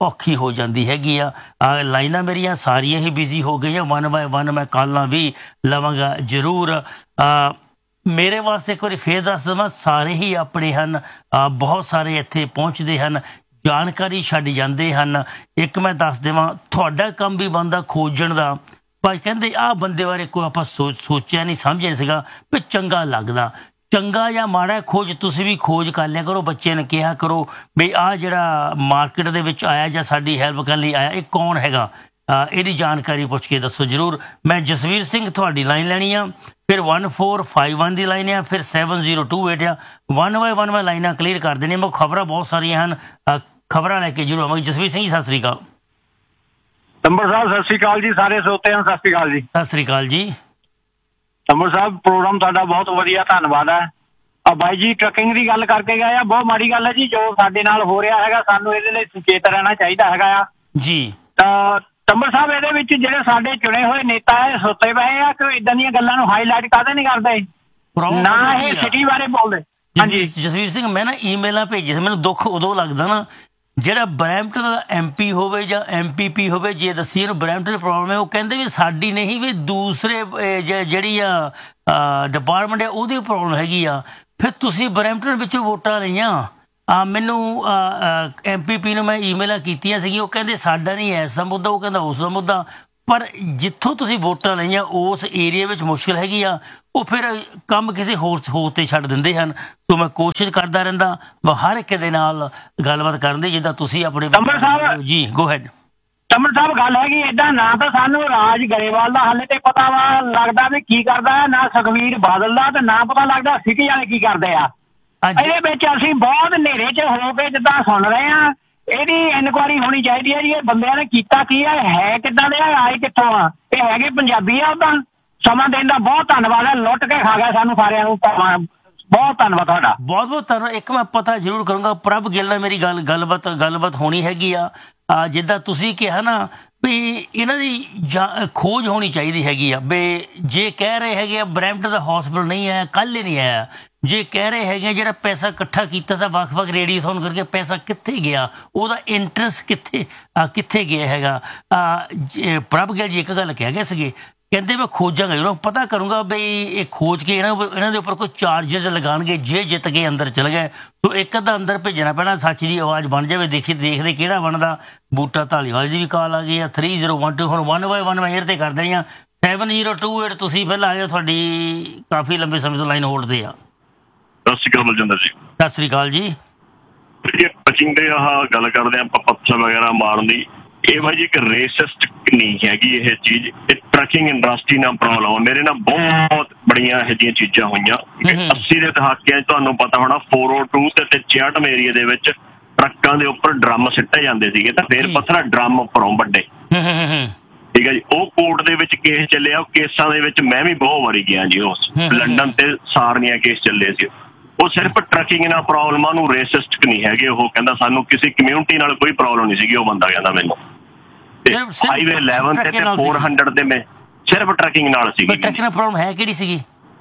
ਔਖੀ ਹੋ ਜਾਂਦੀ ਹੈਗੀ ਆ। ਲਾਈਨਾਂ ਮੇਰੀਆਂ ਸਾਰੀਆਂ ਹੀ ਬਿਜ਼ੀ ਹੋ ਗਈਆਂ, ਵਨ ਬਾਏ ਵਨ ਮੈਂ ਕਾਲਾਂ ਵੀ ਲਵਾਂਗਾ ਜ਼ਰੂਰ। ਮੇਰੇ ਵਾਸਤੇ ਇੱਕ ਵਾਰੀ ਫੇਰ ਦੱਸ ਦੇਵਾਂ, ਸਾਰੇ ਹੀ ਆਪਣੇ ਹਨ, ਬਹੁਤ ਸਾਰੇ ਇੱਥੇ ਪਹੁੰਚਦੇ ਹਨ, ਜਾਣਕਾਰੀ ਛੱਡ ਜਾਂਦੇ ਹਨ। ਇੱਕ ਮੈਂ ਦੱਸ ਦੇਵਾਂ, ਤੁਹਾਡਾ ਕੰਮ ਵੀ ਬਣਦਾ ਖੋਜਣ ਦਾ। ਪਰ ਕਹਿੰਦੇ ਆਹ ਬੰਦੇ ਬਾਰੇ ਕੋਈ ਆਪਾਂ ਸੋਚ ਸੋਚਿਆ ਨਹੀਂ, ਸਮਝਿਆ ਨਹੀਂ ਸੀਗਾ ਵੀ ਚੰਗਾ ਲੱਗਦਾ। ਚੰਗਾ ਜਾਂ ਮਾੜਾ ਖੋਜ ਤੁਸੀਂ ਵੀ ਖੋਜ ਕਰ ਲਿਆ ਕਰੋ, ਬੱਚੇ ਨੇ ਕਿਹਾ ਕਰੋ ਵੀ ਆਹ ਜਿਹੜਾ ਮਾਰਕੀਟ ਦੇ ਵਿੱਚ ਆਇਆ ਜਾਂ ਸਾਡੀ ਹੈਲਪ ਕਰਨ ਲਈ ਆਇਆ, ਇਹ ਕੌਣ ਹੈਗਾ, ਇਹਦੀ ਜਾਣਕਾਰੀ ਪੁੱਛ ਕੇ ਦੱਸੋ ਜ਼ਰੂਰ। ਮੈਂ ਜਸਵੀਰ ਸਿੰਘ ਤੁਹਾਡੀ ਲਾਈਨ ਲੈਣੀ ਆ, ਫਿਰ ਵਨ ਫੋਰ ਫਾਈਵ ਵਨ ਦੀ ਲਾਈਨ ਆ, ਫਿਰ ਸੈਵਨ ਜ਼ੀਰੋ ਟੂ ਏਟ ਆ। ਵਨ ਬਾਏ ਵਨ ਮੈਂ ਲਾਈਨਾਂ ਕਲੀਅਰ ਕਰ ਦੇਣੀਆਂ। ਮੈਂ ਖਬਰਾਂ ਬਹੁਤ ਸਾਰੀਆਂ ਹਨ, ਖਬਰਾਂ ਲੈ ਕੇ ਜ਼ਰੂਰ ਆਵਾਂਗੇ। ਜਸਵੀਰ ਸਿੰਘ ਜੀ ਸਤਿ ਸ੍ਰੀ ਅਕਾਲ। ਤੰਬਰ ਸਾਹਿਬ ਸਤਿ ਸ੍ਰੀ ਅਕਾਲ ਜੀ, ਸਾਰੇ ਸਰੋਤਿਆਂ ਨੂੰ ਸਤਿ ਸ੍ਰੀ ਅਕਾਲ ਜੀ। ਸਤਿ ਸ੍ਰੀ ਅਕਾਲ ਜੀ। ਤੰਬਰ ਸਾਹਿਬ ਪ੍ਰੋਗਰਾਮ ਤੁਹਾਡਾ ਬਹੁਤ ਵਧੀਆ, ਧੰਨਵਾਦ ਹੈ। ਆ ਬਾਈ ਜੀ ਟਰੱਕਿੰਗ ਦੀ ਗੱਲ ਕਰਕੇ ਗਏ ਆ, ਬਹੁਤ ਮਾੜੀ ਗੱਲ ਹੈ ਜੀ ਜੋ ਸਾਡੇ ਨਾਲ ਹੋ ਰਿਹਾ ਹੈਗਾ, ਸਾਨੂੰ ਇਹਦੇ ਲਈ ਸੁਚੇਤ ਰਹਿਣਾ ਚਾਹੀਦਾ ਹੈਗਾ ਆ ਜੀ। ਤਾਂ ਤੰਬਰ ਸਾਹਿਬ ਇਹਦੇ ਵਿੱਚ ਜਿਹੜੇ ਸਾਡੇ ਚੁਣੇ ਹੋਏ ਨੇਤਾ ਹੈ ਸੁੱਤੇ ਪਏ ਆ ਕਿ ਇਦਾਂ ਦੀਆਂ ਗੱਲਾਂ ਨੂੰ ਹਾਈਲਾਈਟ ਕਾਹਦੇ ਨਹੀਂ ਕਰਦੇ, ਨਾ ਇਹ ਸਿਟੀ ਬਾਰੇ ਬੋਲਦੇ। ਹਾਂਜੀ ਜਸਵੀਰ ਸਿੰਘ, ਮੈਂ ਨਾ ਈਮੇਲਾਂ ਭੇਜੀ ਸੀ, ਮੈਨੂੰ ਦੁੱਖ ਉਦੋਂ ਲੱਗਦਾ ਨਾ ਜਿਹੜਾ ਬਰੈਂਪਟਨ ਦਾ ਐਮ ਪੀ ਹੋਵੇ ਜਾਂ ਐਮ ਪੀ ਪੀ ਹੋਵੇ, ਜੇ ਦੱਸੀ ਇਹਨੂੰ ਬਰੈਂਪਟਨ ਪ੍ਰੋਬਲਮ ਹੈ, ਉਹ ਕਹਿੰਦੇ ਵੀ ਸਾਡੀ ਨਹੀਂ, ਵੀ ਦੂਸਰੇ ਜਿਹੜੀ ਆ ਡਿਪਾਰਟਮੈਂਟ ਹੈ ਉਹਦੀ ਪ੍ਰੋਬਲਮ ਹੈਗੀ ਆ। ਫਿਰ ਤੁਸੀਂ ਬਰੈਂਪਟਨ ਵਿੱਚੋਂ ਵੋਟਾਂ ਲਈਆਂ। ਆ ਮੈਨੂੰ ਐਮ ਪੀ ਪੀ ਨੂੰ ਮੈਂ ਈਮੇਲਾਂ ਕੀਤੀਆਂ ਸੀਗੀਆਂ, ਉਹ ਕਹਿੰਦੇ ਸਾਡਾ ਨਹੀਂ ਐਸਾ ਮੁੱਦਾ, ਉਹ ਕਹਿੰਦਾ ਉਸ ਦਾ ਮੁੱਦਾ। ਪਰ ਜਿੱਥੋਂ ਤੁਸੀਂ ਵੋਟਾਂ ਲਈਆਂ ਉਸ ਏਰੀਆ ਵਿੱਚ ਮੁਸ਼ਕਿਲ ਹੈਗੀ ਆ, ਉਹ ਫਿਰ ਕੰਮ ਕਿਸੇ ਹੋਰ ਹੋਰ ਤੇ ਛੱਡ ਦਿੰਦੇ ਹਨ। ਸੋ ਮੈਂ ਕੋਸ਼ਿਸ਼ ਕਰਦਾ ਰਹਿੰਦਾ ਹਰ ਇੱਕ ਦੇ ਨਾਲ ਗੱਲਬਾਤ ਕਰਨ ਦੀ, ਜਿੱਦਾਂ ਤੁਸੀਂ ਆਪਣੇ ਜੀ ਗੋ ਹੈਡ। ਤਮਰ ਸਾਹਿਬ ਗੱਲ ਹੈਗੀ ਏਦਾਂ, ਨਾ ਤਾਂ ਸਾਨੂੰ ਰਾਜ ਗਰੇਵਾਲ ਦਾ ਹਾਲੇ ਤੇ ਪਤਾ ਵਾ ਲੱਗਦਾ ਵੀ ਕੀ ਕਰਦਾ ਹੈ, ਨਾ ਸੁਖਵੀਰ ਬਾਦਲ ਦਾ, ਤੇ ਨਾ ਪਤਾ ਲੱਗਦਾ ਸਿਟੀ ਵਾਲੇ ਕੀ ਕਰਦੇ ਆ। ਇਹਦੇ ਵਿੱਚ ਅਸੀਂ ਬਹੁਤ ਹਨੇਰੇ 'ਚ ਹੋ ਕੇ ਜਿੱਦਾਂ ਸੁਣ ਰਹੇ ਹਾਂ, ਇਹਦੀ ਇਨਕੁਆਇਰੀ ਹੋਣੀ ਚਾਹੀਦੀ ਹੈ ਜੀ। ਇਹ ਬੰਦਿਆਂ ਨੇ ਕੀਤਾ ਕੀ ਹੈ, ਹੈ ਕਿੱਦਾਂ ਦੇ ਆ, ਆਏ ਕਿੱਥੋਂ ਆ, ਇਹ ਹੈਗੇ ਪੰਜਾਬੀ ਆ। ਉਦਾਂ ਸਮਾਂ ਦੇਣ ਦਾ ਬਹੁਤ ਧੰਨਵਾਦ ਹੈ, ਲੁੱਟ ਕੇ ਖਾ ਗਿਆ ਸਾਨੂੰ ਸਾਰਿਆਂ ਨੂੰ, ਬਹੁਤ ਧੰਨਵਾਦ ਤੁਹਾਡਾ। ਬਹੁਤ ਬਹੁਤ ਧੰਨਵਾਦ। ਇੱਕ ਮੈਂ ਪਤਾ ਜ਼ਰੂਰ ਕਰੂੰਗਾ, ਪ੍ਰਭ ਗਿੱਲ ਨਾਲ ਮੇਰੀ ਗੱਲ ਗੱਲਬਾਤ ਗੱਲਬਾਤ ਹੋਣੀ ਹੈਗੀ ਆ। ਜਿੱਦਾਂ ਤੁਸੀਂ ਕਿਹਾ ਨਾ ਵੀ ਇਹਨਾਂ ਦੀ ਖੋਜ ਹੋਣੀ ਚਾਹੀਦੀ ਹੈਗੀ ਆ। ਵੀ ਜੇ ਕਹਿ ਰਹੇ ਹੈਗੇ ਆ ਬਰੈਂਪਟਨ ਦਾ ਹਸਪੀਟਲ ਨਹੀਂ ਆਇਆ, ਕੱਲ੍ਹ ਹੀ ਨਹੀਂ ਆਇਆ, ਜੇ ਕਹਿ ਰਹੇ ਹੈਗੇ ਜਿਹੜਾ ਪੈਸਾ ਇਕੱਠਾ ਕੀਤਾ ਸੀ ਵੱਖ-ਵੱਖ ਰੇਡੀਏਸ਼ਨ ਕਰਕੇ, ਪੈਸਾ ਕਿੱਥੇ ਗਿਆ, ਉਹਦਾ ਇੰਟਰਸਟ ਕਿੱਥੇ ਕਿੱਥੇ ਗਿਆ ਹੈਗਾ। ਪ੍ਰਭ ਗਿੱਲ ਜੀ ਇੱਕ ਗੱਲ ਕਹਿ ਗਏ ਸੀਗੇ, ਕਹਿੰਦੇ ਮੈਂ ਖੋਜਾਂਗਾ, ਜਦੋਂ ਪਤਾ ਕਰੂੰਗਾ ਬਈ ਇਹ ਖੋਜ ਕੇ ਇਹਨਾਂ ਇਹਨਾਂ ਦੇ ਉੱਪਰ ਕੋਈ ਚਾਰਜਸ ਲਗਾਉਣਗੇ ਜੇ ਜਿੱਤ ਕੇ ਅੰਦਰ ਚਲੇ ਗਏ। ਸੋ ਇੱਕ ਅੱਧਾ ਅੰਦਰ ਭੇਜਣਾ ਪੈਣਾ, ਸੱਚ ਦੀ ਆਵਾਜ਼ ਬਣ ਜਾਵੇ। ਦੇਖੀ ਦੇਖਦੇ ਕਿਹੜਾ ਬਣਦਾ। ਬੂਟਾ ਧਾਲੀਵਾਲ ਦੀ ਵੀ ਕਾਲ ਆ ਗਈ ਆ, ਥਰੀ ਜ਼ੀਰੋ ਵਨ ਟੂ। ਹੁਣ ਵਨ ਬਾਏ ਵਨ ਮੈਂ ਏਅਰ ਤੇ ਕਰ ਦੇਣੀ ਆ। ਸੈਵਨ ਜ਼ੀਰੋ ਟੂ ਏਟ ਤੁਸੀਂ ਪਹਿਲਾਂ ਆਏ ਹੋ, ਤੁਹਾਡੀ ਕਾਫੀ ਲੰਬੇ ਸਮੇਂ ਤੋਂ ਲਾਈਨ ਹੋਲਡ ਤੇ ਆ। ਸਤਿ ਸ਼੍ਰੀ ਅਕਾਲ ਬਲਜਿੰਦਰ ਜੀ। ਸਤਿ ਸ਼੍ਰੀ ਅਕਾਲ ਜੀ। ਬਚਿੰਦੇ ਆਹ ਗੱਲ ਕਰਦੇ ਆਪਾਂ ਪੱਥਰ ਵਗੈਰਾ ਮਾਰਨ ਦੀ, ਇਹ ਭਾਈ ਜੀ ਇੱਕ ਰੇਸਿਸਟ ਨਹੀਂ ਹੈਗੀ ਇਹ ਚੀਜ਼, ਇਹ ਟਰੱਕਿੰਗ ਇੰਡਸਟਰੀ ਨਾਲ ਪ੍ਰੋਬਲਮ ਆ। ਮੇਰੇ ਨਾਲ ਬਹੁਤ ਬੜੀਆਂ ਇਹੋ ਜਿਹੀਆਂ ਚੀਜ਼ਾਂ ਹੋਈਆਂ। ਅੱਸੀ ਦੇ ਦਹਾਕਿਆਂ 'ਚ ਤੁਹਾਨੂੰ ਪਤਾ ਹੋਣਾ ਫੋਰ ਓ ਟੂ ਤੇ ਚਿਆਟਮ ਏਰੀਏ ਦੇ ਵਿੱਚ ਟਰੱਕਾਂ ਦੇ ਉੱਪਰ ਡਰਮ ਸਿੱਟੇ ਜਾਂਦੇ ਸੀਗੇ, ਤਾਂ ਫੇਰ ਪੱਥਰਾ ਡਰਮ ਉੱਪਰੋਂ ਵੱਡੇ, ਠੀਕ ਹੈ ਜੀ। ਉਹ ਕੋਰਟ ਦੇ ਵਿੱਚ ਕੇਸ ਚੱਲਿਆ, ਉਹ ਕੇਸਾਂ ਦੇ ਵਿੱਚ ਮੈਂ ਵੀ ਬਹੁਤ ਵਾਰੀ ਗਿਆ ਜੀ। ਉਸ ਲੰਡਨ ਤੇ ਸਾਰਨੀਆਂ ਕੇਸ ਚੱਲੇ ਸੀ। ਉਹ ਸਿਰਫ ਟਰੱਕਿੰਗ ਨਾਲ ਪ੍ਰੋਬਲਮਾਂ ਨੂੰ ਰੇਸਿਸਟ ਨਹੀਂ ਹੈਗੇ। ਉਹ ਕਹਿੰਦਾ ਸਾਨੂੰ ਕਿਸੇ ਕਮਿਊਨਿਟੀ ਨਾਲ ਕੋਈ ਪ੍ਰੋਬਲਮ ਨਹੀਂ ਸੀਗੀ, ਉਹ ਬੰਦਾ ਕਹਿੰਦਾ ਮੈਨੂੰ। ਤੇ ਹਾਈਵੇ ਇਲੈਵਨ ਤੇ ਫੋਰ ਹੰਡਰਡ ਤੇ ਮੈਂ ਸਿਰਫ ਟਰੱਕਿੰਗ ਨਾਲ ਸੀਗੀ। ਟਰੱਕਿੰਗ ਨਾਲ ਪ੍ਰੋਬਲਮ ਹੈ ਕਿਹੜੀ ਸੀਗੀ?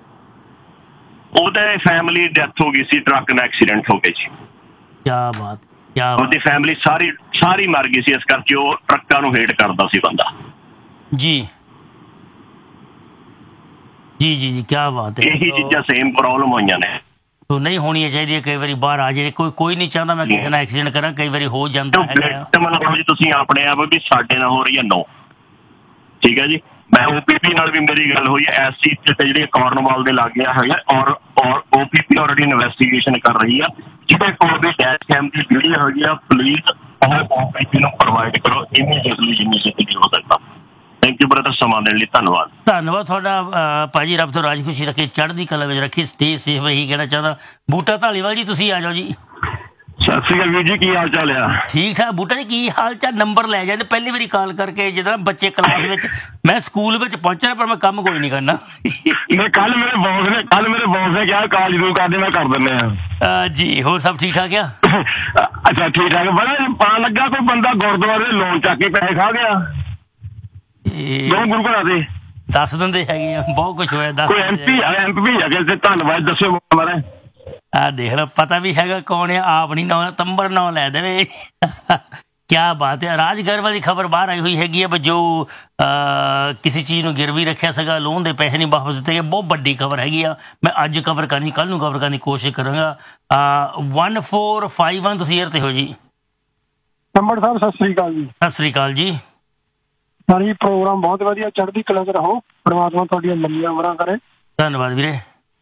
ਉਹਦੇ ਫੈਮਿਲੀ ਡੈਥ ਹੋ ਗਈ ਸੀ, ਟਰੱਕ ਨਾਲ ਐਕਸੀਡੈਂਟ ਹੋ ਗਿਆ ਜੀ। ਕਿਆ ਬਾਤ, ਕਿਆ ਉਹਦੀ ਫੈਮਿਲੀ ਸਾਰੀ ਸਾਰੀ ਮਰ ਗਈ ਸੀ, ਇਸ ਕਰਕੇ ਉਹ ਟਰੱਕਾਂ ਨੂੰ ਹੇਟ ਕਰਦਾ ਸੀ ਬੰਦਾ ਜੀ। ਜੀ ਜੀ ਜੀ ਕਿਆ ਬਾਤ ਹੈ। ਇਹੀ ਚੀਜ਼ਾਂ ਸੇਮ ਪ੍ਰੋਬਲਮ ਹੋਈਆਂ ਨੇ। ਨਹੀਂ ਹੋਣੀਆਂ ਚਾਹੀਦੀਆਂ। ਕਈ ਵਾਰੀ ਬਾਹਰ ਆ ਜਾਏ, ਕੋਈ ਕੋਈ ਨਹੀਂ ਚਾਹੁੰਦਾ ਮੈਂ ਕਿਸੇ ਨਾਲ ਐਕਸੀਡੈਂਟ ਕਰਾਂ, ਕਈ ਵਾਰੀ ਹੋ ਜਾਂਦਾ ਹੈਗਾ। ਮਤਲਬ ਜੀ ਤੁਸੀਂ ਆਪਣੇ ਆਪ ਵੀ ਸਾਡੇ ਨਾਲ ਹੋ ਰਹੀ ਹੈ ਨੋ, ਠੀਕ ਹੈ ਜੀ। ਮੈਂ ਓ ਪੀ ਪੀ ਨਾਲ ਵੀ ਮੇਰੀ ਗੱਲ ਹੋਈ ਹੈ ਇਸ ਚੀਜ਼ ਤੇ, ਜਿਹੜੀ ਕਾਰਨਵਾਲ ਦੇ ਲੱਗ ਗਿਆ ਹੈਗਾ, ਔਰ ਔਰ ਓ ਪੀ ਪੀ ਆਲਰੇਡੀ ਇਨਵੈਸਟੀਗੇਸ਼ਨ ਕਰ ਰਹੀ ਆ। ਜਿਹਦੇ ਕੋਲ ਵੀ ਡੈਸ਼ ਕੈਮ ਦੀ ਵੀਡੀਓ ਹੈਗੀ ਆ, ਪਲੀਜ਼ ਉਹ ਓ ਪੀ ਪੀ ਨੂੰ ਪ੍ਰੋਵਾਈਡ ਕਰੋ ਇਮੀਡੀਏਟਲੀ, ਜਿੰਨੀ ਛੇਤੀ ਹੋ ਸਕਦਾ। ਥੈਂਕ ਯੂ ਬ੍ਰਦਰ, ਸਮਾਂ ਦੇਣ ਲਈ ਧੰਨਵਾਦ। ਧੰਨਵਾਦ ਤੁਹਾਡਾ ਭਾਜੀ, ਰੱਬ ਤੋਂ ਰਾਜ ਖੁਸ਼ੀ ਰੱਖੇ, ਚੜ੍ਹਦੀ ਕਲਾ ਵਿੱਚ ਰੱਖੇ, ਸਟੇ ਸੇਫ। ਇਹੀ ਕਹਿਣਾ ਚਾਹੁੰਦਾ। ਬੂਟਾ ਧਾਲੀਵਾਲ ਜੀ ਤੁਸੀਂ ਆ ਜਾਓ ਜੀ। ਸਤਿ ਸ਼੍ਰੀ ਅਕਾਲ ਵੀਰ ਜੀ, ਕੀ ਹਾਲ ਚਾਲ ਆ? ਠੀਕ ਠਾਕ। ਬੂਟਾ ਜੀ ਕੀ ਹਾਲ ਚਾਲ? ਨੰਬਰ ਲੈ ਜਾਂਦੇ ਪਹਿਲੀ ਵਾਰੀ ਕਾਲ ਕਰਕੇ, ਜਿੱਦਾਂ ਬੱਚੇ ਕਲਾਸ ਵਿੱਚ, ਮੈਂ ਸਕੂਲ ਵਿੱਚ ਪਹੁੰਚਣਾ ਪਰ ਮੈਂ ਕੰਮ ਕੋਈ ਨਹੀਂ ਕਰਨਾ। ਕੱਲ ਮੇਰੇ ਬੌਸ ਨੇ ਕੱਲ ਮੇਰੇ ਬੌਸ ਨੇ ਕਿਹਾ ਕਾਲ ਜ਼ਰੂਰ ਕਰਦੇ, ਮੈਂ ਕਰ ਦਿੰਦੇ ਆ ਜੀ। ਹੋਰ ਸਭ ਠੀਕ ਠਾਕ ਆ? ਅੱਛਾ ਠੀਕ ਠਾਕ। ਬੜਾ ਪਤਾ ਲੱਗਾ ਕੋਈ ਬੰਦਾ ਗੁਰਦੁਆਰੇ ਦੇ ਲੋਨ ਚੱਕ ਕੇ ਪੈਸੇ ਖਾ ਗਿਆ। ਗੁਰੂ ਘਰਾਂ ਦੇ ਦੱਸ ਦਿੰਦੇ ਹੈਗੇ ਆ, ਬਹੁਤ ਕੁਛ ਹੋਇਆ। ਦੱਸ ਕੋਈ ਐਮ ਪੀ ਐਮ ਪੀ ਹੈਗੇ, ਧੰਨਵਾਦ ਦੱਸਿਓ ਮਾਰੇ। ਆ ਦੇਖ ਲਓ, ਪਤਾ ਵੀ ਹੈਗਾ ਕੌਣ ਆ, ਆਪ ਨੀ ਨਾਂ ਤੰਬਰ ਨਾਂ ਲੈ ਦੇਵੇ। क्या बात है। राज गर्वल की खबर बाहर आई हुई हैगी है जो किसी चीज़ ਨੂੰ ਗਿਰਵੀ ਰੱਖਿਆ ਸੀਗਾ ਲੋਨ ਦੇ ਪੈਸੇ ਨਹੀਂ ਵਾਪਸ ਦਿੱਤੇ ਗਏ। ਬਹੁਤ ਵੱਡੀ ਖਬਰ ਹੈਗੀ ਆ। ਮੈਂ ਅੱਜ ਕਵਰ ਕਰਨੀ, ਕੱਲ ਨੂੰ ਕਵਰ ਕਰਨ ਦੀ ਕੋਸ਼ਿਸ਼ ਕਰਾਂਗਾ। one four five one ਤੁਸੀਂ ਏਅਰ ਤੇ ਹੋ ਜੀ। ਨੰਬਰ ਸਾਹਿਬ ਸਤਿ ਸ੍ਰੀ ਅਕਾਲ ਜੀ। ਸਤਿ ਸ੍ਰੀ ਅਕਾਲ ਜੀ। ਸਾਰੀ ਪ੍ਰੋਗਰਾਮ ਬਹੁਤ ਵਧੀਆ, ਚੜ੍ਹਦੀ ਕਲਾ 'ਚ ਰਹੋ, ਪਰਮਾਤਮਾ ਤੁਹਾਡੀਆਂ ਲੰਮੀਆਂ ਉਮਰਾਂ ਕਰੇ। ਧੰਨਵਾਦ ਵੀਰੇ।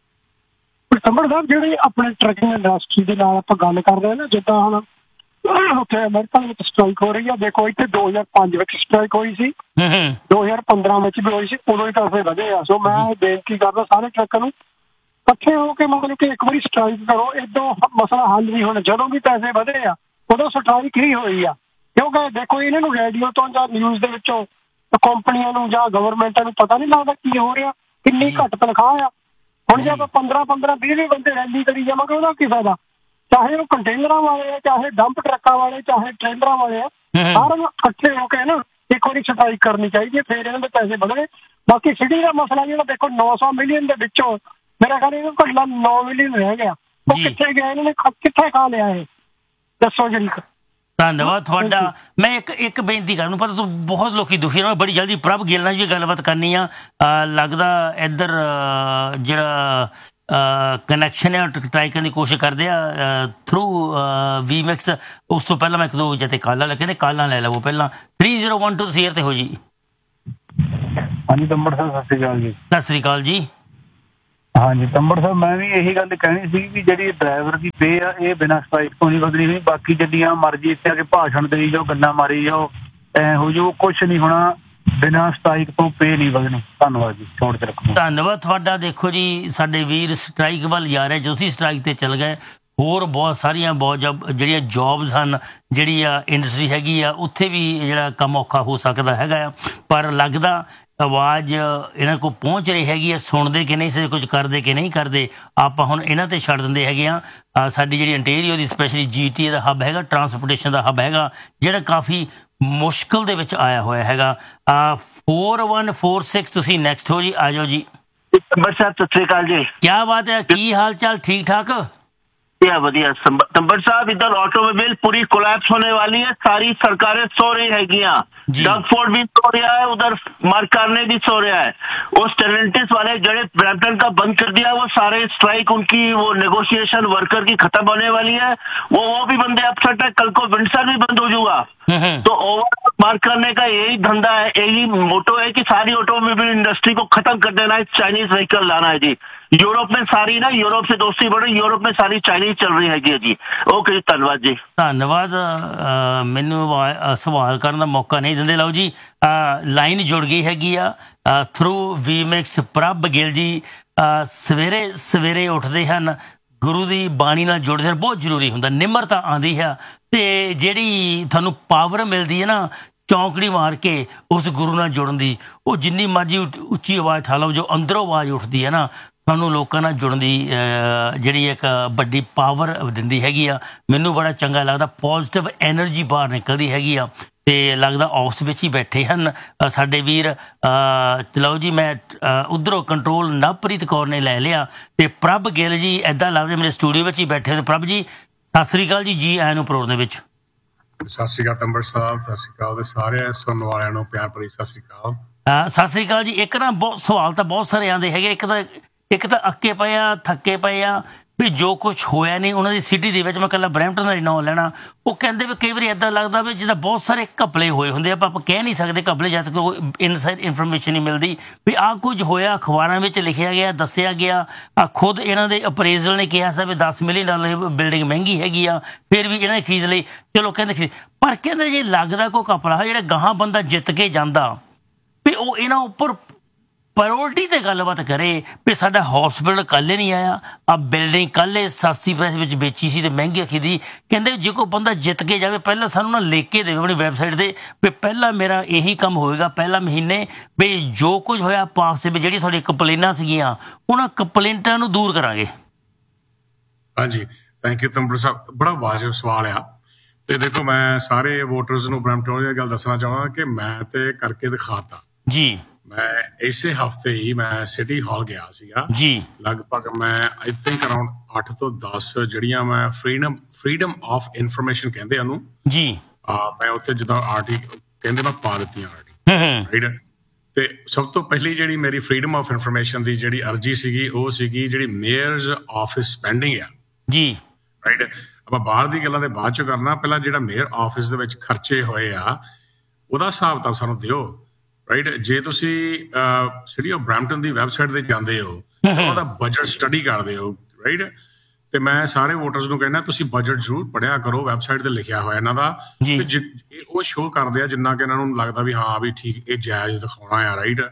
ਨੰਬਰ ਸਾਹਿਬ ਜਿਹੜੀ ਆਪਣੇ ਟਰੱਕਿੰਗ ਇੰਡਸਟਰੀ ਦੇ ਨਾਲ ਆਪਾਂ ਗੱਲ ਕਰ ਰਹੇ ਹਾਂ ਨਾ, ਜਿੱਦਾਂ ਹੁਣ ਉੱਥੇ ਅਮਰੀਕਾ ਵਿੱਚ ਸਟ੍ਰਾਈਕ ਹੋ ਰਹੀ ਆ। ਦੇਖੋ ਇੱਥੇ ਦੋ ਹਜ਼ਾਰ ਪੰਜ ਵਿੱਚ ਸਟ੍ਰਾਈਕ ਹੋਈ ਸੀ, ਦੋ ਹਜ਼ਾਰ ਪੰਦਰਾਂ ਵਿੱਚ ਵੀ ਹੋਈ ਸੀ, ਉਦੋਂ ਹੀ ਪੈਸੇ ਵਧੇ ਆ। ਸੋ ਮੈਂ ਬੇਨਤੀ ਕਰਦਾ ਸਾਰੇ ਟਰੱਕਾਂ ਨੂੰ ਇਕੱਠੇ ਹੋ ਕੇ ਮਤਲਬ ਕਿ ਇੱਕ ਵਾਰੀ ਸਟ੍ਰਾਈਕ ਕਰੋ। ਏਦਾਂ ਮਸਲਾ ਹੱਲ ਨਹੀਂ ਹੋਣਾ। ਜਦੋਂ ਵੀ ਪੈਸੇ ਵਧੇ ਆ ਉਦੋਂ ਸਟ੍ਰਾਈਕ ਹੀ ਹੋਈ ਆ, ਕਿਉਂਕਿ ਦੇਖੋ ਇਹਨਾਂ ਨੂੰ ਰੇਡੀਓ ਤੋਂ ਜਾਂ ਨਿਊਜ਼ ਦੇ ਵਿੱਚੋਂ ਕੰਪਨੀਆਂ ਨੂੰ ਜਾਂ ਗਵਰਨਮੈਂਟਾਂ ਨੂੰ ਪਤਾ ਨਹੀਂ ਲੱਗਦਾ ਕੀ ਹੋ ਰਿਹਾ, ਕਿੰਨੀ ਘੱਟ ਤਨਖਾਹ ਆ। ਹੁਣ ਜੇ ਆਪਾਂ ਪੰਦਰਾਂ ਪੰਦਰਾਂ ਵੀਹ ਵੀਹ ਬੰਦੇ ਰੈਲੀ ਕਰੀ ਜਾਵਾਂਗੇ ਉਹਦਾ ਕੀ ਫਾਇਦਾ? ਚਾਹੇ ਉਹ ਕੰਟੇਨਰਾਂ ਵਾਲੇ ਆ, ਚਾਹੇ ਡੰਪ ਟਰੱਕਾਂ ਵਾਲੇ, ਚਾਹੇ ਟ੍ਰੇਲਰਾਂ ਵਾਲੇ ਆ, ਸਾਰਿਆਂ ਨੂੰ ਇਕੱਠੇ ਹੋ ਕੇ ਨਾ ਇੱਕ ਵਾਰੀ ਸਟ੍ਰਾਈਕ ਕਰਨੀ ਚਾਹੀਦੀ ਹੈ, ਫਿਰ ਇਹਨਾਂ ਦੇ ਪੈਸੇ ਵਧਣੇ। ਬਾਕੀ ਸਿਟੀ ਦਾ ਮਸਲਾ ਜਿਹੜਾ ਦੇਖੋ ਨੌ ਸੌ ਮਿਲੀਅਨ ਦੇ ਵਿੱਚੋਂ ਮੇਰਾ ਖਿਆਲ ਇਹਨੂੰ ਘੱਟਲਾ ਨੌ ਮਿਲੀਅਨ ਰਹਿ ਗਿਆ। ਉਹ ਕਿੱਥੇ ਗਿਆ? ਇਹਨਾਂ ਨੇ ਕਿੱਥੇ ਖਾ ਲਿਆ ਇਹ ਦੱਸੋ ਜੀ। ਧੰਨਵਾਦ ਤੁਹਾਡਾ। ਮੈਂ ਇੱਕ ਇੱਕ ਬੇਨਤੀ ਕਰਨ ਪਰ ਤੂੰ ਬਹੁਤ ਲੋਕੀ ਦੁਖੀ ਨੇ। ਬੜੀ ਜਲਦੀ ਪ੍ਰਭ ਗਿੱਲ ਨਾਲ ਵੀ ਗੱਲਬਾਤ ਕਰਨੀ ਆ। ਲੱਗਦਾ ਇੱਧਰ ਜਿਹੜਾ ਕਨੈਕਸ਼ਨ ਹੈ ਟਰਾਈ ਕਰਨ ਦੀ ਕੋਸ਼ਿਸ਼ ਕਰਦੇ ਆ ਥਰੂ ਵੀ ਮਿਕਸ। ਉਸ ਤੋਂ ਪਹਿਲਾਂ ਮੈਂ ਇੱਕ ਦੋ ਜਤੇ ਕਾਲਾਂ ਲੈ ਕਹਿੰਦੇ ਕਾਲਾਂ ਲੈ ਲਵੋ ਪਹਿਲਾਂ। ਥ੍ਰੀ ਜ਼ੀਰੋ ਵਨ ਟੂ ਤੁਸੀਂ ਏਅਰ ਤੇ ਹੋ ਜੀ। ਹਾਂਜੀ ਤੰਬੜ ਸਾਹਿਬ ਸਤਿ ਸ੍ਰੀ ਅਕਾਲ ਜੀ। ਸਤਿ ਸ੍ਰੀ ਅਕਾਲ ਜੀ। ਹਾਂਜੀ ਤੰਬੜ ਸਾਹਿਬ ਮੈਂ ਵੀ ਇਹੀ ਗੱਲ ਕਹਿਣੀ ਸੀ ਵੀ ਜਿਹੜੀ ਡਰਾਈਵਰ ਦੀ ਪੇ ਆ ਇਹ ਬਿਨਾਂ ਸਟ੍ਰਾਈਕ ਤੋਂ ਨਹੀਂ ਵਧਣੀ। ਨਹੀਂ ਬਾਕੀ ਜਿੱਡੀਆਂ ਮਰਜ਼ੀ ਇੱਥੇ ਆ ਕੇ ਭਾਸ਼ਣ ਦੇਈ ਜਾਓ, ਗੱਲਾਂ ਮਾਰੀ ਜਾਓ, ਐ ਹੋ ਜਾਊ, ਕੁਛ ਨਹੀਂ ਹੋਣਾ। ਬਿਨਾਂ ਸਟ੍ਰਾਈਕ ਤੋਂ ਪੇ ਨਹੀਂ ਵਧਣੀ। ਧੰਨਵਾਦ ਜੀ। ਛੋੜ ਕੇ ਰੱਖੋ। ਧੰਨਵਾਦ ਤੁਹਾਡਾ। ਦੇਖੋ ਜੀ ਸਾਡੇ ਵੀਰ ਸਟ੍ਰਾਈਕ ਵੱਲ ਜਾ ਰਹੇ, ਤੁਸੀਂ ਸਟ੍ਰਾਈਕ ਤੇ ਚੱਲ ਗਏ। ਹੋਰ ਬਹੁਤ ਸਾਰੀਆਂ ਬਹੁਤ ਜਬ ਜਿਹੜੀਆਂ ਜੋਬਸ ਹਨ, ਜਿਹੜੀ ਆ ਇੰਡਸਟਰੀ ਹੈਗੀ ਆ, ਉੱਥੇ ਵੀ ਜਿਹੜਾ ਕੰਮ ਔਖਾ ਹੋ ਸਕਦਾ ਹੈਗਾ ਆ। ਪਰ ਲੱਗਦਾ ਆਵਾਜ਼ ਇਹਨਾਂ ਕੋਲ ਪਹੁੰਚ ਰਹੀ ਹੈਗੀ ਆ। ਸੁਣਦੇ ਕਿ ਨਹੀਂ, ਕੁਝ ਕਰਦੇ ਕਿ ਨਹੀਂ ਕਰਦੇ, ਆਪਾਂ ਹੁਣ ਇਹਨਾਂ ਤੇ ਛੱਡ ਦਿੰਦੇ ਹੈਗੇ ਆ। ਸਾਡੀ ਜਿਹੜੀ ਇੰਟੀਰੀਅਰ ਦੀ ਸਪੈਸ਼ਲੀ ਜੀ ਟੀ ਏ ਦਾ ਹੱਬ ਹੈਗਾ, ਟਰਾਂਸਪੋਰਟੇਸ਼ਨ ਦਾ ਹੱਬ ਹੈਗਾ, ਜਿਹੜਾ ਕਾਫੀ ਮੁਸ਼ਕਿਲ ਦੇ ਵਿੱਚ ਆਇਆ ਹੋਇਆ ਹੈਗਾ। ਫੋਰ ਵਨ ਫੋਰ ਸਿਕਸ ਤੁਸੀਂ ਨੈਕਸਟ ਹੋ ਜੀ। ਆ ਜਾਓ ਜੀ। ਤੰਬੜ ਸਾਹਿਬ ਸਤਿ ਸ੍ਰੀ ਅਕਾਲ ਜੀ। ਕਿਆ ਬਾਤ ਹੈ, ਕੀ ਹਾਲ ਚਾਲ? ठीक ठाक बढ़िया। तंबड़ साहब इधर ऑटोमोबाइल पूरी कोलैप्स होने वाली है। सारी सरकारें सो रही हैगियां। डगफोर्ड भी सो रहा है, उधर मार्क कार्ने भी सो रहा है। वो स्टेलेंटिस वाले जड़े ब्रैम्पटन का बंद कर दिया, वो सारे स्ट्राइक उनकी वो नेगोशिएशन वर्कर की खत्म होने वाली है। वो वो भी बंदे अपसेट है। कल को विंडसर भी बंद हो जाऊगा। तो ओवर मार्क करने का यही धंधा है, यही मोटो है कि सारी ऑटोमोबाइल इंडस्ट्री को खत्म कर देना है, चाइनीज व्हीकल लाना है जी। यूरोप में सारी ना यूरोप से दोस्ती बढ़ी, यूरोप में सारी चाइनीज चल रही हैगी जी। ओके जी, धन्यवाद जी। ਧੰਨਵਾਦ। ਮੈਨੂੰ ਸਵਾਲ ਕਰਨ ਦਾ ਮੌਕਾ ਨਹੀਂ ਦਿੰਦੇ। ਲਓ ਜੀ ਲਾਈਨ ਜੁੜ ਗਈ ਹੈਗੀ ਆ ਥਰੂ ਵੀ ਮਿਕਸ। ਪ੍ਰਭ ਗਿੱਲ ਜੀ ਸਵੇਰੇ ਸਵੇਰੇ ਉੱਠਦੇ ਹਨ, ਗੁਰੂ ਦੀ ਬਾਣੀ ਨਾਲ ਜੁੜਦੇ ਹਨ। ਬਹੁਤ ਜ਼ਰੂਰੀ ਹੁੰਦਾ, ਨਿਮਰਤਾ ਆਉਂਦੀ ਹੈ ਤੇ ਜਿਹੜੀ ਤੁਹਾਨੂੰ ਪਾਵਰ ਮਿਲਦੀ ਹੈ ਨਾ ਚੌਂਕੜੀ ਮਾਰ ਕੇ ਉਸ ਗੁਰੂ ਨਾਲ ਜੁੜਨ ਦੀ, ਉਹ ਜਿੰਨੀ ਮਰਜ਼ੀ ਉੱਚੀ ਆਵਾਜ਼ ਠਾ ਲਓ, ਜੋ ਅੰਦਰੋਂ ਆਵਾਜ਼ ਉੱਠਦੀ ਹੈ ਨਾ ਤੁਹਾਨੂੰ ਲੋਕਾਂ ਨਾਲ ਜੁੜਨ ਦੀ ਜਿਹੜੀ ਇੱਕ ਵੱਡੀ ਪਾਵਰ ਦਿੰਦੀ ਹੈਗੀ ਆ। ਮੈਨੂੰ ਬੜਾ ਚੰਗਾ ਲੱਗਦਾ, ਪੋਜ਼ੀਟਿਵ ਐਨਰਜੀ ਬਾਹਰ ਨਿਕਲਦੀ ਹੈਗੀ ਆ। ਤੇ ਲੱਗਦਾ ਆਫਿਸ ਵਿੱਚ ਹੀ ਬੈਠੇ ਹਨ ਸਾਡੇ ਵੀਰ। ਲਓ ਜੀ ਮੈਂ ਉੱਧਰੋਂ ਕੰਟਰੋਲ ਨਵਪ੍ਰੀਤ ਕੌਰ ਨੇ ਲੈ ਲਿਆ ਤੇ ਪ੍ਰਭ ਗਿੱਲ ਜੀ ਇੱਦਾਂ ਲੱਗਦਾ ਮੇਰੇ ਸਟੂਡੀਓ ਵਿੱਚ ਹੀ ਬੈਠੇ ਨੇ। ਪ੍ਰਭ ਜੀ ਸਤਿ ਸ੍ਰੀ ਅਕਾਲ ਜੀ। ਜੀ ਆਇਆਂ ਨੂੰ ਪ੍ਰੋਗਰਾਮ ਦੇ ਵਿੱਚ। ਸਤਿ ਸ੍ਰੀ ਅਕਾਲ ਤੰਬੜ ਸਾਹਿਬ। ਸਤਿ ਸ੍ਰੀ ਅਕਾਲ ਸਾਰੇ ਸੁਣਨ ਵਾਲਿਆਂ ਨੂੰ ਪਿਆਰ ਭਰੀ ਸਤਿ ਸ੍ਰੀ ਅਕਾਲ। ਸਤਿ ਸ੍ਰੀ ਅਕਾਲ ਜੀ। ਇੱਕ ਨਾ ਬਹੁਤ ਸਵਾਲ ਤਾਂ ਬਹੁਤ ਸਾਰੇ ਆਉਂਦੇ ਹੈਗੇ। ਇੱਕ ਤਾਂ ਇੱਕ ਤਾਂ ਅੱਕੇ ਪਏ ਆ, ਥੱਕੇ ਪਏ ਆ ਵੀ ਜੋ ਕੁਛ ਹੋਇਆ ਨਹੀਂ ਉਹਨਾਂ ਦੀ ਸਿਟੀ ਦੇ ਵਿੱਚ। ਮੈਂ ਇਕੱਲਾ ਬਰੈਂਪਟਨ ਦਾ ਹੀ ਨਾਂ ਲੈਣਾ। ਉਹ ਕਹਿੰਦੇ ਵੀ ਕਈ ਵਾਰੀ ਇੱਦਾਂ ਲੱਗਦਾ ਵੀ ਜਿੱਦਾਂ ਬਹੁਤ ਸਾਰੇ ਘਪਲੇ ਹੋਏ ਹੁੰਦੇ ਆ, ਆਪਾਂ ਕਹਿ ਨਹੀਂ ਸਕਦੇ ਘਪਲੇ ਜਦ ਤੱਕ ਕੋਈ ਇਨਸਾਈਡ ਇਨਫੋਰਮੇਸ਼ਨ ਨਹੀਂ ਮਿਲਦੀ ਵੀ ਆਹ ਕੁਝ ਹੋਇਆ। ਅਖਬਾਰਾਂ ਵਿੱਚ ਲਿਖਿਆ ਗਿਆ, ਦੱਸਿਆ ਗਿਆ। ਖੁਦ ਇਹਨਾਂ ਦੇ ਅਪਰੇਜ਼ਲ ਨੇ ਕਿਹਾ ਸੀ ਵੀ ਦਸ ਮਿਲੀਅਨ ਡਾਲਰ ਬਿਲਡਿੰਗ ਮਹਿੰਗੀ ਹੈਗੀ ਆ, ਫਿਰ ਵੀ ਇਹਨਾਂ ਨੇ ਖਰੀਦ ਲਈ। ਚਲੋ ਕਹਿੰਦੇ ਖਰੀਦ, ਪਰ ਕਹਿੰਦੇ ਜੇ ਲੱਗਦਾ ਕੋਈ ਘਪਲਾ ਜਿਹੜਾ ਗਾਹਾਂ ਬੰਦਾ ਜਿੱਤ ਕੇ ਜਾਂਦਾ ਵੀ ਉਹ ਇਹਨਾਂ ਉੱਪਰ ਪ੍ਰਾਇਓਰਟੀ ਤੇ ਗੱਲਬਾਤ ਕਰੇ ਵੀ ਸਾਡਾ ਹੌਸਪੀਟਲ ਕੱਲ੍ਹ ਨਹੀਂ ਆਇਆ, ਆ ਬਿਲਡਿੰਗ ਕੱਲ੍ਹ ਸਸਤੀ ਪ੍ਰਾਈਸ ਵਿੱਚ ਵੇਚੀ ਸੀ ਤੇ ਮਹਿੰਗੀ ਖਰੀਦੀ। ਕਹਿੰਦੇ ਜੇ ਕੋਈ ਬੰਦਾ ਜਿੱਤ ਕੇ ਜਾਵੇ ਪਹਿਲਾਂ ਸਾਨੂੰ ਨਾ ਲਿਖ ਕੇ ਦੇਵੇ ਆਪਣੀ ਵੈਬਸਾਈਟ 'ਤੇ ਵੀ ਪਹਿਲਾਂ ਮੇਰਾ ਇਹੀ ਕੰਮ ਹੋਏਗਾ ਪਹਿਲਾ ਮਹੀਨੇ ਵੀ ਜੋ ਕੁਝ ਹੋਇਆ ਪਾਸ ਦੇ ਵੀ ਜਿਹੜੀ ਤੁਹਾਡੀ ਕੰਪਲੇਨਾਂ ਸੀਗੀਆਂ ਉਹਨਾਂ ਕੰਪਲੇਂਟਾਂ ਨੂੰ ਦੂਰ ਕਰਾਂਗੇ। ਹਾਂਜੀ ਥੈਂਕ ਯੂ ਤੰਬੜ ਸਾਹਿਬ, ਬੜਾ ਵਾਜਬ ਸਵਾਲ ਆ। ਤੇ ਦੇਖੋ ਮੈਂ ਸਾਰੇ ਵੋਟਰਸ ਨੂੰ ਬਰੈਂਪਟਨ ਦੀ ਗੱਲ ਦੱਸਣਾ ਚਾਹਾਂਗਾ ਕਿ ਮੈਂ ਤੇ ਕਰਕੇ ਦਿਖਾਤਾ ਜੀ। ਮੈਂ ਇਸੇ ਹਫਤੇ ਹੀ ਮੈਂ ਸਿਟੀ ਹਾਲ ਗਿਆ ਸੀਗਾ ਜੀ। ਲਗਭਗ ਮੈਂ ਆਈ ਥਿੰਕ ਅਰਾਊਂਡ ਅੱਠ ਤੋਂ ਦਸ ਜਿਹੜੀਆਂ ਮੈਂ ਫਰੀडम ਫਰੀडम ਆਫ ਇਨਫੋਰਮੇਸ਼ਨ ਕਹਿੰਦੇ ਉਹਨੂੰ ਜੀ ਮੈਂ ਉੱਥੇ ਜਿੱਦਾਂ ਆਰਟੀ ਕਹਿੰਦੇ ਮੈਂ ਪਾ ਦਿੱਤੀਆਂ ਆਰਟੀ ਰਾਈਟ। ਤੇ ਸਭ ਤੋਂ ਪਹਿਲੀ ਜਿਹੜੀ ਮੇਰੀ ਫਰੀडम ਆਫ ਇਨਫੋਰਮੇਸ਼ਨ ਦੀ ਜਿਹੜੀ ਅਰਜੀ ਸੀਗੀ ਉਹ ਸੀਗੀ ਜਿਹੜੀ ਮੇਅਰਸ ਆਫਿਸ ਸਪੈਂਡਿੰਗ ਆ ਜੀ ਰਾਈਟ। ਆਪਾਂ ਬਾਹਰ ਦੀ ਗੱਲਾਂ ਦੇ ਬਾਅਦ ਚ ਕਰਨਾ, ਪਹਿਲਾਂ ਜਿਹੜਾ ਮੇਅਰ ਆਫਿਸ ਦੇ ਵਿੱਚ ਖਰਚੇ ਹੋਏ ਆ ਉਹਦਾ ਹਿਸਾਬ ਤਾਂ ਸਾਨੂੰ ਦਿਓ ਰਾਈਟ। ਜੇ ਤੁਸੀਂ city of Brampton the website ਤੇ ਜਾਂਦੇ ਹੋ ਉਹਦਾ ਬਜਟ ਸਟੱਡੀ ਕਰਦੇ ਹੋ ਰਾਈਟ, ਤੇ ਮੈਂ ਸਾਰੇ ਵੋਟਰਸ ਨੂੰ ਕਹਿੰਦਾ ਤੁਸੀਂ ਬਜਟ ਜ਼ਰੂਰ ਪੜ੍ਹਿਆ ਕਰੋ, ਵੈਬਸਾਈਟ ਤੇ ਲਿਖਿਆ ਹੋਇਆ ਇਹਨਾਂ ਦਾ, ਉਹ ਸ਼ੋਅ ਕਰਦੇ ਆ ਜਿੰਨਾ ਕਿ ਇਹਨਾਂ ਨੂੰ ਲੱਗਦਾ ਵੀ ਹਾਂ ਵੀ ਠੀਕ ਇਹ ਜਾਇਜ਼ ਦਿਖਾਉਣਾ ਆ ਰਾਈਟ।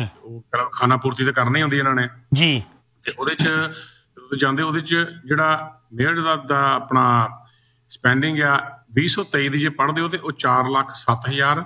ਉਹ ਖਾਣਾ ਪੂਰਤੀ ਤਾਂ ਕਰਨੀ ਹੁੰਦੀ ਇਹਨਾਂ ਨੇ ਜੀ। ਤੇ ਉਹਦੇ ਚ ਜਦੋਂ ਜਾਂਦੇ ਉਹਦੇ ਚ ਜਿਹੜਾ ਮੇਅਰ ਦਾ ਦਾ ਆਪਣਾ ਸਪੈਂਡਿੰਗ ਆ ਵੀਹ ਸੌ ਤੇਈ ਦੀ ਜੇ ਪੜ੍ਹਦੇ ਹੋ ਤੇ ਉਹ ਚਾਰ ਲੱਖ ਸੱਤ ਹਜ਼ਾਰ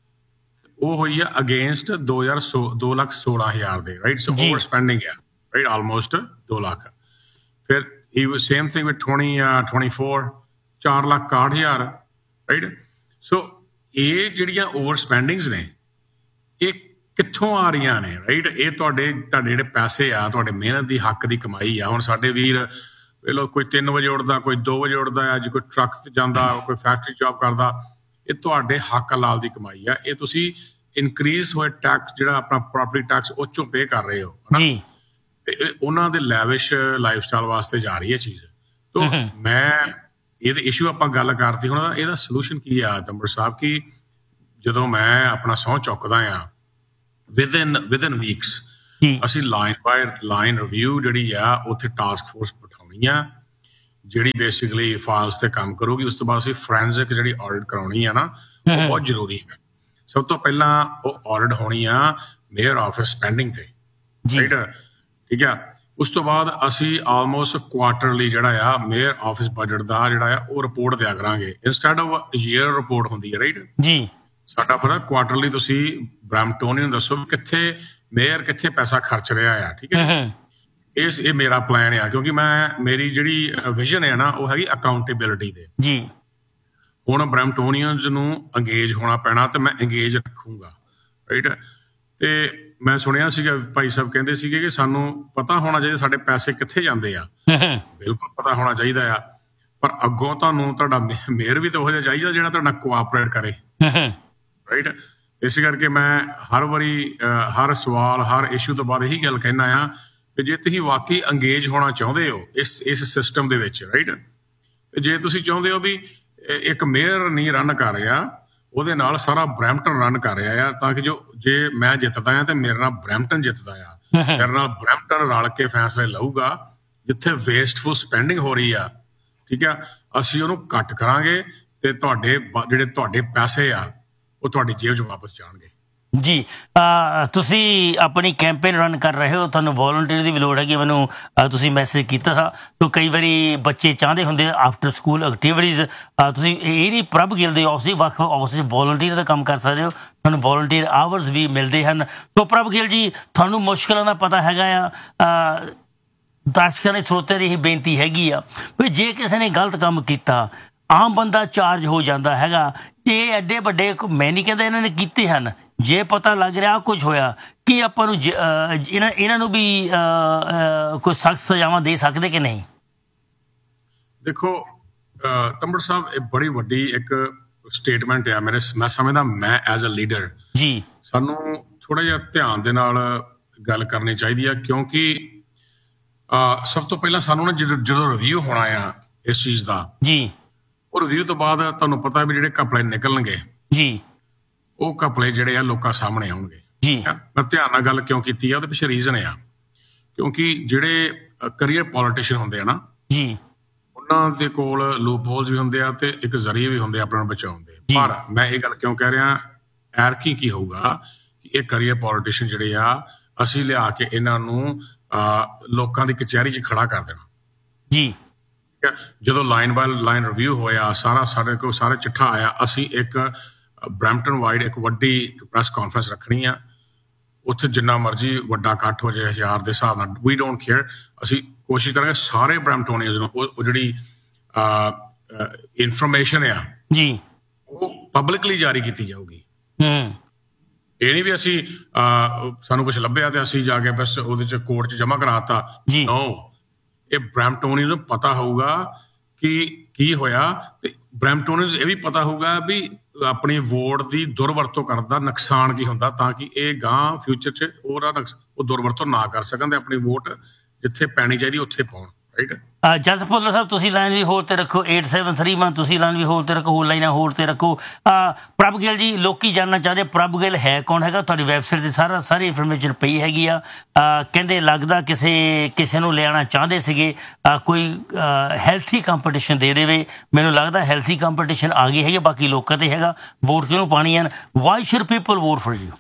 ਉਹ ਹੋਈ ਆ ਅਗੇਂਸਟ ਦੋ ਹਜ਼ਾਰ ਸੋ ਦੋ ਲੱਖ ਸੋਲਾਂ ਹਜ਼ਾਰ ਦੇ ਰਾਈਟ। ਸੋ ਓਵਰ ਸਪੈਂਡਿੰਗ ਆ ਰਾਈਟ ਆਲਮੋਸਟ ਦੋ ਲੱਖ। ਫਿਰ he was same thing with twenty twenty-four ਚਾਰ ਲੱਖ ਇਕਾਹਠ ਹਜ਼ਾਰ ਰਾਈਟ। ਸੋ ਇਹ ਜਿਹੜੀਆਂ ਓਵਰ ਸਪੈਂਡਿੰਗਸ ਨੇ ਇਹ ਕਿੱਥੋਂ ਆ ਰਹੀਆਂ ਨੇ ਰਾਈਟ। ਇਹ ਤੁਹਾਡੇ ਤੁਹਾਡੇ ਜਿਹੜੇ ਪੈਸੇ ਆ ਤੁਹਾਡੇ ਮਿਹਨਤ ਦੀ ਹੱਕ ਦੀ ਕਮਾਈ ਆ। ਹੁਣ ਸਾਡੇ ਵੀਰ ਵੇਲੋ ਕੋਈ ਤਿੰਨ ਵਜੇ ਉੱਠਦਾ, ਕੋਈ ਦੋ ਵਜੇ ਉੱਠਦਾ, ਅੱਜ ਕੋਈ ਟਰੱਕ ਤੇ ਜਾਂਦਾ, ਕੋਈ ਫੈਕਟਰੀ ਜੌਬ ਕਰਦਾ, ਇਹ ਤੁਹਾਡੇ ਹੱਕ ਹਲਾਲ ਦੀ ਕਮਾਈ ਆ। ਇਹ ਤੁਸੀਂ ਇਨਕਰੀਜ਼ ਹੋਏ ਟੈਕਸ ਜਿਹੜਾ ਆਪਣਾ ਪ੍ਰੋਪਰਟੀ ਟੈਕਸ ਉਹ ਚੋਂ ਪੇ ਕਰ ਰਹੇ ਹੋ ਜੀ। ਤੇ ਉਹਨਾਂ ਦੇ ਲੈਵਿਸ਼ ਲਾਈਫ ਸਟਾਈਲ ਵਾਸਤੇ ਜਾ ਰਹੀ ਹੈ ਚੀਜ਼। ਤੋ ਮੈਂ ਇਹਦੇ ਇਸ਼ੂ ਆਪਾਂ ਗੱਲ ਕਰਤੀ ਹੁਣ ਇਹਦਾ ਸੋਲੂਸ਼ਨ ਕੀ ਆ ਤੰਬਰ ਸਾਹਿਬ ਕਿ ਜਦੋਂ ਮੈਂ ਆਪਣਾ ਸਹੁੰ ਚੁੱਕਦਾ ਆ ਵਿਦਨ ਵਿਦਨ ਵੀਕਸ ਅਸੀਂ ਲਾਈਨ ਬਾਏ ਲਾਈਨ ਰਿਵਿਊ ਜਿਹੜੀ ਆ ਉੱਥੇ ਟਾਸਕ ਫੋਰਸ ਬਿਠਾਉਣੀ ਆ ਜਿਹੜੀ ਬੇਸਿਕਲੀ ਫਾਈਲਸ ਤੇ ਕੰਮ ਕਰੂਗੀ। ਉਸ ਤੋਂ ਬਾਅਦ ਅਸੀਂ ਫੋਰੈਂਸਿਕ ਜਿਹੜੀ ਆਡਿਟ ਕਰਾਉਣੀ ਆ ਨਾ ਉਹ ਬਹੁਤ ਜ਼ਰੂਰੀ ਹੈ। ਸਭ ਤੋਂ ਪਹਿਲਾਂ ਉਹ ਆਡਿਟ ਹੋਣੀ ਆ ਮੇਅਰ ਆਫਿਸ ਸਪੈਂਡਿੰਗ ਤੇ ਰਾਈਟ ਠੀਕ ਆ। ਉਸ ਤੋਂ ਬਾਅਦ ਅਸੀਂ ਆਲਮੋਸਟ ਕੁਆਟਰਲੀ ਜਿਹੜਾ ਆ ਮੇਅਰ ਆਫਿਸ ਬਜਟ ਦਾ ਜਿਹੜਾ ਆ ਉਹ ਰਿਪੋਰਟ ਦਿਆ ਕਰਾਂਗੇ ਇੰਸਟੈਡ ਆਫ ਈਅਰ ਰਿਪੋਰਟ ਹੁੰਦੀ ਹੈ ਰਾਈਟ ਜੀ। ਸਾਡਾ ਫਿਰ ਕੁਆਟਰਲੀ ਤੁਸੀਂ ਬ੍ਰੈਂਪਟੋਨੀਅਨ ਨੂੰ ਦੱਸੋ ਕਿੱਥੇ ਮੇਅਰ ਕਿੱਥੇ ਪੈਸਾ ਖਰਚ ਰਿਹਾ ਆ ਠੀਕ ਹੈ। ਇਸ ਇਹ ਮੇਰਾ ਪਲਾਨ ਆ ਕਿਉਂਕਿ ਮੈਂ ਮੇਰੀ ਜਿਹੜੀ ਵਿਜ਼ਨ ਹੈ ਨਾ ਉਹ ਹੈਗੀ ਅਕਾਊਂਟੇਬਿਲਿਟੀ ਦੇ ਜੀ। ਹੁਣ ਬ੍ਰੈਂਪਟੋਨੀਅਨਸ ਨੂੰ ਅੰਗੇਜ ਹੋਣਾ ਪੈਣਾ ਤੇ ਮੈਂ ਅੰਗੇਜ ਰੱਖੂੰਗਾ ਰਾਈਟ। ਤੇ ਮੈਂ ਸੁਣਿਆ ਸੀਗਾ ਭਾਈ ਸਾਹਿਬ ਕਹਿੰਦੇ ਸੀਗੇ ਕਿ ਸਾਨੂੰ ਪਤਾ ਹੋਣਾ ਚਾਹੀਦਾ ਸਾਡੇ ਪੈਸੇ ਕਿੱਥੇ ਜਾਂਦੇ ਆ। ਬਿਲਕੁਲ ਪਤਾ ਹੋਣਾ ਚਾਹੀਦਾ ਆ, ਪਰ ਅੱਗੋਂ ਤੁਹਾਨੂੰ ਤੁਹਾਡਾ ਮੇਅਰ ਵੀ ਤਾਂ ਉਹੋ ਜਿਹਾ ਚਾਹੀਦਾ ਜਿਹੜਾ ਤੁਹਾਡਾ ਕੋਆਪਰੇਟ ਕਰੇ ਰਾਈਟ। ਇਸ ਕਰਕੇ ਮੈਂ ਹਰ ਵਾਰੀ ਹਰ ਸਵਾਲ ਹਰ ਇਸ਼ੂ ਤੋਂ ਬਾਅਦ ਇਹੀ ਗੱਲ ਕਹਿਣਾ ਆ ਕਿ ਜੇ ਤੁਸੀਂ ਵਾਕਈ ਅੰਗੇਜ ਹੋਣਾ ਚਾਹੁੰਦੇ ਹੋ ਇਸ ਇਸ ਸਿਸਟਮ ਦੇ ਵਿੱਚ ਰਾਈਟ, ਤੇ ਜੇ ਤੁਸੀਂ ਚਾਹੁੰਦੇ ਹੋ ਵੀ ਇੱਕ ਮੇਅਰ ਨਹੀਂ ਰਨ ਕਰ ਰਿਹਾ ਉਹਦੇ ਨਾਲ ਸਾਰਾ ਬਰੈਂਪਟਨ ਰਨ ਕਰ ਰਿਹਾ ਆ ਤਾਂ ਕਿ ਜੋ ਜੇ ਮੈਂ ਜਿੱਤਦਾ ਆ ਤੇ ਮੇਰੇ ਨਾਲ ਬਰੈਂਪਟਨ ਜਿੱਤਦਾ ਆ, ਮੇਰੇ ਨਾਲ ਬਰੈਂਪਟਨ ਰਲ ਕੇ ਫੈਸਲੇ ਲਊਗਾ ਜਿੱਥੇ ਵੇਸਟਫੁਲ ਸਪੈਂਡਿੰਗ ਹੋ ਰਹੀ ਆ ਠੀਕ ਆ ਅਸੀਂ ਉਹਨੂੰ ਘੱਟ ਕਰਾਂਗੇ ਤੇ ਤੁਹਾਡੇ ਜਿਹੜੇ ਤੁਹਾਡੇ ਪੈਸੇ ਆ ਉਹ ਤੁਹਾਡੀ ਜੇਬ 'ਚ ਵਾਪਸ ਜਾਣਗੇ ਜੀ। ਤੁਸੀਂ ਆਪਣੀ ਕੈਂਪੇਨ ਰਨ ਕਰ ਰਹੇ ਹੋ, ਤੁਹਾਨੂੰ ਵੋਲੰਟੀਅਰ ਦੀ ਵੀ ਲੋੜ ਹੈਗੀ। ਮੈਨੂੰ ਤੁਸੀਂ ਮੈਸੇਜ ਕੀਤਾ था तो ਕਈ ਵਾਰੀ ਬੱਚੇ ਚਾਹੁੰਦੇ ਹੁੰਦੇ ਆਫਟਰ ਸਕੂਲ ਐਕਟੀਵਿਟੀਜ਼ ਤੁਸੀਂ ਇਹ ਨਹੀਂ ਪ੍ਰਭ ਗਿੱਲ ਦੇ ਆਫਿਸ ਵੱਖ ਆਫਿਸ 'ਚ ਵੋਲੰਟੀਅਰ ਦਾ ਕੰਮ ਕਰ ਸਕਦੇ ਹੋ, ਤੁਹਾਨੂੰ ਵੋਲੰਟੀਅਰ ਆਵਰਸ ਵੀ ਮਿਲਦੇ ਹਨ। ਤੋ ਪ੍ਰਭ ਗਿੱਲ ਜੀ ਤੁਹਾਨੂੰ ਮੁਸ਼ਕਿਲਾਂ ਦਾ ਪਤਾ ਹੈਗਾ ਆ, ਦਰਸ਼ਕਾਂ ਦੇ ਸਰੋਤਿਆਂ ਦੀ ਇਹ ਬੇਨਤੀ ਹੈਗੀ ਆ ਵੀ ਜੇ ਕਿਸੇ ਨੇ ਗਲਤ ਕੰਮ ਕੀਤਾ ਆਮ ਬੰਦਾ ਚਾਰਜ ਹੋ ਜਾਂਦਾ ਹੈਗਾ ਤੇ ਐਡੇ ਵੱਡੇ ਮੈਂ ਨਹੀਂ ਕਹਿੰਦਾ ਇਹਨਾਂ ਨੇ ਕੀਤੇ ਹਨ, ਜੇ ਪਤਾ ਲੱਗ ਰਿਹਾ ਕੁਝ ਹੋਇਆ ਕੀ ਆਪਾਂ ਨੂੰ ਇਹਨਾਂ ਇਹਨਾਂ ਨੂੰ ਵੀ ਕੋਈ ਸਖਤ ਸਜ਼ਾਵਾਂ ਦੇ ਸਕਦੇ ਕਿ ਨਹੀਂ? ਦੇਖੋ ਤੰਬੜ ਸਾਹਿਬ ਇਹ ਬੜੀ ਵੱਡੀ ਇੱਕ ਸਟੇਟਮੈਂਟ ਆ ਮੇਰੇ ਮੈਂ ਸਮਝਦਾ ਮੈਂ ਐਜ਼ ਅ ਲੀਡਰ ਜੀ ਸਾਨੂੰ ਥੋੜਾ ਜਿਹਾ ਧਿਆਨ ਦੇ ਨਾਲ ਗੱਲ ਕਰਨੀ ਚਾਹੀਦੀ ਆ ਕਿਉਂਕਿ ਸਭ ਤੋਂ ਪਹਿਲਾਂ ਸਾਨੂੰ ਨਾ ਜਦੋਂ ਜਦੋਂ ਰਿਵਿਊ ਹੋਣਾ ਆ ਇਸ ਚੀਜ਼ ਦਾ ਜੀ ਉਹ ਰਿਵਿਊ ਤੋਂ ਬਾਅਦ ਤੁਹਾਨੂੰ ਪਤਾ ਵੀ ਜਿਹੜੇ ਘਪਲੇ ਨਿਕਲਣਗੇ ਜੀ ਉਹ ਘਪਲੇ ਜਿਹੜੇ ਆ ਲੋਕਾਂ ਸਾਹਮਣੇ ਆਉਣਗੇ ਜੀ। ਮੈਂ ਧਿਆਨ ਨਾਲ ਗੱਲ ਕਿਉਂ ਕੀਤੀ ਆ ਉਹਦੇ ਪਿੱਛੇ ਰੀਜ਼ਨ ਆ ਕਿਉਂਕਿ ਜਿਹੜੇ ਕਰੀਅਰ ਪੋਲੀਟੀਸ਼ੀਅਨ ਹੁੰਦੇ ਆ ਨਾ ਜੀ ਉਹਨਾਂ ਦੇ ਕੋਲ ਲੂਪ ਹੋਲਸ ਵੀ ਹੁੰਦੇ ਆ ਤੇ ਇੱਕ ਜ਼ਰੀਏ ਵੀ ਹੁੰਦੇ ਆ ਆਪਣਾ ਬਚਾਉਣ ਦੇ। ਪਰ ਮੈਂ ਇਹ ਗੱਲ ਕਿਉਂ ਕਹਿ ਰਿਹਾ ਐਰਕੀ ਕੀ ਹੋਊਗਾ ਕਿ ਇਹ ਕਰੀਅਰ ਪੋਲੀਟੀਸ਼ੀਅਨ ਜਿਹੜੇ ਆ ਅਸੀਂ ਲਿਆ ਕੇ ਇਹਨਾਂ ਨੂੰ ਲੋਕਾਂ ਦੀ ਕਚਹਿਰੀ 'ਚ ਖੜਾ ਕਰ ਦੇਣਾ ਜੀ। ਜਦੋਂ ਲਾਈਨ ਬਾਏ ਲਾਈਨ ਰਿਵਿਊ ਹੋਇਆ ਸਾਰਾ ਸਾਡੇ ਕੋਲ ਸਾਰਾ ਚਿੱਠਾ ਆਇਆ ਅਸੀਂ ਇੱਕ ਬਰੈਂਪਟਨ ਵਾਈਡ ਇੱਕ ਵੱਡੀ ਪ੍ਰੈਸ ਕਾਨਫਰੰਸ ਰੱਖਣੀ ਆ ਉੱਥੇ ਜਿੰਨਾ ਮਰਜ਼ੀ ਵੱਡਾ ਇਕੱਠ ਹੋ ਜਾਏ ਹਜ਼ਾਰ ਦੇ ਹਿਸਾਬ ਨਾਲ ਵੀ ਡੋਂਟ ਕੇਅਰ ਅਸੀਂ ਕੋਸ਼ਿਸ਼ ਕਰਾਂਗੇ ਸਾਰੇ ਬਰੈਂਪਟੋਨੀਅਨਸ ਨੂੰ ਉਹ ਜਿਹੜੀ ਇਨਫੋਰਮੇਸ਼ਨ ਆ ਜੀ ਉਹ ਪਬਲਿਕਲੀ ਜਾਰੀ ਕੀਤੀ ਜਾਊਗੀ। ਇਹ ਨਹੀਂ ਵੀ ਅਸੀਂ ਸਾਨੂੰ ਕੁਛ ਲੱਭਿਆ ਤੇ ਅਸੀਂ ਜਾ ਕੇ ਬਸ ਉਹਦੇ 'ਚ ਕੋਰਟ 'ਚ ਜਮ੍ਹਾਂ ਕਰਾਤਾ ਨੋ ਇਹ ਬਰੈਂਪਟੋਨੀਅਨਸ ਨੂੰ ਪਤਾ ਹੋਊਗਾ ਕਿ ਕੀ ਹੋਇਆ ਤੇ ਬ੍ਰੈਂਪਟੋਨੀਅਨਸ ਇਹ ਵੀ ਪਤਾ ਹੋਊਗਾ ਵੀ ਆਪਣੀ ਵੋਟ ਦੀ ਦੁਰਵਰਤੋਂ ਕਰਨ ਦਾ ਨੁਕਸਾਨ ਕੀ ਹੁੰਦਾ, ਤਾਂ ਕਿ ਇਹ ਗਾਂ ਫਿਊਚਰ 'ਚ ਉਹਦਾ ਉਹ ਦੁਰਵਰਤੋਂ ਨਾ ਕਰ ਸਕਣ ਤੇ ਆਪਣੀ ਵੋਟ ਜਿੱਥੇ ਪੈਣੀ ਚਾਹੀਦੀ ਉੱਥੇ ਪਾਉਣ। ਰਾਈਟ। ਜਸ ਭੁੱਲਰ ਸਾਹਿਬ ਤੁਸੀਂ ਲਾਈਨ ਵੀ ਹੋਲਡ ਤੇ ਰੱਖੋ, ਏਟ ਸੈਵਨ ਥ੍ਰੀ ਵਨ ਤੁਸੀਂ ਲਾਈਨ ਵੀ ਹੋਲਡ ਤੇ ਰੱਖੋ, ਹੋਰ ਲਾਈਨਾਂ ਹੋਲਡ ਤੇ ਰੱਖੋ। ਪ੍ਰਭ ਗਿੱਲ ਜੀ, ਲੋਕੀ ਜਾਣਨਾ ਚਾਹੁੰਦੇ ਪ੍ਰਭ ਗਿੱਲ ਹੈ ਕੌਣ ਹੈਗਾ? ਤੁਹਾਡੀ ਵੈਬਸਾਈਟ 'ਤੇ ਸਾਰਾ ਸਾਰੀ ਇਨਫੋਰਮੇਸ਼ਨ ਪਈ ਹੈਗੀ ਆ। ਕਹਿੰਦੇ ਲੱਗਦਾ ਕਿਸੇ ਕਿਸੇ ਨੂੰ ਲਿਆਉਣਾ ਚਾਹੁੰਦੇ ਸੀਗੇ, ਕੋਈ ਹੈਲਥੀ ਕੰਪੀਟੀਸ਼ਨ ਦੇ ਦੇਵੇ। ਮੈਨੂੰ ਲੱਗਦਾ ਹੈਲਥੀ ਕੰਪੀਟੀਸ਼ਨ ਆ ਗਈ ਹੈਗੀ, ਬਾਕੀ ਲੋਕਾਂ 'ਤੇ ਹੈਗਾ ਵੋਟ ਕਿਹਨੂੰ ਪਾਣੀ ਹੈ। Y should people vote for you?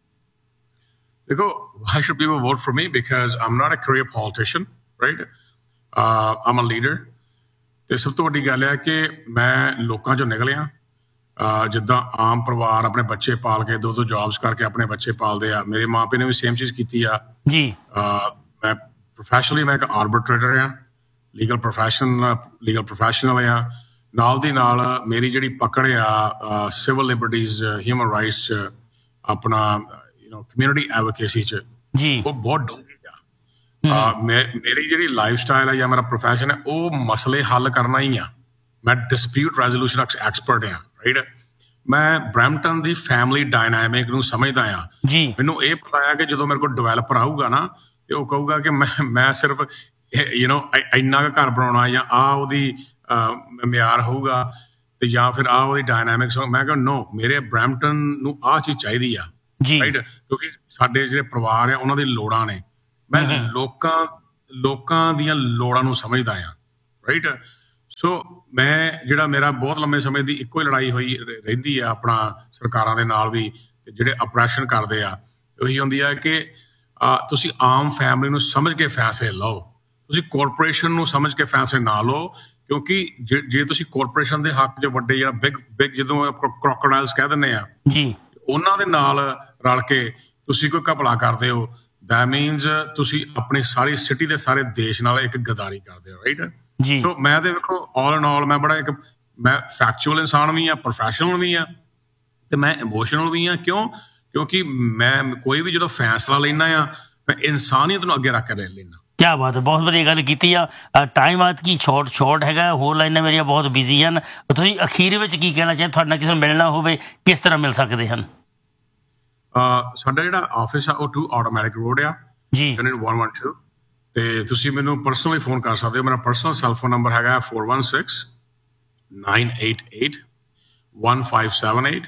ਦੇਖੋ, why should people vote for me? Because I'm not a career politician, right? Uh, I'm a leader. ਤੇ ਸਭ ਤੋਂ ਵੱਡੀ ਗੱਲ ਹੈ ਕਿ ਮੈਂ ਲੋਕਾਂ 'ਚੋਂ ਨਿਕਲਿਆ। ਜਿੱਦਾਂ ਆਮ ਪਰਿਵਾਰ ਆਪਣੇ ਬੱਚੇ ਪਾਲ ਕੇ ਦੋ ਦੋ ਜੌਬਸ ਕਰਕੇ ਆਪਣੇ ਬੱਚੇ ਪਾਲਦੇ ਆ, ਮੇਰੇ ਮਾਂ ਪਿਓ ਨੇ ਵੀ ਸੇਮ ਚੀਜ਼ ਕੀਤੀ ਆ ਜੀ। ਮੈਂ ਪ੍ਰੋਫੈਸ਼ਨਲੀ ਮੈਂ ਇੱਕ ਆਰਬਿਟਰੇਟਰ ਆ, ਲੀਗਲ ਪ੍ਰੋਫੈਸ਼ਨ ਲੀਗਲ ਪ੍ਰੋਫੈਸ਼ਨਲ ਆ। ਨਾਲ ਦੀ ਨਾਲ ਮੇਰੀ ਜਿਹੜੀ ਪਕੜ ਆ ਸਿਵਲ ਲਿਬਰਟੀਜ਼ ਹਿਊਮਨ ਰਾਈਟਸ 'ਚ ਆਪਣਾ ਕਮਿਊਨਿਟੀ ਐਡਵੋਕੇਸੀ 'ਚ ਜੀ, ਉਹ ਬਹੁਤ ਡੂੰਘੀ ਆ। ਮੇਰੀ ਜਿਹੜੀ ਲਾਈਫ ਸਟਾਈਲ ਹੈ ਜਾਂ ਮੇਰਾ ਪ੍ਰੋਫੈਸ਼ਨ ਹੈ ਉਹ ਮਸਲੇ ਹੱਲ ਕਰਨਾ ਹੀ ਆ। ਮੈਂ ਡਿਸਪਿਊਟ ਰੈਜ਼ੋਲੂਸ਼ਨ ਐਕਸਪਰਟ ਆ। ਰਾਈਟ। ਮੈਂ ਬ੍ਰੈਂਪਟਨ ਦੀ ਫੈਮਿਲੀ ਡਾਇਨਾਮਿਕ ਨੂੰ ਸਮਝਦਾ ਆ ਜੀ। ਮੈਨੂੰ ਇਹ ਪਤਾ ਹੈ ਕਿ ਜਦੋਂ ਮੇਰੇ ਕੋਲ ਡਿਵੈਲਪਰ ਆਊਗਾ ਨਾ ਤੇ ਉਹ ਕਹੂਗਾ ਕਿ ਮੈਂ ਮੈਂ ਸਿਰਫ ਯੂ ਨੋ ਇੰਨਾ ਕੁ ਘਰ ਬਣਾਉਣਾ ਜਾਂ ਆਹ ਉਹਦੀ ਮਿਆਰ ਹੋਊਗਾ ਤੇ ਜਾਂ ਫਿਰ ਆਹ ਉਹਦੀ ਡਾਇਨਾਮਿਕਸ। ਮੈਂ ਕਿਹਾ ਨੋ, ਮੇਰੇ ਬ੍ਰੈਂਪਟਨ ਨੂੰ ਆਹ ਚੀਜ਼ ਚਾਹੀਦੀ ਆ। ਰਾਈਟ। ਕਿਉਂਕਿ ਸਾਡੇ ਜਿਹੜੇ ਪਰਿਵਾਰ ਆ ਉਹਨਾਂ ਦੀ ਲੋੜਾਂ ਨੇ, ਮੈਂ ਲੋਕਾਂ ਲੋਕਾਂ ਦੀਆਂ ਲੋੜਾਂ ਨੂੰ ਸਮਝਦਾ ਆ। ਰਾਈਟ। ਸੋ ਮੈਂ ਜਿਹੜਾ ਮੇਰਾ ਬਹੁਤ ਲੰਮੇ ਸਮੇਂ ਦੀ ਇੱਕੋ ਹੀ ਲੜਾਈ ਹੋਈ ਰਹਿੰਦੀ ਆ ਆਪਣਾ ਸਰਕਾਰਾਂ ਦੇ ਨਾਲ ਵੀ, ਜਿਹੜੇ ਅਪਰੈਸ਼ਨ ਕਰਦੇ ਆ, ਉਹੀ ਹੁੰਦੀ ਆ ਕਿ ਤੁਸੀਂ ਆਮ ਫੈਮਿਲੀ ਨੂੰ ਸਮਝ ਕੇ ਫੈਸਲੇ ਲਓ, ਤੁਸੀਂ ਕਾਰਪੋਰੇਸ਼ਨ ਨੂੰ ਸਮਝ ਕੇ ਫੈਸਲੇ ਨਾ ਲਓ। ਕਿਉਂਕਿ ਜੇ ਜੇ ਤੁਸੀਂ ਕਾਰਪੋਰੇਸ਼ਨ ਦੇ ਹੱਕ 'ਚ ਵੱਡੇ ਜਿਹੜਾ ਬਿਗ ਬਿਗ ਜਦੋਂ ਕ੍ਰੋਕੋਡਾਈਲਸ ਕਹਿ ਦਿੰਦੇ ਆ ਜੀ, ਉਹਨਾਂ ਦੇ ਨਾਲ ਰਲ ਕੇ ਤੁਸੀਂ ਕੋਈ ਘਪਲਾ ਕਰਦੇ ਹੋ, ਦੈਟ ਮੀਨਸ ਤੁਸੀਂ ਆਪਣੀ ਸਾਰੀ ਸਿਟੀ ਦੇ ਸਾਰੇ ਦੇਸ਼ ਨਾਲ ਇੱਕ ਗਦਾਰੀ ਕਰਦੇ ਹੋ। ਰਾਈਟ ਜੀ। ਸੋ ਮੈਂ ਤੇ ਵੇਖੋ ਆਲ ਇਨ ਆਲ ਮੈਂ ਬੜਾ ਇੱਕ ਮੈਂ ਫੈਕਚੁਅਲ ਇਨਸਾਨ ਵੀ ਆ, ਪ੍ਰੋਫੈਸ਼ਨਲ ਵੀ ਆ ਤੇ ਮੈਂ ਇਮੋਸ਼ਨਲ ਵੀ ਆ। ਕਿਉਂ? ਕਿਉਂਕਿ ਮੈਂ ਕੋਈ ਵੀ ਜਦੋਂ ਫੈਸਲਾ ਲੈਣਾ ਆ ਮੈਂ ਇਨਸਾਨੀਅਤ ਨੂੰ ਅੱਗੇ ਰੱਖ ਕੇ ਲੈ ਲੈਣਾ। ਕਿਆ ਬਾਤ ਹੈ, ਬਹੁਤ ਵਧੀਆ ਗੱਲ ਕੀਤੀ ਆ। ਟਾਈਮ ਆਦ ਕੀ ਸ਼ਾਰਟ ਸ਼ਾਰਟ ਹੈਗਾ, ਹੋਰ ਲਾਈਨਾਂ ਮੇਰੀਆਂ ਬਹੁਤ ਬਿਜ਼ੀ ਹਨ। ਤੁਸੀਂ ਅਖੀਰ ਵਿੱਚ ਕੀ ਕਹਿਣਾ ਚਾਹੁੰਦੇ? ਤੁਹਾਡੇ ਨਾਲ ਕਿਸੇ ਨੂੰ ਮਿਲਣਾ ਹੋਵੇ ਕਿਸ ਤਰ੍ਹਾਂ ਮਿਲ ਸਕਦੇ ਹਨ? ਸਾਡਾ ਜਿਹੜਾ ਆਫਿਸ ਆ ਉਹ ਟੂ ਆਟੋਮੈਟਿਕ ਰੋਡ ਆ ਜੀ, ਯੂਨਿਟ one one two। ਤੇ ਤੁਸੀਂ ਮੈਨੂੰ ਪਰਸਨਲੀ ਫੋਨ ਕਰ ਸਕਦੇ ਹੋ। ਮੇਰਾ ਪਰਸਨਲ ਸੈੱਲ ਫੋਨ ਨੰਬਰ ਹੈਗਾ four one six nine eight eight one five seven eight।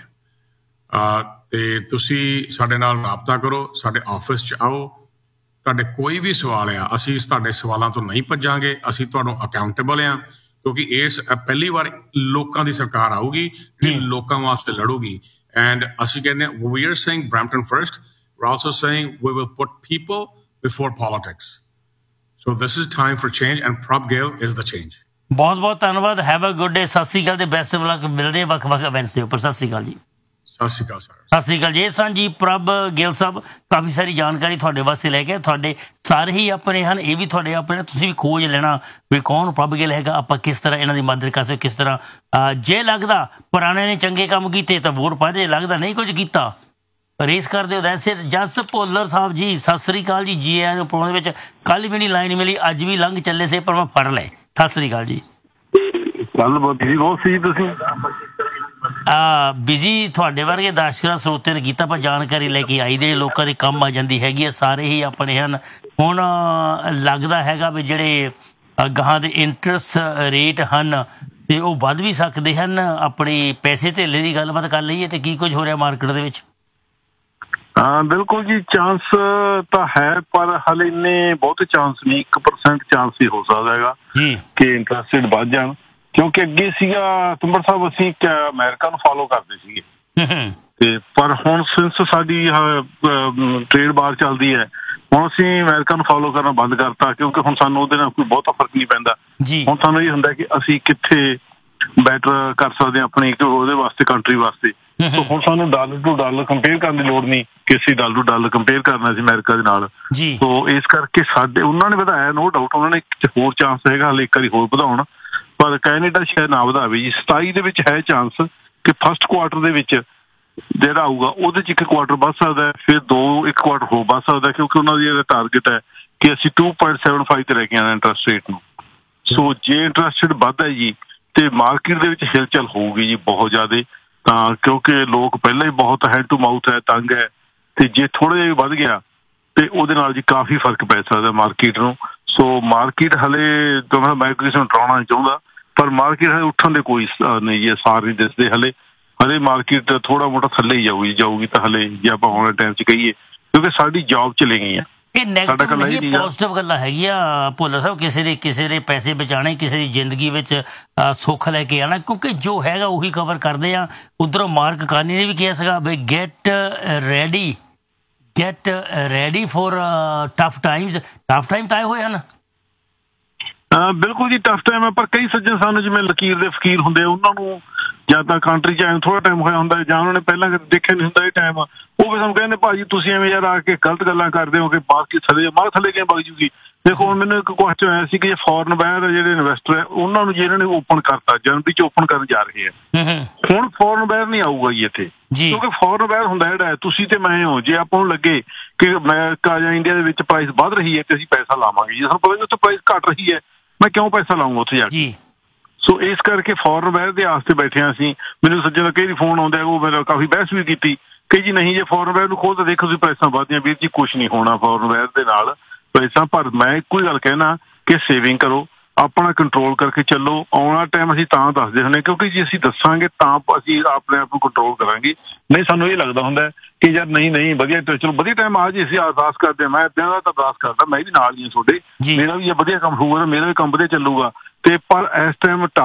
ਤੇ ਤੁਸੀਂ ਸਾਡੇ ਨਾਲ ਰਾਬਤਾ ਕਰੋ, ਸਾਡੇ ਆਫਿਸ 'ਚ ਆਓ। ਤੁਹਾਡੇ ਕੋਈ ਵੀ ਸਵਾਲ ਆ, ਅਸੀਂ ਤੁਹਾਡੇ ਸਵਾਲਾਂ ਤੋਂ ਨਹੀਂ ਭੱਜਾਂਗੇ, ਅਸੀਂ ਤੁਹਾਨੂੰ ਅਕਾਊਂਟੇਬਲ ਆ। ਕਿਉਂਕਿ ਇਸ ਪਹਿਲੀ ਵਾਰ ਲੋਕਾਂ ਦੀ ਸਰਕਾਰ ਆਊਗੀ ਜਿਹੜੀ ਲੋਕਾਂ ਵਾਸਤੇ ਲੜੂਗੀ। And ਅਸੀਂ ਕਹਿੰਦੇ we are saying Brampton first, we're also saying we will put people before politics. So this is time for change and Prab Gill is the change. ਬਹੁਤ ਬਹੁਤ ਧੰਨਵਾਦ। Have a good day. ਸਤਿ ਸ਼੍ਰੀ ਅਕਾਲ ਤੇ best of luck. ਮਿਲਦੇ ਵੱਖ ਵੱਖ events ਦੇ ਉੱਪਰ। ਸਤਿ ਸ਼੍ਰੀ ਅਕਾਲ ਜੀ। ਸਤਿ ਸ਼੍ਰੀ ਅਕਾਲ ਸਰ। ਸਤਿ ਸ਼੍ਰੀ ਅਕਾਲ ਜੀ। ਇਹ ਸਨ ਜੀ ਪ੍ਰਭ ਗਿੱਲ ਸਾਹਿਬ। ਕਾਫੀ ਸਾਰੀ ਜਾਣਕਾਰੀ ਤੁਹਾਡੇ ਵਾਸਤੇ ਲੈ ਕੇ, ਤੁਹਾਡੇ ਸਾਰੇ ਹੀ ਆਪਣੇ ਹਨ, ਇਹ ਵੀ ਤੁਹਾਡੇ ਆਪਣੇ। ਤੁਸੀਂ ਵੀ ਖੋਜ ਲੈਣਾ ਵੀ ਕੌਣ ਪ੍ਰਭ ਗਿੱਲ ਹੈਗਾ, ਆਪਾਂ ਕਿਸ ਤਰ੍ਹਾਂ ਇਹਨਾਂ ਦੀ ਮਦਦ ਕਰ ਸਕਦੇ, ਕਿਸ ਤਰ੍ਹਾਂ। ਜੇ ਲੱਗਦਾ ਪੁਰਾਣੇ ਨੇ ਚੰਗੇ ਕੰਮ ਕੀਤੇ ਤਾਂ ਵੋਟ ਪਾ ਦੇ, ਲੱਗਦਾ ਨਹੀਂ ਕੁਝ ਕੀਤਾ ਰੇਸ ਕਰ ਦਿਓ। ਵੈਸੇ ਜਸ ਭੁੱਲਰ ਸਾਹਿਬ ਜੀ ਸਤਿ ਸ਼੍ਰੀ ਅਕਾਲ ਜੀ। ਜੀ ਆਇਆਂ ਨੂੰ ਪ੍ਰੋਗਰਾਮ ਦੇ ਵਿੱਚ। ਕੱਲ੍ਹ ਵੀ ਨਹੀਂ ਲਾਈਨ ਮਿਲੀ, ਅੱਜ ਵੀ ਲੰਘ ਚੱਲੇ ਸੀ ਪਰ ਮੈਂ ਫੜ ਲਏ। ਸਤਿ ਸ਼੍ਰੀ ਅਕਾਲ ਜੀ। ਕੱਲ ਬਿਜੀ ਬਹੁਤ ਸੀ ਤੁਸੀਂ? ਬਿਜੀ ਤੁਹਾਡੇ ਵਰਗੇ ਦਰਸ਼ਕਾਂ ਸਰੋਤਿਆਂ ਨੇ ਕੀਤਾ, ਪਰ ਜਾਣਕਾਰੀ ਲੈ ਕੇ ਆਈ ਦੇ ਲੋਕਾਂ ਦੇ ਕੰਮ ਆ ਜਾਂਦੀ ਹੈਗੀ ਆ। ਸਾਰੇ ਹੀ ਆਪਣੇ ਹਨ। ਹੁਣ ਲੱਗਦਾ ਹੈਗਾ ਵੀ ਜਿਹੜੇ ਗਾਹਾਂ ਦੇ ਇੰਟਰਸਟ ਰੇਟ ਹਨ ਤੇ ਉਹ ਵੱਧ ਵੀ ਸਕਦੇ ਹਨ। ਆਪਣੀ ਪੈਸੇ ਧੇਲੇ ਦੀ ਗੱਲਬਾਤ ਕਰ ਲਈਏ ਤੇ ਕੀ ਕੁਝ ਹੋ ਰਿਹਾ ਮਾਰਕੀਟ ਦੇ ਵਿੱਚ? ਹਾਂ ਬਿਲਕੁਲ ਜੀ, ਚਾਂਸ ਤਾਂ ਹੈ ਪਰ ਹਾਲੇ ਇੰਨੇ ਬਹੁਤੇ ਚਾਂਸ ਨਹੀਂ। ਇੱਕ ਪਰਸੈਂਟ ਚਾਂਸ ਹੀ ਹੋ ਸਕਦਾ ਹੈਗਾ ਕਿ ਇੰਟਰਸਟ ਰੇਟ ਵੱਧ ਜਾਣ। ਕਿਉਂਕਿ ਅੱਗੇ ਸੀਗਾ ਤੁੰਬਰ ਸਾਹਿਬ, ਅਸੀਂ ਅਮਰੀਕਾ ਨੂੰ ਫੋਲੋ ਕਰਦੇ ਸੀਗੇ ਤੇ ਪਰ ਹੁਣ ਸਿੰਸ ਸਾਡੀ ਟ੍ਰੇਡ ਬਾਰ ਚੱਲਦੀ ਹੈ, ਹੁਣ ਅਸੀਂ ਅਮਰੀਕਾ ਨੂੰ ਫੋਲੋ ਕਰਨਾ ਬੰਦ ਕਰਤਾ। ਕਿਉਂਕਿ ਹੁਣ ਸਾਨੂੰ ਉਹਦੇ ਨਾਲ ਕੋਈ ਬਹੁਤਾ ਫਰਕ ਨਹੀਂ ਪੈਂਦਾ। ਹੁਣ ਸਾਨੂੰ ਇਹ ਹੁੰਦਾ ਕਿ ਅਸੀਂ ਕਿੱਥੇ ਬੈਟਰ ਕਰ ਸਕਦੇ ਹਾਂ ਆਪਣੀ ਉਹਦੇ ਵਾਸਤੇ, ਕੰਟਰੀ ਵਾਸਤੇ। ਹੁਣ ਸਾਨੂੰ ਡਾਲਰ ਟੂ ਡਾਲਰ ਕੰਪੇਅਰ ਕਰਨ ਦੀ ਲੋੜ ਨਹੀਂ ਕਿ ਅਸੀਂ ਡਾਲਰ ਟੂ ਡਾਲਰ ਕੰਪੇਅਰ ਕਰਨਾ ਸੀ ਅਮਰੀਕਾ ਦੇ ਨਾਲ। ਸੋ ਇਸ ਕਰਕੇ ਸਾਡੇ ਉਹਨਾਂ ਨੇ ਵਧਾਇਆ, ਨੋ ਡਾਊਟ ਉਹਨਾਂ ਨੇ ਹੋਰ ਚਾਂਸ ਹੈਗਾ ਹਾਲੇ ਇੱਕ ਵਾਰੀ ਹੋਰ ਵਧਾਉਣ, ਪਰ ਕੈਨੇਡਾ ਸ਼ਾਇਦ ਨਾ ਵਧਾਵੇ ਜੀ। ਸਤਾਈ ਦੇ ਵਿੱਚ ਹੈ ਚਾਂਸ ਕਿ ਫਸਟ ਕੁਆਰਟਰ ਦੇ ਵਿੱਚ ਜਿਹੜਾ ਆਊਗਾ ਉਹਦੇ 'ਚ ਇੱਕ ਕੁਆਰਟਰ ਵੱਧ ਸਕਦਾ, ਫਿਰ ਦੋ ਇੱਕ ਕੁਆਰਟਰ ਹੋਰ ਵੱਧ ਸਕਦਾ। ਕਿਉਂਕਿ ਉਹਨਾਂ ਦੀ ਟਾਰਗੇਟ ਹੈ ਕਿ ਅਸੀਂ ਟੂ ਪੁਆਇੰਟ ਸੈਵਨ ਫਾਈਵ ਤੇ ਲੈ ਕੇ ਆਉਣਾ ਇੰਟਰਸਟ ਰੇਟ ਨੂੰ। ਸੋ ਜੇ ਇੰਟਰਸਟ ਰੇਟ ਵੱਧਦਾ ਜੀ ਤੇ ਮਾਰਕੀਟ ਦੇ ਵਿੱਚ ਹਿਲਚਲ ਹੋਊਗੀ ਜੀ ਬਹੁਤ ਜ਼ਿਆਦਾ, ਤਾਂ ਕਿਉਂਕਿ ਲੋਕ ਪਹਿਲਾਂ ਹੀ ਬਹੁਤ ਹੈਂਡ ਟੂ ਮਾਊਥ ਹੈ, ਤੰਗ ਹੈ, ਤੇ ਜੇ ਥੋੜਾ ਜਿਹਾ ਵੀ ਵੱਧ ਗਿਆ ਤੇ ਉਹਦੇ ਨਾਲ ਜੀ ਕਾਫੀ ਫਰਕ ਪੈ ਸਕਦਾ ਮਾਰਕੀਟ ਨੂੰ। ਸੋ ਮਾਰਕੀਟ ਹਲੇ ਤਾਂ ਮੈਂ ਕਿਸੇ ਨੂੰ ਡਰਾਉਣਾ ਨਹੀਂ ਚਾਹੁੰਦਾ, ਪਰ ਮਾਰਕੀਟ ਹਲੇ ਉੱਠਣ ਦੇ ਕੋਈ ਨਹੀਂ ਜੀ, ਸਾਰ ਨਹੀਂ ਦਿਸਦੇ ਹਲੇ। ਹਲੇ ਮਾਰਕੀਟ ਥੋੜਾ ਮੋਟਾ ਥੱਲੇ ਹੀ ਜਾਊਗੀ ਜਾਊਗੀ ਤਾਂ ਹਲੇ ਜੇ ਆਪਾਂ ਆਉਣ ਵਾਲੇ ਟਾਈਮ 'ਚ ਕਹੀਏ, ਕਿਉਂਕਿ ਸਾਡੀ ਜੌਬ ਚਲੇ ਗਈ ਆ। ਇਹ ਨੈਗੇਟਿਵ ਨਹੀਂ, ਪੋਜ਼ਿਟਿਵ ਗੱਲਾਂ ਹੈਗੀਆਂ ਭੋਲਾ ਸਾਹਿਬ। ਕਿਸੇ ਦੇ ਕਿਸੇ ਦੇ ਪੈਸੇ ਬਚਾਉਣੇ, ਕਿਸੇ ਦੀ ਜ਼ਿੰਦਗੀ ਵਿੱਚ ਸੁੱਖ ਲੈ ਕੇ ਆਉਣਾ, ਕਿਉਂਕਿ ਜੋ ਹੈਗਾ ਉਹੀ ਕਵਰ ਕਰਦੇ ਆ। ਉਧਰੋਂ ਮਾਰਕ ਕਾਨੀ ਨੇ ਵੀ ਕਿਹਾ ਸੀਗਾ ਬਈ get ready get ready for tough Times. Tough time ਤਾਂ ਆਏ ਹੋਏ ਹਨ। ਬਿਲਕੁਲ ਜੀ, ਟਫ ਟਾਈਮ ਹੈ, ਪਰ ਕਈ ਸੱਜਣ ਸਾਨੂੰ ਜਿਵੇਂ ਲਕੀਰ ਦੇ ਫਕੀਰ ਹੁੰਦੇ ਆ, ਉਹਨਾਂ ਨੂੰ ਜਾਂ ਤਾਂ ਕੰਟਰੀ 'ਚ ਆਏ ਥੋੜਾ ਟਾਈਮ ਹੋਇਆ ਹੁੰਦਾ, ਜਾਂ ਉਹਨਾਂ ਨੇ ਪਹਿਲਾਂ ਦੇਖਿਆ ਨਹੀਂ ਹੁੰਦਾ ਇਹ ਟਾਈਮ, ਉਹ ਵੀ ਸਾਨੂੰ ਕਹਿੰਦੇ ਭਾਜੀ ਤੁਸੀਂ ਐਵੇਂ ਯਾਰ ਆ ਕੇ ਗਲਤ ਗੱਲਾਂ ਕਰਦੇ ਹੋ ਕਿ ਮਾਰਕੀਟ ਥੱਲੇ ਮਾਰ ਥੱਲੇ ਕਿਵੇਂ ਵਗ ਜੂਗੀ। ਦੇਖੋ ਹੁਣ ਮੈਨੂੰ ਇੱਕ ਕੁਐਸਚਨ ਆਇਆ ਸੀ ਕਿ ਜੇ ਫੋਰਨ ਬਾਹਰ ਜਿਹੜੇ ਇਨਵੈਸਟਰ ਹੈ ਉਹਨਾਂ ਨੂੰ ਜੇ ਇਹਨਾਂ ਨੇ ਓਪਨ ਕਰਤਾ, ਜਨਵਰੀ 'ਚ ਓਪਨ ਕਰਨ ਜਾ ਰਹੇ ਆ, ਹੁਣ ਫੋਰਨ ਬਾਹਰ ਨਹੀਂ ਆਊਗਾ ਜੀ ਇੱਥੇ, ਕਿਉਂਕਿ ਫੋਰਨ ਬਾਹਰ ਹੁੰਦਾ ਜਿਹੜਾ ਤੁਸੀਂ ਤੇ ਮੈਂ ਹੋ, ਜੇ ਆਪਾਂ ਨੂੰ ਲੱਗੇ ਕਿ ਅਮਰੀਕਾ ਜਾਂ ਇੰਡੀਆ ਦੇ ਵਿੱਚ ਪ੍ਰਾਈਸ ਵੱਧ ਰਹੀ ਹੈ ਤੇ ਅਸੀਂ ਪੈਸਾ ਲਾਵਾਂਗੇ, ਜੇ ਸਾਨੂੰ ਪਤਾ ਉੱਥੇ ਪ੍ਰਾਈਸ ਘਟ ਰਹੀ ਹੈ ਮੈਂ ਕਿਉਂ ਪੈਸਾ ਲਾਊਂਗਾ ਉੱਥੇ ਜਾ ਕੇ। ਸੋ ਇਸ ਕਰਕੇ ਫੋਰਨ ਬਾਹਰ ਦੇ ਆਸਤੇ ਬੈਠੇ ਹਾਂ ਅਸੀਂ। ਮੈਨੂੰ ਸੱਜਣ ਦਾ ਕਈ ਫੋਨ ਆਉਂਦਾ, ਉਹ ਮੇਰਾ ਕਾਫੀ ਬਹਿਸ ਵੀ ਕੀਤੀ ਕਿ ਜੀ ਨਹੀਂ ਜੇ ਫੋਰਨ ਬਾਹਰ ਨੂੰ ਖੋਲ ਤਾਂ ਦੇਖੋ ਤੁਸੀਂ ਪੈਸਾ ਵੱਧਦੀਆਂ, ਵੀਰ ਜੀ ਕੁਛ ਨਹੀਂ ਹੋਣਾ ਫੋਰਨ ਬਾਹਰ ਦੇ ਨਾਲ ਪੈਸਾ। ਪਰ ਮੈਂ ਇੱਕੋ ਹੀ ਗੱਲ ਕਹਿਣਾ ਕਿ ਸੇਵਿੰਗ ਕਰੋ, ਆਪਣਾ ਕੰਟਰੋਲ ਕਰਕੇ ਚੱਲੋ। ਆਉਣ ਵਾਲਾ ਟਾਈਮ ਅਸੀਂ ਤਾਂ ਦੱਸਦੇ ਹੁੰਦੇ ਕਿਉਂਕਿ ਜੇ ਅਸੀਂ ਦੱਸਾਂਗੇ ਤਾਂ ਅਸੀਂ ਆਪਣੇ ਆਪ ਨੂੰ ਕੰਟਰੋਲ ਕਰਾਂਗੇ। ਨਹੀਂ ਸਾਨੂੰ ਇਹ ਲੱਗਦਾ ਹੁੰਦਾ ਕਿ ਯਾਰ ਨਹੀਂ ਨਹੀਂ ਵਧੀਆ ਚਲੋ ਵਧੀਆ ਟਾਈਮ ਆ ਜੇ, ਅਸੀਂ ਅਰਦਾਸ ਕਰਦੇ ਹਾਂ, ਮੈਂ ਦਿਨ ਰਾਤ ਅਰਦਾਸ ਕਰਦਾ, ਮੈਂ ਵੀ ਨਾਲ ਹੀ ਹਾਂ ਤੁਹਾਡੇ, ਮੇਰਾ ਵੀ ਜੇ ਵਧੀਆ ਕੰਮ ਹੋਊਗਾ ਤਾਂ ਮੇਰਾ ਵੀ ਕੰਮ ਵਧੀਆ ਚੱਲੂਗਾ। ਤੇ ਪਰ ਇਸ ਟਾਈਮ